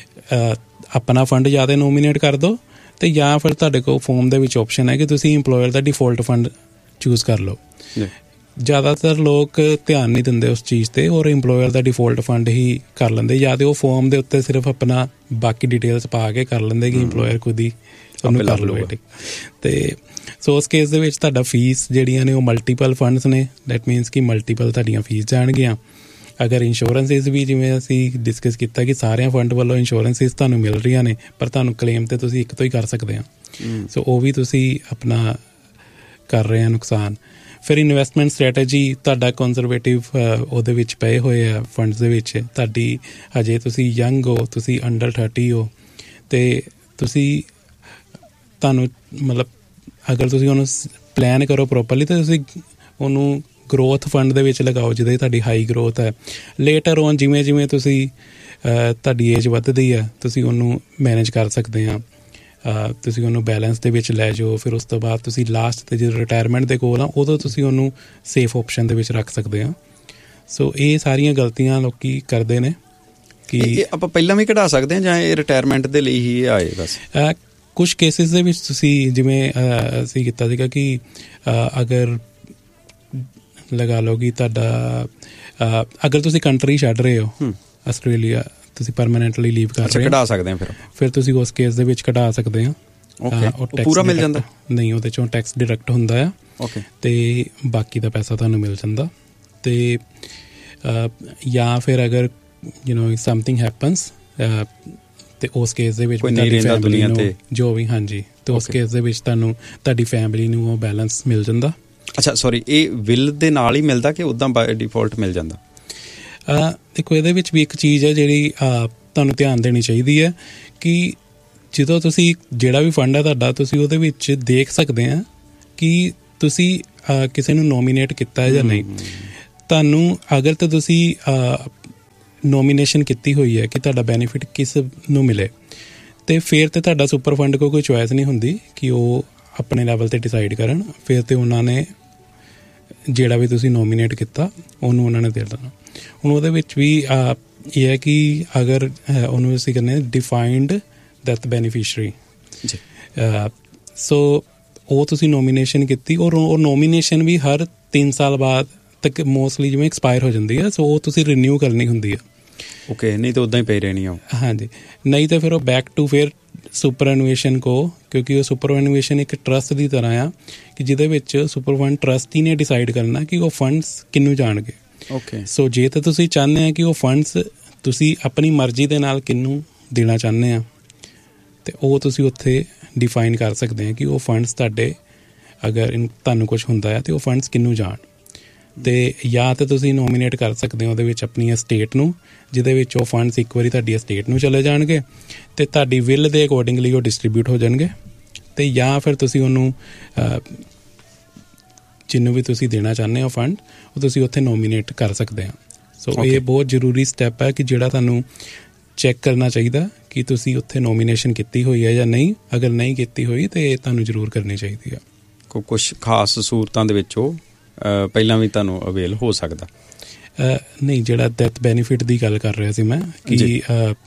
ਆਪਣਾ ਫੰਡ ਜਾਂ ਤਾਂ ਨੋਮੀਨੇਟ ਕਰ ਦਿਓ ਅਤੇ ਜਾਂ ਫਿਰ ਤੁਹਾਡੇ ਕੋਲ ਫੋਰਮ ਦੇ ਵਿੱਚ ਆਪਸ਼ਨ ਹੈ ਕਿ ਤੁਸੀਂ ਇੰਪਲੋਇਰ ਦਾ ਡਿਫੋਲਟ ਫੰਡ ਚੂਜ਼ ਕਰ ਲਓ। ਜ਼ਿਆਦਾਤਰ ਲੋਕ ਧਿਆਨ ਨਹੀਂ ਦਿੰਦੇ ਉਸ ਚੀਜ਼ 'ਤੇ ਔਰ ਇੰਪਲੋਇਰ ਦਾ ਡਿਫੋਲਟ ਫੰਡ ਹੀ ਕਰ ਲੈਂਦੇ, ਜਾਂ ਤਾਂ ਉਹ ਫੋਰਮ ਦੇ ਉੱਤੇ ਸਿਰਫ ਆਪਣਾ ਬਾਕੀ ਡਿਟੇਲਸ ਪਾ ਕੇ ਕਰ ਲੈਂਦੇ ਕਿ ਇੰਪਲੋਇਰ ਖੁਦ ਹੀ ਉਹਨੂੰ ਕਰ ਲਓ। ਅਤੇ ਸੋ ਉਸ ਕੇਸ ਦੇ ਵਿੱਚ ਤੁਹਾਡਾ ਫੀਸ ਜਿਹੜੀਆਂ ਨੇ ਉਹ ਮਲਟੀਪਲ ਫੰਡਸ ਨੇ, ਦੈਟ ਮੀਨਸ ਕਿ ਮਲਟੀਪਲ ਤੁਹਾਡੀਆਂ ਫੀਸ ਜਾਣਗੀਆਂ। ਅਗਰ ਇੰਸ਼ੋਰੈਂਸਿਸ ਵੀ ਜਿਵੇਂ ਅਸੀਂ ਡਿਸਕਸ ਕੀਤਾ ਕਿ ਸਾਰਿਆਂ ਫੰਡ ਵੱਲੋਂ ਇੰਸ਼ੋਰੈਂਸਿਸ ਤੁਹਾਨੂੰ ਮਿਲ ਰਹੀਆਂ ਨੇ, ਪਰ ਤੁਹਾਨੂੰ ਕਲੇਮ ਤਾਂ ਤੁਸੀਂ ਇੱਕ ਤੋਂ ਹੀ ਕਰ ਸਕਦੇ ਹੋ, ਸੋ ਉਹ ਵੀ ਤੁਸੀਂ ਆਪਣਾ ਕਰ ਰਹੇ ਆ ਨੁਕਸਾਨ। ਫਿਰ ਇਨਵੈਸਟਮੈਂਟ ਸਟ੍ਰੈਟਜੀ ਤੁਹਾਡਾ ਕੰਜ਼ਰਵੇਟਿਵ ਉਹਦੇ ਵਿੱਚ ਪਏ ਹੋਏ ਆ ਫੰਡਸ ਦੇ ਵਿੱਚ, ਤੁਹਾਡੀ ਹਜੇ ਤੁਸੀਂ ਯੰਗ ਹੋ, ਤੁਸੀਂ ਅੰਡਰ ਥਰਟੀ ਹੋ, ਅਤੇ ਤੁਸੀਂ ਤੁਹਾਨੂੰ ਮਤਲਬ ਅਗਰ ਤੁਸੀਂ ਉਹਨੂੰ ਪਲੈਨ ਕਰੋ ਪ੍ਰੋਪਰਲੀ ਤਾਂ ਤੁਸੀਂ ਉਹਨੂੰ ਗਰੋਥ ਫੰਡ ਦੇ ਵਿੱਚ ਲਗਾਓ ਜਿਹਦੇ ਤੁਹਾਡੀ ਹਾਈ ਗਰੋਥ ਹੈ। ਲੇਟਰ ਔਨ ਜਿਵੇਂ ਜਿਵੇਂ ਤੁਸੀਂ ਤੁਹਾਡੀ ਏਜ ਵੱਧਦੀ ਹੈ ਤੁਸੀਂ ਉਹਨੂੰ ਮੈਨੇਜ ਕਰ ਸਕਦੇ ਹਾਂ, ਤੁਸੀਂ ਉਹਨੂੰ ਬੈਲੈਂਸ ਦੇ ਵਿੱਚ ਲੈ ਜਾਓ। ਫਿਰ ਉਸ ਤੋਂ ਬਾਅਦ ਤੁਸੀਂ ਲਾਸਟ 'ਤੇ ਜਦੋਂ ਰਿਟਾਇਰਮੈਂਟ ਦੇ ਕੋਲ ਆ ਉਦੋਂ ਤੁਸੀਂ ਉਹਨੂੰ ਸੇਫ ਆਪਸ਼ਨ ਦੇ ਵਿੱਚ ਰੱਖ ਸਕਦੇ ਹੋ। ਸੋ ਇਹ ਸਾਰੀਆਂ ਗਲਤੀਆਂ ਲੋਕ ਕਰਦੇ ਨੇ ਕਿ ਆਪਾਂ ਪਹਿਲਾਂ ਵੀ ਕਢਾ ਸਕਦੇ ਹਾਂ ਜਾਂ ਇਹ ਰਿਟਾਇਰਮੈਂਟ ਦੇ ਲਈ ਹੀ ਆਏ ਬਸ? ਕੁਛ ਕੇਸਿਸ ਦੇ ਵਿੱਚ ਤੁਸੀਂ ਜਿਵੇਂ ਅਸੀਂ ਕੀਤਾ ਸੀਗਾ ਕਿ ਅਗਰ ਲਗਾ ਲਓ ਕਿ ਤੁਹਾਡਾ ਅਗਰ ਤੁਸੀਂ ਕੰਟਰੀ ਛੱਡ ਰਹੇ ਹੋ ਆਸਟ੍ਰੇਲੀਆ, ਤੁਸੀਂ ਪਰਮਾਨੈਂਟਲੀ ਲੀਵ ਕਰ ਰਹੇ ਹੋ, ਕਢਾ ਸਕਦੇ ਹੋ, ਫਿਰ ਫਿਰ ਤੁਸੀਂ ਉਸ ਕੇਸ ਦੇ ਵਿੱਚ ਕਢਾ ਸਕਦੇ ਹੋ। ਪੂਰਾ ਮਿਲ ਜਾਂਦਾ? ਨਹੀਂ, ਉਹਦੇ 'ਚੋਂ ਟੈਕਸ ਡਿਡਕਟ ਹੁੰਦਾ ਆ ਅਤੇ ਬਾਕੀ ਦਾ ਪੈਸਾ ਤੁਹਾਨੂੰ ਮਿਲ ਜਾਂਦਾ। ਅਤੇ ਜਾਂ ਫਿਰ ਅਗਰ ਯੂ ਨੋ ਸਮਥਿੰਗ ਹੈਪਨਸ ਤੇ ਉਸ ਕੇਸ ਦੇ ਵਿੱਚ ਦੁਨੀਆ ਤੇ ਜੋ ਵੀ ਹਾਂਜੀ ਤੇ ਉਸ ਕੇਸ ਦੇ ਵਿੱਚ ਤੁਹਾਨੂੰ ਤੁਹਾਡੀ ਫੈਮਿਲੀ ਨੂੰ ਉਹ ਬੈਲੈਂਸ ਮਿਲ ਜਾਂਦਾ। ਅੱਛਾ ਸੌਰੀ, ਇਹ ਵਿਲ ਦੇ ਨਾਲ ਹੀ ਮਿਲਦਾ ਕਿ ਉੱਦਾਂ ਬਾਏ ਡਿਫਾਲਟ ਮਿਲ ਜਾਂਦਾ? ਦੇਖੋ ਇਹਦੇ ਵਿੱਚ ਵੀ ਇੱਕ ਚੀਜ਼ ਹੈ ਜਿਹੜੀ ਤੁਹਾਨੂੰ ਧਿਆਨ ਦੇਣੀ ਚਾਹੀਦੀ ਹੈ ਕਿ ਜਦੋਂ ਤੁਸੀਂ ਜਿਹੜਾ ਵੀ ਫੰਡ ਹੈ ਤੁਹਾਡਾ, ਤੁਸੀਂ ਉਹਦੇ ਵਿੱਚ ਦੇਖ ਸਕਦੇ ਆ ਕਿ ਤੁਸੀਂ ਕਿਸੇ ਨੂੰ ਨੋਮੀਨੇਟ ਕੀਤਾ ਹੈ ਜਾਂ ਨਹੀਂ। ਤੁਹਾਨੂੰ ਅਗਰ ਤਾਂ ਤੁਸੀਂ ਨੋਮੀਨੇਸ਼ਨ ਕੀਤੀ ਹੋਈ ਹੈ ਕਿ ਤੁਹਾਡਾ ਬੈਨੀਫਿਟ ਕਿਸ ਨੂੰ ਮਿਲੇ, ਤੇ ਫਿਰ ਤਾਂ ਤੁਹਾਡਾ ਸੁਪਰ ਫੰਡ ਕੋਲ ਕੋਈ ਚੋਇਸ ਨਹੀਂ ਹੁੰਦੀ ਕਿ ਉਹ ਆਪਣੇ ਲੈਵਲ 'ਤੇ ਡਿਸਾਈਡ ਕਰਨ। ਫਿਰ ਤਾਂ ਉਹਨਾਂ ਨੇ ਜਿਹੜਾ ਵੀ ਤੁਸੀਂ ਨੋਮੀਨੇਟ ਕੀਤਾ ਉਹਨੂੰ ਉਹਨਾਂ ਨੇ ਦੇ ਦੇਣਾ। ਹੁਣ ਉਹਦੇ ਵਿੱਚ ਵੀ ਇਹ ਹੈ ਕਿ ਅਗਰ ਉਹਨੂੰ ਅਸੀਂ ਕਹਿੰਦੇ ਡਿਫਾਈਨਡ ਡੈਥ ਬੈਨੀਫਿਸ਼ਰੀ, ਸੋ ਉਹ ਤੁਸੀਂ ਨੋਮੀਨੇਸ਼ਨ ਕੀਤੀ ਔਰ ਉਹ ਨੋਮੀਨੇਸ਼ਨ ਵੀ ਹਰ ਤਿੰਨ ਸਾਲ ਬਾਅਦ ਤੱਕ ਮੋਸਟਲੀ ਜਿਵੇਂ ਐਕਸਪਾਇਰ ਹੋ ਜਾਂਦੀ ਹੈ, ਸੋ ਉਹ ਤੁਸੀਂ ਰੀਨਿਊ ਕਰਨੀ ਹੁੰਦੀ ਹੈ। ਓਕੇ, ਨਹੀਂ ਤਾਂ ਉੱਦਾਂ ਹੀ ਪਈ ਰਹਿਣੀ ਆ। ਹਾਂਜੀ, ਨਹੀਂ ਤਾਂ ਫਿਰ ਉਹ ਬੈਕ ਟੂ ਫਿਰ ਸੁਪਰ ਐਨੂਏਸ਼ਨ ਕੋ, ਕਿਉਂਕਿ ਉਹ ਸੁਪਰ ਐਨੂਏਸ਼ਨ ਇੱਕ ਟਰਸਟ ਦੀ ਤਰ੍ਹਾਂ ਆ ਕਿ ਜਿਹਦੇ ਵਿੱਚ ਸੁਪਰ ਫੰਡ ਟਰਸਟੀ ਨੇ ਡਿਸਾਈਡ ਕਰਨਾ ਕਿ ਉਹ ਫੰਡਸ ਕਿਹਨੂੰ ਜਾਣਗੇ। ਓਕੇ, ਸੋ ਜੇ ਤਾਂ ਤੁਸੀਂ ਚਾਹੁੰਦੇ ਆ ਕਿ ਉਹ ਫੰਡਸ ਤੁਸੀਂ ਆਪਣੀ ਮਰਜ਼ੀ ਦੇ ਨਾਲ ਕਿਹਨੂੰ ਦੇਣਾ ਚਾਹੁੰਦੇ ਆ, ਤੇ ਉਹ ਤੁਸੀਂ ਉੱਥੇ ਡਿਫਾਈਨ ਕਰ ਸਕਦੇ ਆ ਕਿ ਉਹ ਫੰਡਸ ਤੁਹਾਡੇ ਅਗਰ ਤੁਹਾਨੂੰ ਕੁਛ ਹੁੰਦਾ ਹੈ ਤੇ ਉਹ ਫੰਡਸ ਕਿਹਨੂੰ ਜਾਣ। ਤੇ ਜਾਂ ਤਾਂ ਤੁਸੀਂ ਨੋਮੀਨੇਟ ਕਰ ਸਕਦੇ ਹੋ ਉਹਦੇ ਵਿੱਚ ਆਪਣੀ estate ਨੂੰ, ਜਿਹਦੇ ਵਿੱਚ ਉਹ ਫੰਡਸ ਇੱਕ ਵਾਰੀ ਤੁਹਾਡੀ estate ਨੂੰ ਚਲੇ ਜਾਣਗੇ ਤੇ ਤੁਹਾਡੀ ਵਿਲ ਦੇ ਅਕੋਰਡਿੰਗਲੀ ਉਹ ਡਿਸਟਰੀਬਿਊਟ ਹੋ ਜਾਣਗੇ। ਤੇ ਜਾਂ ਫਿਰ ਤੁਸੀਂ ਉਹਨੂੰ ਜਿਹਨੂੰ ਵੀ ਤੁਸੀਂ ਦੇਣਾ ਚਾਹੁੰਦੇ ਹੋ ਫੰਡ, ਉਹ ਤੁਸੀਂ ਉੱਥੇ ਨੋਮੀਨੇਟ ਕਰ ਸਕਦੇ ਹੋ। ਸੋ ਇਹ ਬਹੁਤ ਜ਼ਰੂਰੀ ਸਟੈਪ ਹੈ ਕਿ ਜਿਹੜਾ ਤੁਹਾਨੂੰ ਚੈੱਕ ਕਰਨਾ ਚਾਹੀਦਾ ਕਿ ਤੁਸੀਂ ਉੱਥੇ ਨੋਮੀਨੇਸ਼ਨ ਕੀਤੀ ਹੋਈ ਹੈ ਜਾਂ ਨਹੀਂ। ਅਗਰ ਨਹੀਂ ਕੀਤੀ ਹੋਈ ਤੇ ਤੁਹਾਨੂੰ ਜ਼ਰੂਰ ਕਰਨੀ ਚਾਹੀਦੀ ਆ। ਕੋਈ ਕੁਛ ਖਾਸ ਸਹੂਲਤਾਂ ਦੇ ਵਿੱਚ ਉਹ ਪਹਿਲਾਂ ਵੀ ਤੁਹਾਨੂੰ ਅਵੇਲ ਹੋ ਸਕਦਾ? ਨਹੀਂ, ਜਿਹੜਾ ਡੈਥ ਬੈਨੀਫਿਟ ਦੀ ਗੱਲ ਕਰ ਰਿਹਾ ਸੀ ਮੈਂ ਕਿ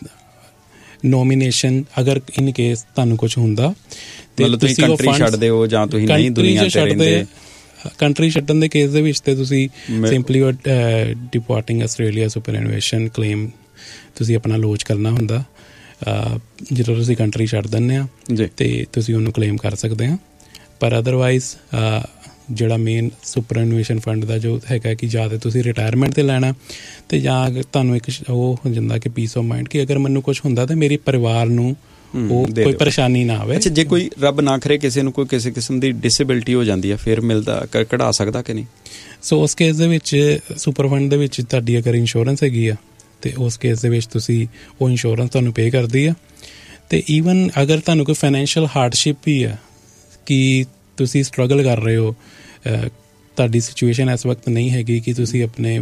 ਨੋਮੀਨੇਸ਼ਨ ਅਗਰ ਇਨ ਕੇਸ ਤੁਹਾਨੂੰ ਕੁਛ ਹੁੰਦਾ ਤੇ ਤੁਸੀਂ ਕੰਟਰੀ ਛੱਡਦੇ ਹੋ ਜਾਂ ਤੁਸੀਂ ਨਹੀਂ ਦੁਨੀਆ ਤੇ ਰਹਿੰਦੇ, ਕੰਟਰੀ ਛੱਡਣ ਦੇ ਕੇਸ ਦੇ ਵਿੱਚ ਤੇ ਤੁਸੀਂ ਸਿੰਪਲੀ ਡਿਪਾਰਟਿੰਗ ਆਸਟ੍ਰੇਲੀਆ ਸੁਪਰ ਐਨੂਏਸ਼ਨ ਕਲੇਮ ਤੁਸੀਂ ਆਪਣਾ ਲੋਚ ਕਰਨਾ ਹੁੰਦਾ। ਜਦੋਂ ਤੁਸੀਂ ਕੰਟਰੀ ਛੱਡ ਦਿੰਦੇ ਆ ਤੇ ਤੁਸੀਂ ਉਹਨੂੰ ਕਲੇਮ ਕਰ ਸਕਦੇ ਆ। ਪਰ ਅਦਰਵਾਈਜ਼ ਜਿਹੜਾ ਮੇਨ ਸੁਪਰ ਐਨੂਏਸ਼ਨ ਫੰਡ ਦਾ ਜੋ ਹੈਗਾ ਕਿ ਜਾਂ ਤਾਂ ਤੁਸੀਂ ਰਿਟਾਇਰਮੈਂਟ 'ਤੇ ਲੈਣਾ ਤੇ ਜਾਂ ਤੁਹਾਨੂੰ ਇੱਕ ਉਹ ਹੋ ਜਾਂਦਾ ਕਿ ਪੀਸ ਆਫ ਮਾਈਂਡ ਕਿ ਅਗਰ ਮੈਨੂੰ ਕੁਛ ਹੁੰਦਾ ਤਾਂ ਮੇਰੇ ਪਰਿਵਾਰ ਨੂੰ ਉਹ ਕੋਈ ਪਰੇਸ਼ਾਨੀ ਨਾ ਆਵੇ। ਅੱਛਾ, ਜੇ ਕੋਈ ਰੱਬ ਨਾ ਕਰੇ ਕਿਸੇ ਨੂੰ ਕੋਈ ਕਿਸੇ ਕਿਸਮ ਦੀ ਡਿਸੇਬਿਲਿਟੀ ਹੋ ਜਾਂਦੀ ਹੈ ਫਿਰ ਮਿਲਦਾ ਕਢਾ ਸਕਦਾ ਕਿ ਨਹੀਂ? ਸੋ ਉਸ ਕੇਸ ਦੇ ਵਿੱਚ ਸੁਪਰ ਫੰਡ ਦੇ ਵਿੱਚ ਤੁਹਾਡੀ ਅਗਰ ਇੰਸ਼ੋਰੈਂਸ ਹੈਗੀ ਆ ਤੇ ਉਸ ਕੇਸ ਦੇ ਵਿੱਚ ਤੁਸੀਂ ਉਹ ਇੰਸ਼ੋਰੈਂਸ ਤੁਹਾਨੂੰ ਪੇ ਕਰਦੀ ਆ। ਤੇ ਈਵਨ ਅਗਰ ਤੁਹਾਨੂੰ ਕੋਈ ਫਾਈਨੈਂਸ਼ੀਅਲ ਹਾਰਡਸ਼ਿਪ ਵੀ ਆ ਕਿ ਤੁਸੀਂ ਸਟਰਗਲ ਕਰ ਰਹੇ ਹੋ, ਤੁਹਾਡੀ ਸਿਚੁਏਸ਼ਨ ਇਸ ਵਕਤ ਨਹੀਂ ਹੈਗੀ ਕਿ ਤੁਸੀਂ ਆਪਣੇ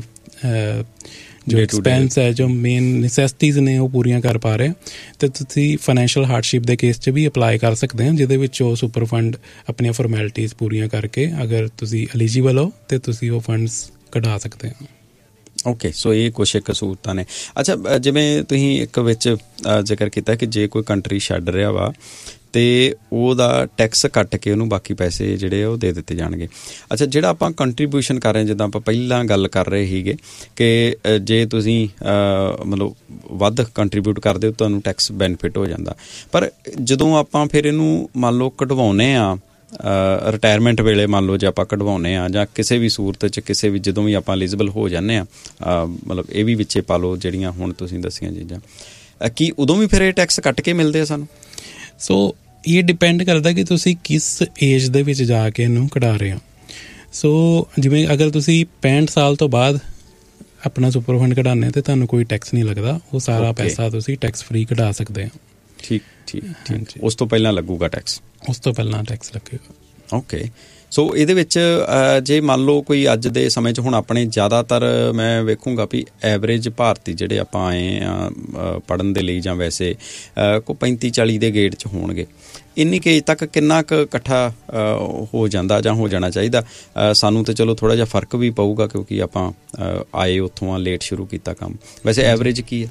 ਜੋ ਐਕਸਪੈਂਸ ਹੈ, ਜੋ ਮੇਨ ਨੈਸੈਸਿਟੀਜ਼ ਨੇ ਉਹ ਪੂਰੀਆਂ ਕਰ ਪਾ ਰਹੇ, ਤੇ ਤੁਸੀਂ ਫਾਈਨੈਂਸ਼ੀਅਲ ਹਾਰਡਸ਼ਿਪ ਦੇ ਕੇਸ 'ਚ ਵੀ ਅਪਲਾਈ ਕਰ ਸਕਦੇ ਹੋ, ਜਿਹਦੇ ਵਿੱਚ ਉਹ ਸੁਪਰ ਫੰਡ ਆਪਣੀਆਂ ਫੋਰਮੈਲਿਟੀਜ਼ ਪੂਰੀਆਂ ਕਰਕੇ ਅਗਰ ਤੁਸੀਂ ਐਲੀਜੀਬਲ ਹੋ ਤੇ ਤੁਸੀਂ ਉਹ ਫੰਡਸ ਕਢਾ ਸਕਦੇ ਹੋ। ਓਕੇ, ਸੋ ਇਹ ਕੁਛ ਇੱਕ ਸਹੂਲਤਾਂ ਨੇ। ਅੱਛਾ, ਜਿਵੇਂ ਤੁਸੀਂ ਇੱਕ ਵਿੱਚ ਜ਼ਿਕਰ ਕੀਤਾ ਕਿ ਜੇ ਕੋਈ ਕੰਟਰੀ ਛੱਡ ਰਿਹਾ ਵਾ ਤੇ ਉਹਦਾ ਟੈਕਸ ਕੱਟ ਕੇ ਉਹਨੂੰ ਬਾਕੀ ਪੈਸੇ ਜਿਹੜੇ ਉਹ ਦੇ ਦਿੱਤੇ ਜਾਣਗੇ। ਅੱਛਾ, ਜਿਹੜਾ ਆਪਾਂ ਕੰਟਰੀਬਿਊਸ਼ਨ ਕਰ ਰਹੇ, ਜਿੱਦਾਂ ਆਪਾਂ ਪਹਿਲਾਂ ਗੱਲ ਕਰ ਰਹੇ ਸੀਗੇ ਕਿ ਜੇ ਤੁਸੀਂ ਮਤਲਬ ਵੱਧ ਕੰਟਰੀਬਿਊਟ ਕਰਦੇ ਹੋ ਤੁਹਾਨੂੰ ਟੈਕਸ ਬੈਨੀਫਿਟ ਹੋ ਜਾਂਦਾ, ਪਰ ਜਦੋਂ ਆਪਾਂ ਫਿਰ ਇਹਨੂੰ ਮੰਨ ਲਓ ਕਢਵਾਉਂਦੇ ਹਾਂ ਰਿਟਾਇਰਮੈਂਟ ਵੇਲੇ, ਮੰਨ ਲਓ ਜੇ ਆਪਾਂ ਕਢਵਾਉਂਦੇ ਹਾਂ ਜਾਂ ਕਿਸੇ ਵੀ ਸੂਰਤ 'ਚ ਕਿਸੇ ਵੀ ਜਦੋਂ ਵੀ ਆਪਾਂ ਐਲੀਜੀਬਲ ਹੋ ਜਾਂਦੇ ਹਾਂ, ਮਤਲਬ ਇਹ ਵੀ ਵਿੱਚੇ ਪਾ ਲਓ ਜਿਹੜੀਆਂ ਹੁਣ ਤੁਸੀਂ ਦੱਸੀਆਂ ਚੀਜ਼ਾਂ, ਕੀ ਉਦੋਂ ਵੀ ਫਿਰ ਇਹ ਟੈਕਸ ਕੱਟ ਕੇ ਮਿਲਦੇ ਆ ਸਾਨੂੰ? ਸੋ ਇਹ ਡਿਪੈਂਡ ਕਰਦਾ ਕਿ ਤੁਸੀਂ ਕਿਸ ਏਜ ਦੇ ਵਿੱਚ ਜਾ ਕੇ ਇਹਨੂੰ ਕਢਾ ਰਹੇ ਹੋ। ਸੋ ਜਿਵੇਂ ਅਗਰ ਤੁਸੀਂ ਪੈਂਹਠ ਸਾਲ ਤੋਂ ਬਾਅਦ ਆਪਣਾ ਸੁਪਰ ਫੰਡ ਕਢਾਉਂਦੇ ਤੇ ਤੁਹਾਨੂੰ ਕੋਈ ਟੈਕਸ ਨਹੀਂ ਲੱਗਦਾ, ਉਹ ਸਾਰਾ ਪੈਸਾ ਤੁਸੀਂ ਟੈਕਸ ਫ੍ਰੀ ਕਢਾ ਸਕਦੇ ਹੋ। ਠੀਕ ਠੀਕ ਠੀਕ, ਉਸ ਤੋਂ ਪਹਿਲਾਂ ਲੱਗੂਗਾ ਟੈਕਸ? ਉਸ ਤੋਂ ਪਹਿਲਾਂ ਟੈਕਸ ਲੱਗੇਗਾ। ਓਕੇ, ਸੋ ਇਹਦੇ ਵਿੱਚ ਜੇ ਮੰਨ ਲਓ ਕੋਈ ਅੱਜ ਦੇ ਸਮੇਂ 'ਚ ਹੁਣ ਆਪਣੇ ਜ਼ਿਆਦਾਤਰ ਮੈਂ ਵੇਖੂੰਗਾ ਵੀ ਐਵਰੇਜ ਭਾਰਤੀ ਜਿਹੜੇ ਆਪਾਂ ਆਏ ਆ ਪੜ੍ਹਨ ਦੇ ਲਈ ਜਾਂ ਵੈਸੇ ਕੋਈ ਪੈਂਤੀ ਚਾਲੀ ਦੇ ਗੇੜ 'ਚ ਹੋਣਗੇ, ਇੰਨੀ ਕੁ ਏਜ ਤੱਕ ਕਿੰਨਾ ਕੁ ਇਕੱਠਾ ਹੋ ਜਾਂਦਾ ਜਾਂ ਹੋ ਜਾਣਾ ਚਾਹੀਦਾ? ਸਾਨੂੰ ਤਾਂ ਚਲੋ ਥੋੜ੍ਹਾ ਜਿਹਾ ਫਰਕ ਵੀ ਪਊਗਾ ਕਿਉਂਕਿ ਆਪਾਂ ਆਏ ਉੱਥੋਂ ਆ, ਲੇਟ ਸ਼ੁਰੂ ਕੀਤਾ ਕੰਮ। ਵੈਸੇ ਐਵਰੇਜ ਕੀ ਹੈ?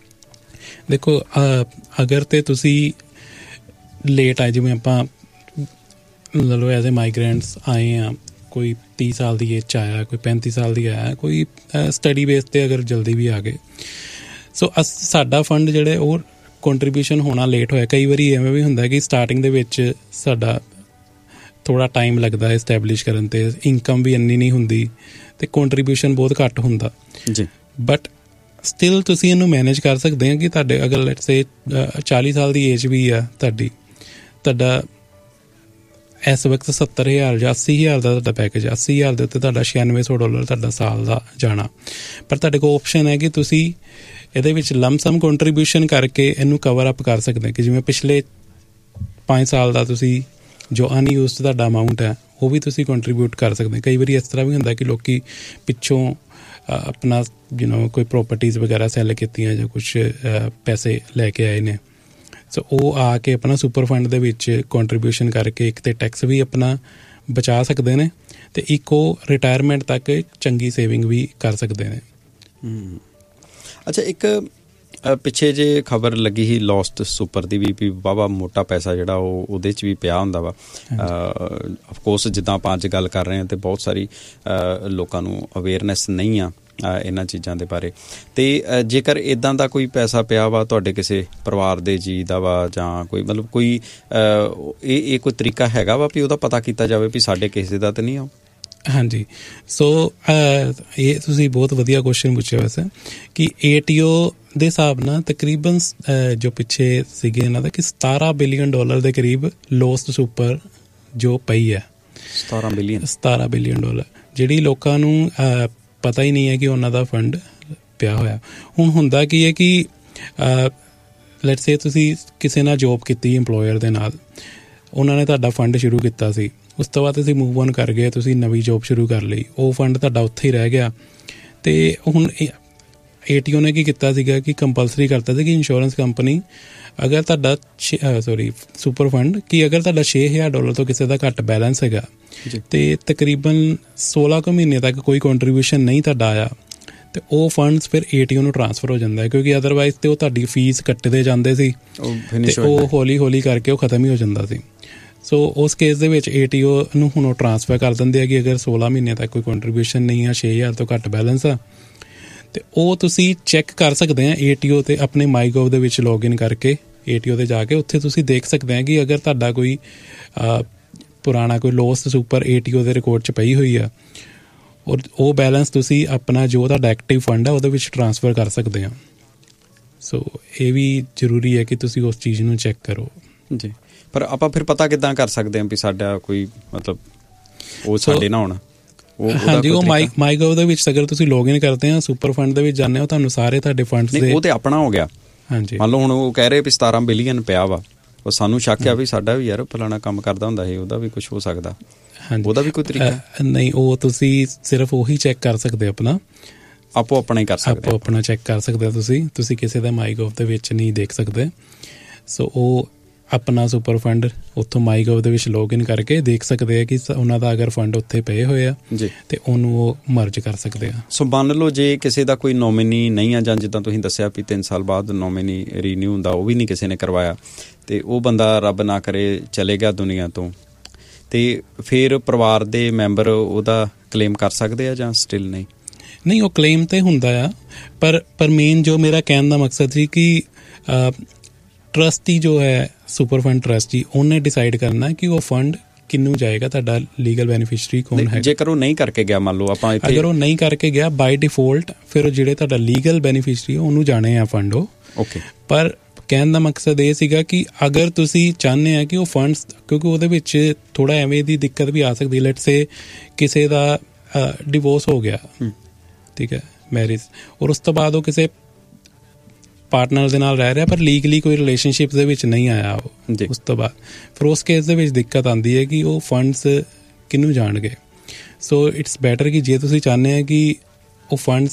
ਦੇਖੋ, ਅਗਰ ਤੇ ਤੁਸੀਂ ਲੇਟ ਆਏ, ਜਿਵੇਂ ਆਪਾਂ ਲੈ ਲਓ ਐਜ਼ ਏ ਮਾਈਗ੍ਰੈਂਟਸ ਆਏ ਆ, ਕੋਈ ਤੀਹ ਸਾਲ ਦੀ ਏਜ 'ਚ ਆਇਆ, ਕੋਈ ਪੈਂਤੀ ਸਾਲ ਦੀ ਆਇਆ, ਕੋਈ ਸਟੱਡੀ ਬੇਸ 'ਤੇ ਅਗਰ ਜਲਦੀ ਵੀ ਆ ਗਏ, ਸੋ ਅਸ ਸਾਡਾ ਫੰਡ ਜਿਹੜੇ ਉਹ ਕੰਟਰੀਬਿਊਸ਼ਨ ਹੋਣਾ ਲੇਟ ਹੋਇਆ। ਕਈ ਵਾਰੀ ਐਵੇਂ ਵੀ ਹੁੰਦਾ ਕਿ ਸਟਾਰਟਿੰਗ ਦੇ ਵਿੱਚ ਸਾਡਾ ਥੋੜ੍ਹਾ ਟਾਈਮ ਲੱਗਦਾ ਐਸਟੈਬਲਿਸ਼ ਕਰਨ 'ਤੇ, ਇਨਕਮ ਵੀ ਇੰਨੀ ਨਹੀਂ ਹੁੰਦੀ ਅਤੇ ਕੰਟਰੀਬਿਊਸ਼ਨ ਬਹੁਤ ਘੱਟ ਹੁੰਦਾ ਜੀ। ਬਟ ਸਟਿਲ ਤੁਸੀਂ ਇਹਨੂੰ ਮੈਨੇਜ ਕਰ ਸਕਦੇ ਆ ਕਿ ਤੁਹਾਡੇ ਅਗਰ ਲੈਟਸ ਸੇ ਚਾਲੀ ਸਾਲ ਦੀ ਏਜ ਵੀ ਆ ਤੁਹਾਡੀ, ਤੁਹਾਡਾ ਇਸ ਵਕਤ ਸੱਤਰ ਹਜ਼ਾਰ ਜਾਂ ਅੱਸੀ ਹਜ਼ਾਰ ਦਾ ਤੁਹਾਡਾ ਪੈਕੇਜ, ਅੱਸੀ ਹਜ਼ਾਰ ਦੇ ਉੱਤੇ ਤੁਹਾਡਾ ਛਿਆਨਵੇਂ ਸੌ ਡਾਲਰ ਤੁਹਾਡਾ ਸਾਲ ਦਾ ਜਾਣਾ। ਪਰ ਤੁਹਾਡੇ ਕੋਲ ਓਪਸ਼ਨ ਹੈ ਕਿ ਤੁਸੀਂ ਇਹਦੇ ਵਿੱਚ ਲਮਸਮ ਕੰਟਰੀਬਿਊਸ਼ਨ ਕਰਕੇ ਇਹਨੂੰ ਕਵਰ ਅਪ ਕਰ ਸਕਦੇ, ਕਿ ਜਿਵੇਂ ਪਿਛਲੇ ਪੰਜ ਸਾਲ ਦਾ ਤੁਸੀਂ ਜੋ ਅਨਯੂਜ਼ਡ ਤੁਹਾਡਾ ਅਮਾਊਂਟ ਹੈ ਉਹ ਵੀ ਤੁਸੀਂ ਕੰਟਰੀਬਿਊਟ ਕਰ ਸਕਦੇ। ਕਈ ਵਾਰੀ ਇਸ ਤਰ੍ਹਾਂ ਵੀ ਹੁੰਦਾ ਕਿ ਲੋਕੀ ਪਿੱਛੋਂ ਆਪਣਾ ਯੂ ਨੋ ਕੋਈ ਪ੍ਰੋਪਰਟੀਜ਼ ਵਗੈਰਾ ਸੈੱਲ ਕੀਤੀਆਂ ਜਾਂ ਕੁਛ ਪੈਸੇ ਲੈ ਕੇ ਆਏ ਨੇ, ਸੋ ਉਹ ਆ ਕੇ ਆਪਣਾ ਸੁਪਰ ਫੰਡ ਦੇ ਵਿੱਚ ਕੰਟਰੀਬਿਊਸ਼ਨ ਕਰਕੇ ਇੱਕ ਤਾਂ ਟੈਕਸ ਵੀ ਆਪਣਾ ਬਚਾ ਸਕਦੇ ਨੇ ਅਤੇ ਇੱਕ ਉਹ ਰਿਟਾਇਰਮੈਂਟ ਤੱਕ ਚੰਗੀ ਸੇਵਿੰਗ ਵੀ ਕਰ ਸਕਦੇ ਨੇ। ਅੱਛਾ, ਇੱਕ ਪਿੱਛੇ ਜੇ ਖਬਰ ਲੱਗੀ ਸੀ ਲੋਸਟ ਸੁਪਰ ਦੀ ਵੀ, ਵੀ ਵਾਹਵਾ ਮੋਟਾ ਪੈਸਾ ਜਿਹੜਾ ਉਹ ਉਹਦੇ 'ਚ ਵੀ ਪਿਆ ਹੁੰਦਾ ਵਾ। ਅਫਕੋਰਸ ਜਿੱਦਾਂ ਆਪਾਂ ਅੱਜ ਗੱਲ ਕਰ ਰਹੇ ਹਾਂ, ਅਤੇ ਬਹੁਤ ਸਾਰੀ ਲੋਕਾਂ ਨੂੰ ਅਵੇਅਰਨੈਸ ਨਹੀਂ ਆ ਇਹਨਾਂ ਚੀਜ਼ਾਂ ਦੇ ਬਾਰੇ। ਅਤੇ ਜੇਕਰ ਇੱਦਾਂ ਦਾ ਕੋਈ ਪੈਸਾ ਪਿਆ ਵਾ ਤੁਹਾਡੇ ਕਿਸੇ ਪਰਿਵਾਰ ਦੇ ਜੀਅ ਦਾ ਵਾ, ਜਾਂ ਕੋਈ ਮਤਲਬ ਕੋਈ ਇਹ ਇਹ ਕੋਈ ਤਰੀਕਾ ਹੈਗਾ ਵਾ ਵੀ ਉਹਦਾ ਪਤਾ ਕੀਤਾ ਜਾਵੇ ਵੀ ਸਾਡੇ ਕਿਸੇ ਦਾ ਤਾਂ ਨਹੀਂ ਆ? ਹਾਂਜੀ, ਸੋ ਇਹ ਤੁਸੀਂ ਬਹੁਤ ਵਧੀਆ ਕੁਐਸਚਨ ਪੁੱਛਿਆ ਵੈਸੇ, ਕਿ ਏ ਟੀ ਓ ਦੇ ਹਿਸਾਬ ਨਾਲ ਤਕਰੀਬਨ ਜੋ ਪਿੱਛੇ ਸੀਗੇ ਇਹਨਾਂ ਦਾ ਕਿ ਸਤਾਰਾਂ ਬਿਲੀਅਨ ਡਾਲਰ ਦੇ ਕਰੀਬ ਲੋਸਟ ਸੁਪਰ ਜੋ ਪਈ ਹੈ। ਸਤਾਰਾਂ ਬਿਲੀਅਨ ਸਤਾਰਾਂ ਬਿਲੀਅਨ ਡਾਲਰ ਜਿਹੜੀ ਲੋਕਾਂ ਨੂੰ ਪਤਾ ਹੀ ਨਹੀਂ ਹੈ ਕਿ ਉਹਨਾਂ ਦਾ ਫੰਡ ਪਿਆ ਹੋਇਆ। ਹੁਣ ਹੁੰਦਾ ਕੀ ਹੈ ਕਿ ਲੈਟਸ ਸੇ ਤੁਸੀਂ ਕਿਸੇ ਨਾਲ ਜੋਬ ਕੀਤੀ ਇੰਪਲੋਇਰ ਦੇ ਨਾਲ, ਉਹਨਾਂ ਨੇ ਤੁਹਾਡਾ ਫੰਡ ਸ਼ੁਰੂ ਕੀਤਾ ਸੀ, ਉਸ ਤੋਂ ਬਾਅਦ ਤੁਸੀਂ ਮੂਵ ਔਨ ਕਰ ਗਏ, ਤੁਸੀਂ ਨਵੀਂ ਜੋਬ ਸ਼ੁਰੂ ਕਰ ਲਈ, ਉਹ ਫੰਡ ਤੁਹਾਡਾ ਉੱਥੇ ਹੀ ਰਹਿ ਗਿਆ। ਅਤੇ ਹੁਣ ਏ ਟੀ ਓ ਨੇ ਕੀ ਕੀਤਾ ਸੀਗਾ ਕਿ ਕੰਪਲਸਰੀ ਕਰਤਾ ਸੀ ਕਿ ਇੰਸ਼ੋਰੈਂਸ ਕੰਪਨੀ ਅਗਰ ਤੁਹਾਡਾ ਸੋਰੀ ਸੁਪਰ ਫੰਡ ਕਿ ਅਗਰ ਤੁਹਾਡਾ ਛੇ ਹਜ਼ਾਰ ਡਾਲਰ ਤੋਂ ਕਿਸੇ ਦਾ ਘੱਟ ਬੈਲੈਂਸ ਹੈਗਾ ਅਤੇ ਤਕਰੀਬਨ ਸੋਲਾਂ ਕੁ ਮਹੀਨੇ ਤੱਕ ਕੋਈ ਕੰਟਰੀਬਿਊਸ਼ਨ ਨਹੀਂ ਤੁਹਾਡਾ ਆਇਆ, ਅਤੇ ਉਹ ਫੰਡਸ ਫਿਰ ਏ ਟੀ ਓ ਨੂੰ ਟਰਾਂਸਫਰ ਹੋ ਜਾਂਦਾ ਹੈ, ਕਿਉਂਕਿ ਅਦਰਵਾਈਜ਼ ਤਾਂ ਉਹ ਤੁਹਾਡੀ ਫੀਸ ਕੱਟਦੇ ਜਾਂਦੇ ਸੀ ਅਤੇ ਉਹ ਹੌਲੀ ਹੌਲੀ ਕਰਕੇ ਉਹ ਖਤਮ ਹੀ ਹੋ ਜਾਂਦਾ ਸੀ। ਸੋ ਉਸ ਕੇਸ ਦੇ ਵਿੱਚ ਏ ਟੀ ਓ ਨੂੰ ਹੁਣ ਉਹ ਟਰਾਂਸਫਰ ਕਰ ਦਿੰਦੇ ਆ ਕਿ ਅਗਰ ਸੋਲਾਂ ਮਹੀਨੇ ਤੱਕ ਕੋਈ ਕੰਟਰੀਬਿਊਸ਼ਨ ਨਹੀਂ ਆ, ਛੇ ਹਜ਼ਾਰ ਤੋਂ ਘੱਟ ਬੈਲੈਂਸ ਆ, ਅਤੇ ਉਹ ਤੁਸੀਂ ਚੈੱਕ ਕਰ ਸਕਦੇ ਆ ਏ ਟੀ ਓ 'ਤੇ ਆਪਣੇ ਮਾਈਗੋਵ ਦੇ ਵਿੱਚ ਲੌਗਇਨ ਕਰਕੇ ਏ ਟੀ ਓ 'ਤੇ ਜਾ ਕੇ ਉੱਥੇ ਤੁਸੀਂ ਦੇਖ ਸਕਦੇ ਆ ਕਿ ਅਗਰ ਤੁਹਾਡਾ ਕੋਈ ਪੁਰਾਣਾ ਕੋਈ lost super A T O ਦੇ ਰਿਕਾਰਡ 'ਚ ਪਈ ਹੋਈ ਆ, ਔਰ ਉਹ ਬੈਲੈਂਸ ਤੁਸੀਂ ਆਪਣਾ ਜੋ ਤੁਹਾਡਾ ਐਕਟਿਵ ਫੰਡ ਆ ਉਹਦੇ ਵਿੱਚ ਟਰਾਂਸਫਰ ਕਰ ਸਕਦੇ ਆ। ਸੋ ਇਹ ਵੀ ਜ਼ਰੂਰੀ ਹੈ ਕਿ ਤੁਸੀਂ ਉਸ ਚੀਜ਼ ਨੂੰ ਚੈੱਕ ਕਰੋ ਜੀ। ਪਰ ਆਪਾਂ ਫਿਰ ਪਤਾ ਕਿੱਦਾਂ ਕਰ ਸਕਦੇ ਹਾਂ ਵੀ ਸਾਡਾ ਕੋਈ ਮਤਲਬ ਉਹ ਸਾਡੇ ਨਾ ਹੋਣਾ? ਹਾਂਜੀ, ਉਹ ਮਾਈ ਮਾਈਗੋਵ ਦੇ ਵਿੱਚ ਅਗਰ ਤੁਸੀਂ ਲੌਗਇਨ ਕਰਦੇ ਆ ਸੁਪਰ ਫੰਡ ਦੇ ਵਿੱਚ ਜਾਂਦੇ ਹੋ, ਤੁਹਾਨੂੰ ਸਾਰੇ ਤੁਹਾਡੇ ਫੰਡਸ ਦੇ ਉਹ ਤੇ ਆਪਣਾ ਹੋ ਗਿਆ। ਹਾਂਜੀ, ਮੰਨ ਲਓ ਹੁਣ ਉਹ ਕਹਿ ਰਹੇ ਵੀ ਸਤਾਰਾਂ ਬਿਲੀਅਨ ਪਿਆ ਵਾ, ਉਹ ਸਾਨੂੰ ਸ਼ੱਕ ਆ ਵੀ ਸਾਡਾ ਵੀ ਯਾਰ ਫਲਾਣਾ ਕੰਮ ਕਰਦਾ ਹੁੰਦਾ ਸੀ, ਉਹਦਾ ਵੀ ਕੁਛ ਹੋ ਸਕਦਾ। ਹਾਂਜੀ, ਉਹਦਾ ਵੀ ਕੋਈ ਤਰੀਕਾ ਨਹੀਂ? ਉਹ ਤੁਸੀਂ ਸਿਰਫ ਉਹੀ ਚੈੱਕ ਕਰ ਸਕਦੇ ਆਪਣਾ ਆਪੋ ਆਪਣਾ ਹੀ ਕਰ ਸਕਦੇ, ਆਪੋ ਆਪਣਾ ਚੈੱਕ ਕਰ ਸਕਦੇ ਹੋ ਤੁਸੀਂ ਤੁਸੀਂ ਕਿਸੇ ਦਾ ਮਾਈਗੋਵ ਦੇ ਵਿੱਚ ਨਹੀਂ ਦੇਖ ਸਕਦੇ। ਸੋ ਉਹ ਆਪਣਾ ਸੁਪਰ ਫੰਡ ਉੱਥੋਂ ਮਾਈਗੋਵ ਦੇ ਵਿੱਚ ਲੌਗਇਨ ਕਰਕੇ ਦੇਖ ਸਕਦੇ ਆ ਕਿ ਉਹਨਾਂ ਦਾ ਅਗਰ ਫੰਡ ਉੱਥੇ ਪਏ ਹੋਏ ਆ ਜੀ, ਤੇ ਉਹਨੂੰ ਉਹ ਮਰਜ ਕਰ ਸਕਦੇ ਆ। ਸੋ ਮੰਨ ਲਓ ਜੇ ਕਿਸੇ ਦਾ ਕੋਈ ਨੋਮੀਨੀ ਨਹੀਂ ਆ, ਜਾਂ ਜਿੱਦਾਂ ਤੁਸੀਂ ਦੱਸਿਆ ਵੀ ਤਿੰਨ ਸਾਲ ਬਾਅਦ ਨੋਮੀਨੀ ਰੀਨਿਊ ਹੁੰਦਾ, ਉਹ ਵੀ ਨਹੀਂ ਕਿਸੇ ਨੇ ਕਰਵਾਇਆ, ਤੇ ਉਹ ਬੰਦਾ ਰੱਬ ਨਾ ਕਰੇ ਚਲੇ ਗਿਆ ਦੁਨੀਆ ਤੋਂ, ਤੇ ਫਿਰ ਪਰਿਵਾਰ ਦੇ ਮੈਂਬਰ ਉਹਦਾ ਕਲੇਮ ਕਰ ਸਕਦੇ ਆ ਜਾਂ ਸਟਿਲ ਨਹੀਂ? ਨਹੀਂ, ਉਹ ਕਲੇਮ ਤੇ ਹੁੰਦਾ ਆ, ਪਰ ਪਰ ਮੇਨ ਜੋ ਮੇਰਾ ਕਹਿਣ ਦਾ ਮਕਸਦ ਸੀ ਕਿ ਟਰਸਟੀ ਜੋ ਹੈ ਸੁਪਰ ਫੰਡ ਟਰਸਟੀ, ਉਹਨੇ ਡਿਸਾਈਡ ਕਰਨਾ ਕਿ ਉਹ ਫੰਡ ਕਿਹਨੂੰ ਜਾਏਗਾ, ਤੁਹਾਡਾ ਲੀਗਲ ਬੈਨੀਫਿਸ਼ਰੀ ਕੌਣ ਹੈ। ਜੇਕਰ ਉਹ ਨਹੀਂ ਕਰਕੇ ਗਿਆ, ਮੰਨ ਲਓ ਆਪਾਂ ਇੱਥੇ ਅਗਰ ਉਹ ਨਹੀਂ ਕਰਕੇ ਗਿਆ ਬਾਈ ਡਿਫੋਲਟ, ਫਿਰ ਉਹ ਜਿਹੜੇ ਤੁਹਾਡਾ ਲੀਗਲ ਬੈਨੀਫਿਸ਼ਰੀ ਉਹਨੂੰ ਜਾਣੇ ਆ ਫੰਡ ਉਹ। ਓਕੇ, ਪਰ ਕਹਿਣ ਦਾ ਮਕਸਦ ਇਹ ਸੀਗਾ ਕਿ ਅਗਰ ਤੁਸੀਂ ਚਾਹੁੰਦੇ ਆ ਕਿ ਉਹ ਫੰਡਸ, ਕਿਉਂਕਿ ਉਹਦੇ ਵਿੱਚ ਥੋੜ੍ਹਾ ਐਵੇਂ ਦੀ ਦਿੱਕਤ ਵੀ ਆ ਸਕਦੀ, ਲੈਟਸ ਸੇ ਕਿਸੇ ਦਾ ਡਿਵੋਰਸ ਹੋ ਗਿਆ, ਠੀਕ ਹੈ, ਮੈਰਿਜ, ਔਰ ਉਸ ਤੋਂ ਬਾਅਦ ਉਹ ਕਿਸੇ ਪਾਰਟਨਰ ਦੇ ਨਾਲ ਰਹਿ ਰਿਹਾ ਪਰ ਲੀਗਲੀ ਕੋਈ ਰਿਲੇਸ਼ਨਸ਼ਿਪ ਦੇ ਵਿੱਚ ਨਹੀਂ ਆਇਆ ਉਹ, ਉਸ ਤੋਂ ਬਾਅਦ ਫਿਰ ਉਸ ਕੇਸ ਦੇ ਵਿੱਚ ਦਿੱਕਤ ਆਉਂਦੀ ਹੈ ਕਿ ਉਹ ਫੰਡਸ ਕਿਹਨੂੰ ਜਾਣਗੇ। ਸੋ ਇਟਸ ਬੈਟਰ ਕਿ ਜੇ ਤੁਸੀਂ ਚਾਹੁੰਦੇ ਆ ਕਿ ਉਹ ਫੰਡਸ,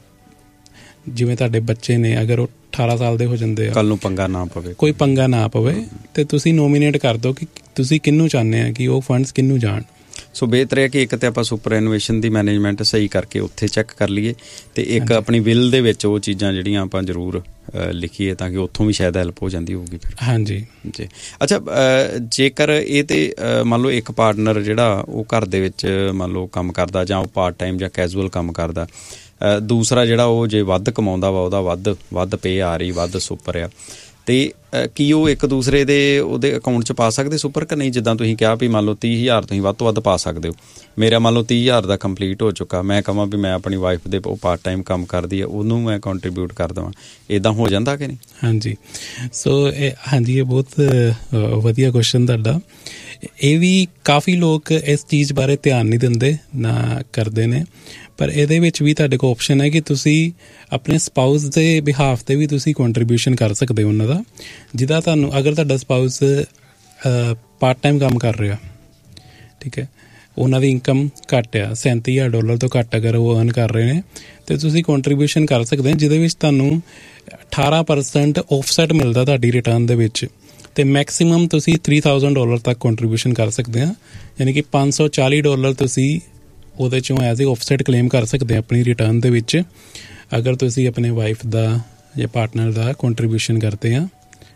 ਜਿਵੇਂ ਤੁਹਾਡੇ ਬੱਚੇ ਨੇ ਅਗਰ ਉਹ ਅਠਾਰਾਂ ਸਾਲ ਦੇ ਹੋ ਜਾਂਦੇ ਆ, ਕੱਲ ਨੂੰ ਪੰਗਾ ਨਾ ਪਵੇ, ਕੋਈ ਪੰਗਾ ਨਾ ਪਵੇ, ਤੇ ਤੁਸੀਂ ਨੋਮੀਨੇਟ ਕਰ ਦਿਓ ਕਿ ਤੁਸੀਂ ਕਿਹਨੂੰ ਚਾਹੁੰਦੇ ਆ ਕਿ ਉਹ ਫੰਡਸ ਕਿਹਨੂੰ ਜਾਣ। ਸੋ ਬਿਹਤਰ ਹੈ ਕਿ ਇੱਕ ਤਾਂ ਆਪਾਂ ਸੁਪਰ ਐਨੂਏਸ਼ਨ ਦੀ ਮੈਨੇਜਮੈਂਟ ਸਹੀ ਕਰਕੇ ਉੱਥੇ ਚੈੱਕ ਕਰ ਲਈਏ, ਅਤੇ ਇੱਕ ਆਪਣੀ ਵਿਲ ਦੇ ਵਿੱਚ ਉਹ ਚੀਜ਼ਾਂ ਜਿਹੜੀਆਂ ਆਪਾਂ ਜ਼ਰੂਰ ਲਿਖੀਏ ਤਾਂ ਕਿ ਉੱਥੋਂ ਵੀ ਸ਼ਾਇਦ ਹੈਲਪ ਹੋ ਜਾਂਦੀ ਹੋਊਗੀ ਫਿਰ। ਹਾਂਜੀ ਜੀ। ਅੱਛਾ, ਜੇਕਰ ਇਹ ਤਾਂ ਮੰਨ ਲਓ ਇੱਕ ਪਾਰਟਨਰ ਜਿਹੜਾ ਉਹ ਘਰ ਦੇ ਵਿੱਚ ਮੰਨ ਲਓ ਕੰਮ ਕਰਦਾ, ਜਾਂ ਉਹ ਪਾਰਟ ਟਾਈਮ ਜਾਂ ਕੈਜੂਅਲ ਕੰਮ ਕਰਦਾ, ਦੂਸਰਾ ਜਿਹੜਾ ਉਹ ਜੇ ਵੱਧ ਕਮਾਉਂਦਾ ਵਾ, ਉਹਦਾ ਵੱਧ ਵੱਧ ਪੇ ਆ ਰਹੀ, ਵੱਧ ਸੁਪਰ ਆ, ਤੇ ਕੀ ਉਹ ਇੱਕ ਦੂਸਰੇ ਦੇ ਉਹਦੇ ਅਕਾਊਂਟ 'ਚ ਪਾ ਸਕਦੇ ਸੁਪਰ ਕਿ ਨਹੀਂ? ਜਿੱਦਾਂ ਤੁਸੀਂ ਕਿਹਾ ਵੀ ਮੰਨ ਲਓ ਤੀਹ ਹਜ਼ਾਰ ਤੁਸੀਂ ਵੱਧ ਤੋਂ ਵੱਧ ਪਾ ਸਕਦੇ ਹੋ, ਮੇਰਾ ਮੰਨ ਲਓ ਤੀਹ ਹਜ਼ਾਰ ਦਾ ਕੰਪਲੀਟ ਹੋ ਚੁੱਕਾ, ਮੈਂ ਕਹਾਂ ਵੀ ਮੈਂ ਆਪਣੀ ਵਾਈਫ ਦੇ ਉਹ ਪਾਰਟ ਟਾਈਮ ਕੰਮ ਕਰਦੀ ਹੈ ਉਹਨੂੰ ਮੈਂ ਕੰਟਰੀਬਿਊਟ ਕਰ ਦੇਵਾਂ, ਇੱਦਾਂ ਹੋ ਜਾਂਦਾ ਕਿ ਨਹੀਂ? ਹਾਂਜੀ, ਸੋ ਇਹ ਹਾਂਜੀ ਇਹ ਬਹੁਤ ਵਧੀਆ ਕੁਐਸਚਨ ਤੁਹਾਡਾ। ਇਹ ਵੀ ਕਾਫੀ ਲੋਕ ਇਸ ਚੀਜ਼ ਬਾਰੇ ਧਿਆਨ ਨਹੀਂ ਦਿੰਦੇ ਨਾ ਕਰਦੇ ਨੇ, ਪਰ ਇਹਦੇ ਵਿੱਚ ਵੀ ਤੁਹਾਡੇ ਕੋਲ ਆਪਸ਼ਨ ਹੈ ਕਿ ਤੁਸੀਂ ਆਪਣੇ ਸਪਾਊਸ ਦੇ ਬਿਹਾਫ 'ਤੇ ਵੀ ਤੁਸੀਂ ਕੰਟਰੀਬਿਊਸ਼ਨ ਕਰ ਸਕਦੇ ਹੋ ਉਹਨਾਂ ਦਾ, ਜਿਹਦਾ ਤੁਹਾਨੂੰ ਅਗਰ ਤੁਹਾਡਾ ਸਪਾਊਸ ਪਾਰਟ ਟਾਈਮ ਕੰਮ ਕਰ ਰਿਹਾ, ਠੀਕ ਹੈ, ਉਹਨਾਂ ਦੀ ਇਨਕਮ ਘੱਟ ਆ, ਸੈਂਤੀ ਹਜ਼ਾਰ ਡਾਲਰ ਤੋਂ ਘੱਟ ਅਗਰ ਉਹ ਅਰਨ ਕਰ ਰਹੇ ਨੇ, ਅਤੇ ਤੁਸੀਂ ਕੰਟਰੀਬਿਊਸ਼ਨ ਕਰ ਸਕਦੇ ਹੋ ਜਿਹਦੇ ਵਿੱਚ ਤੁਹਾਨੂੰ ਅਠਾਰਾਂ ਪਰਸੈਂਟ ਆਫਸੈਟ ਮਿਲਦਾ ਤੁਹਾਡੀ ਰਿਟਰਨ ਦੇ ਵਿੱਚ, ਅਤੇ ਮੈਕਸੀਮਮ ਤੁਸੀਂ ਥ੍ਰੀ ਥਾਊਜ਼ੈਂਡ ਡਾਲਰ ਤੱਕ ਕੰਟਰੀਬਿਊਸ਼ਨ ਕਰ ਸਕਦੇ ਹਾਂ, ਯਾਨੀ ਕਿ ਪੰਜ ਸੌ ਚਾਲੀ ਡਾਲਰ ਤੁਸੀਂ ਉਹਦੇ 'ਚੋਂ ਐਜ਼ ਏ ਆਫਸੈਟ ਕਲੇਮ ਕਰ ਸਕਦੇ ਆਪਣੀ ਰਿਟਰਨ ਦੇ ਵਿੱਚ, ਅਗਰ ਤੁਸੀਂ ਆਪਣੇ ਵਾਈਫ ਦਾ ਜਾਂ ਪਾਰਟਨਰ ਦਾ ਕੰਟਰੀਬਿਊਸ਼ਨ ਕਰਦੇ ਆ।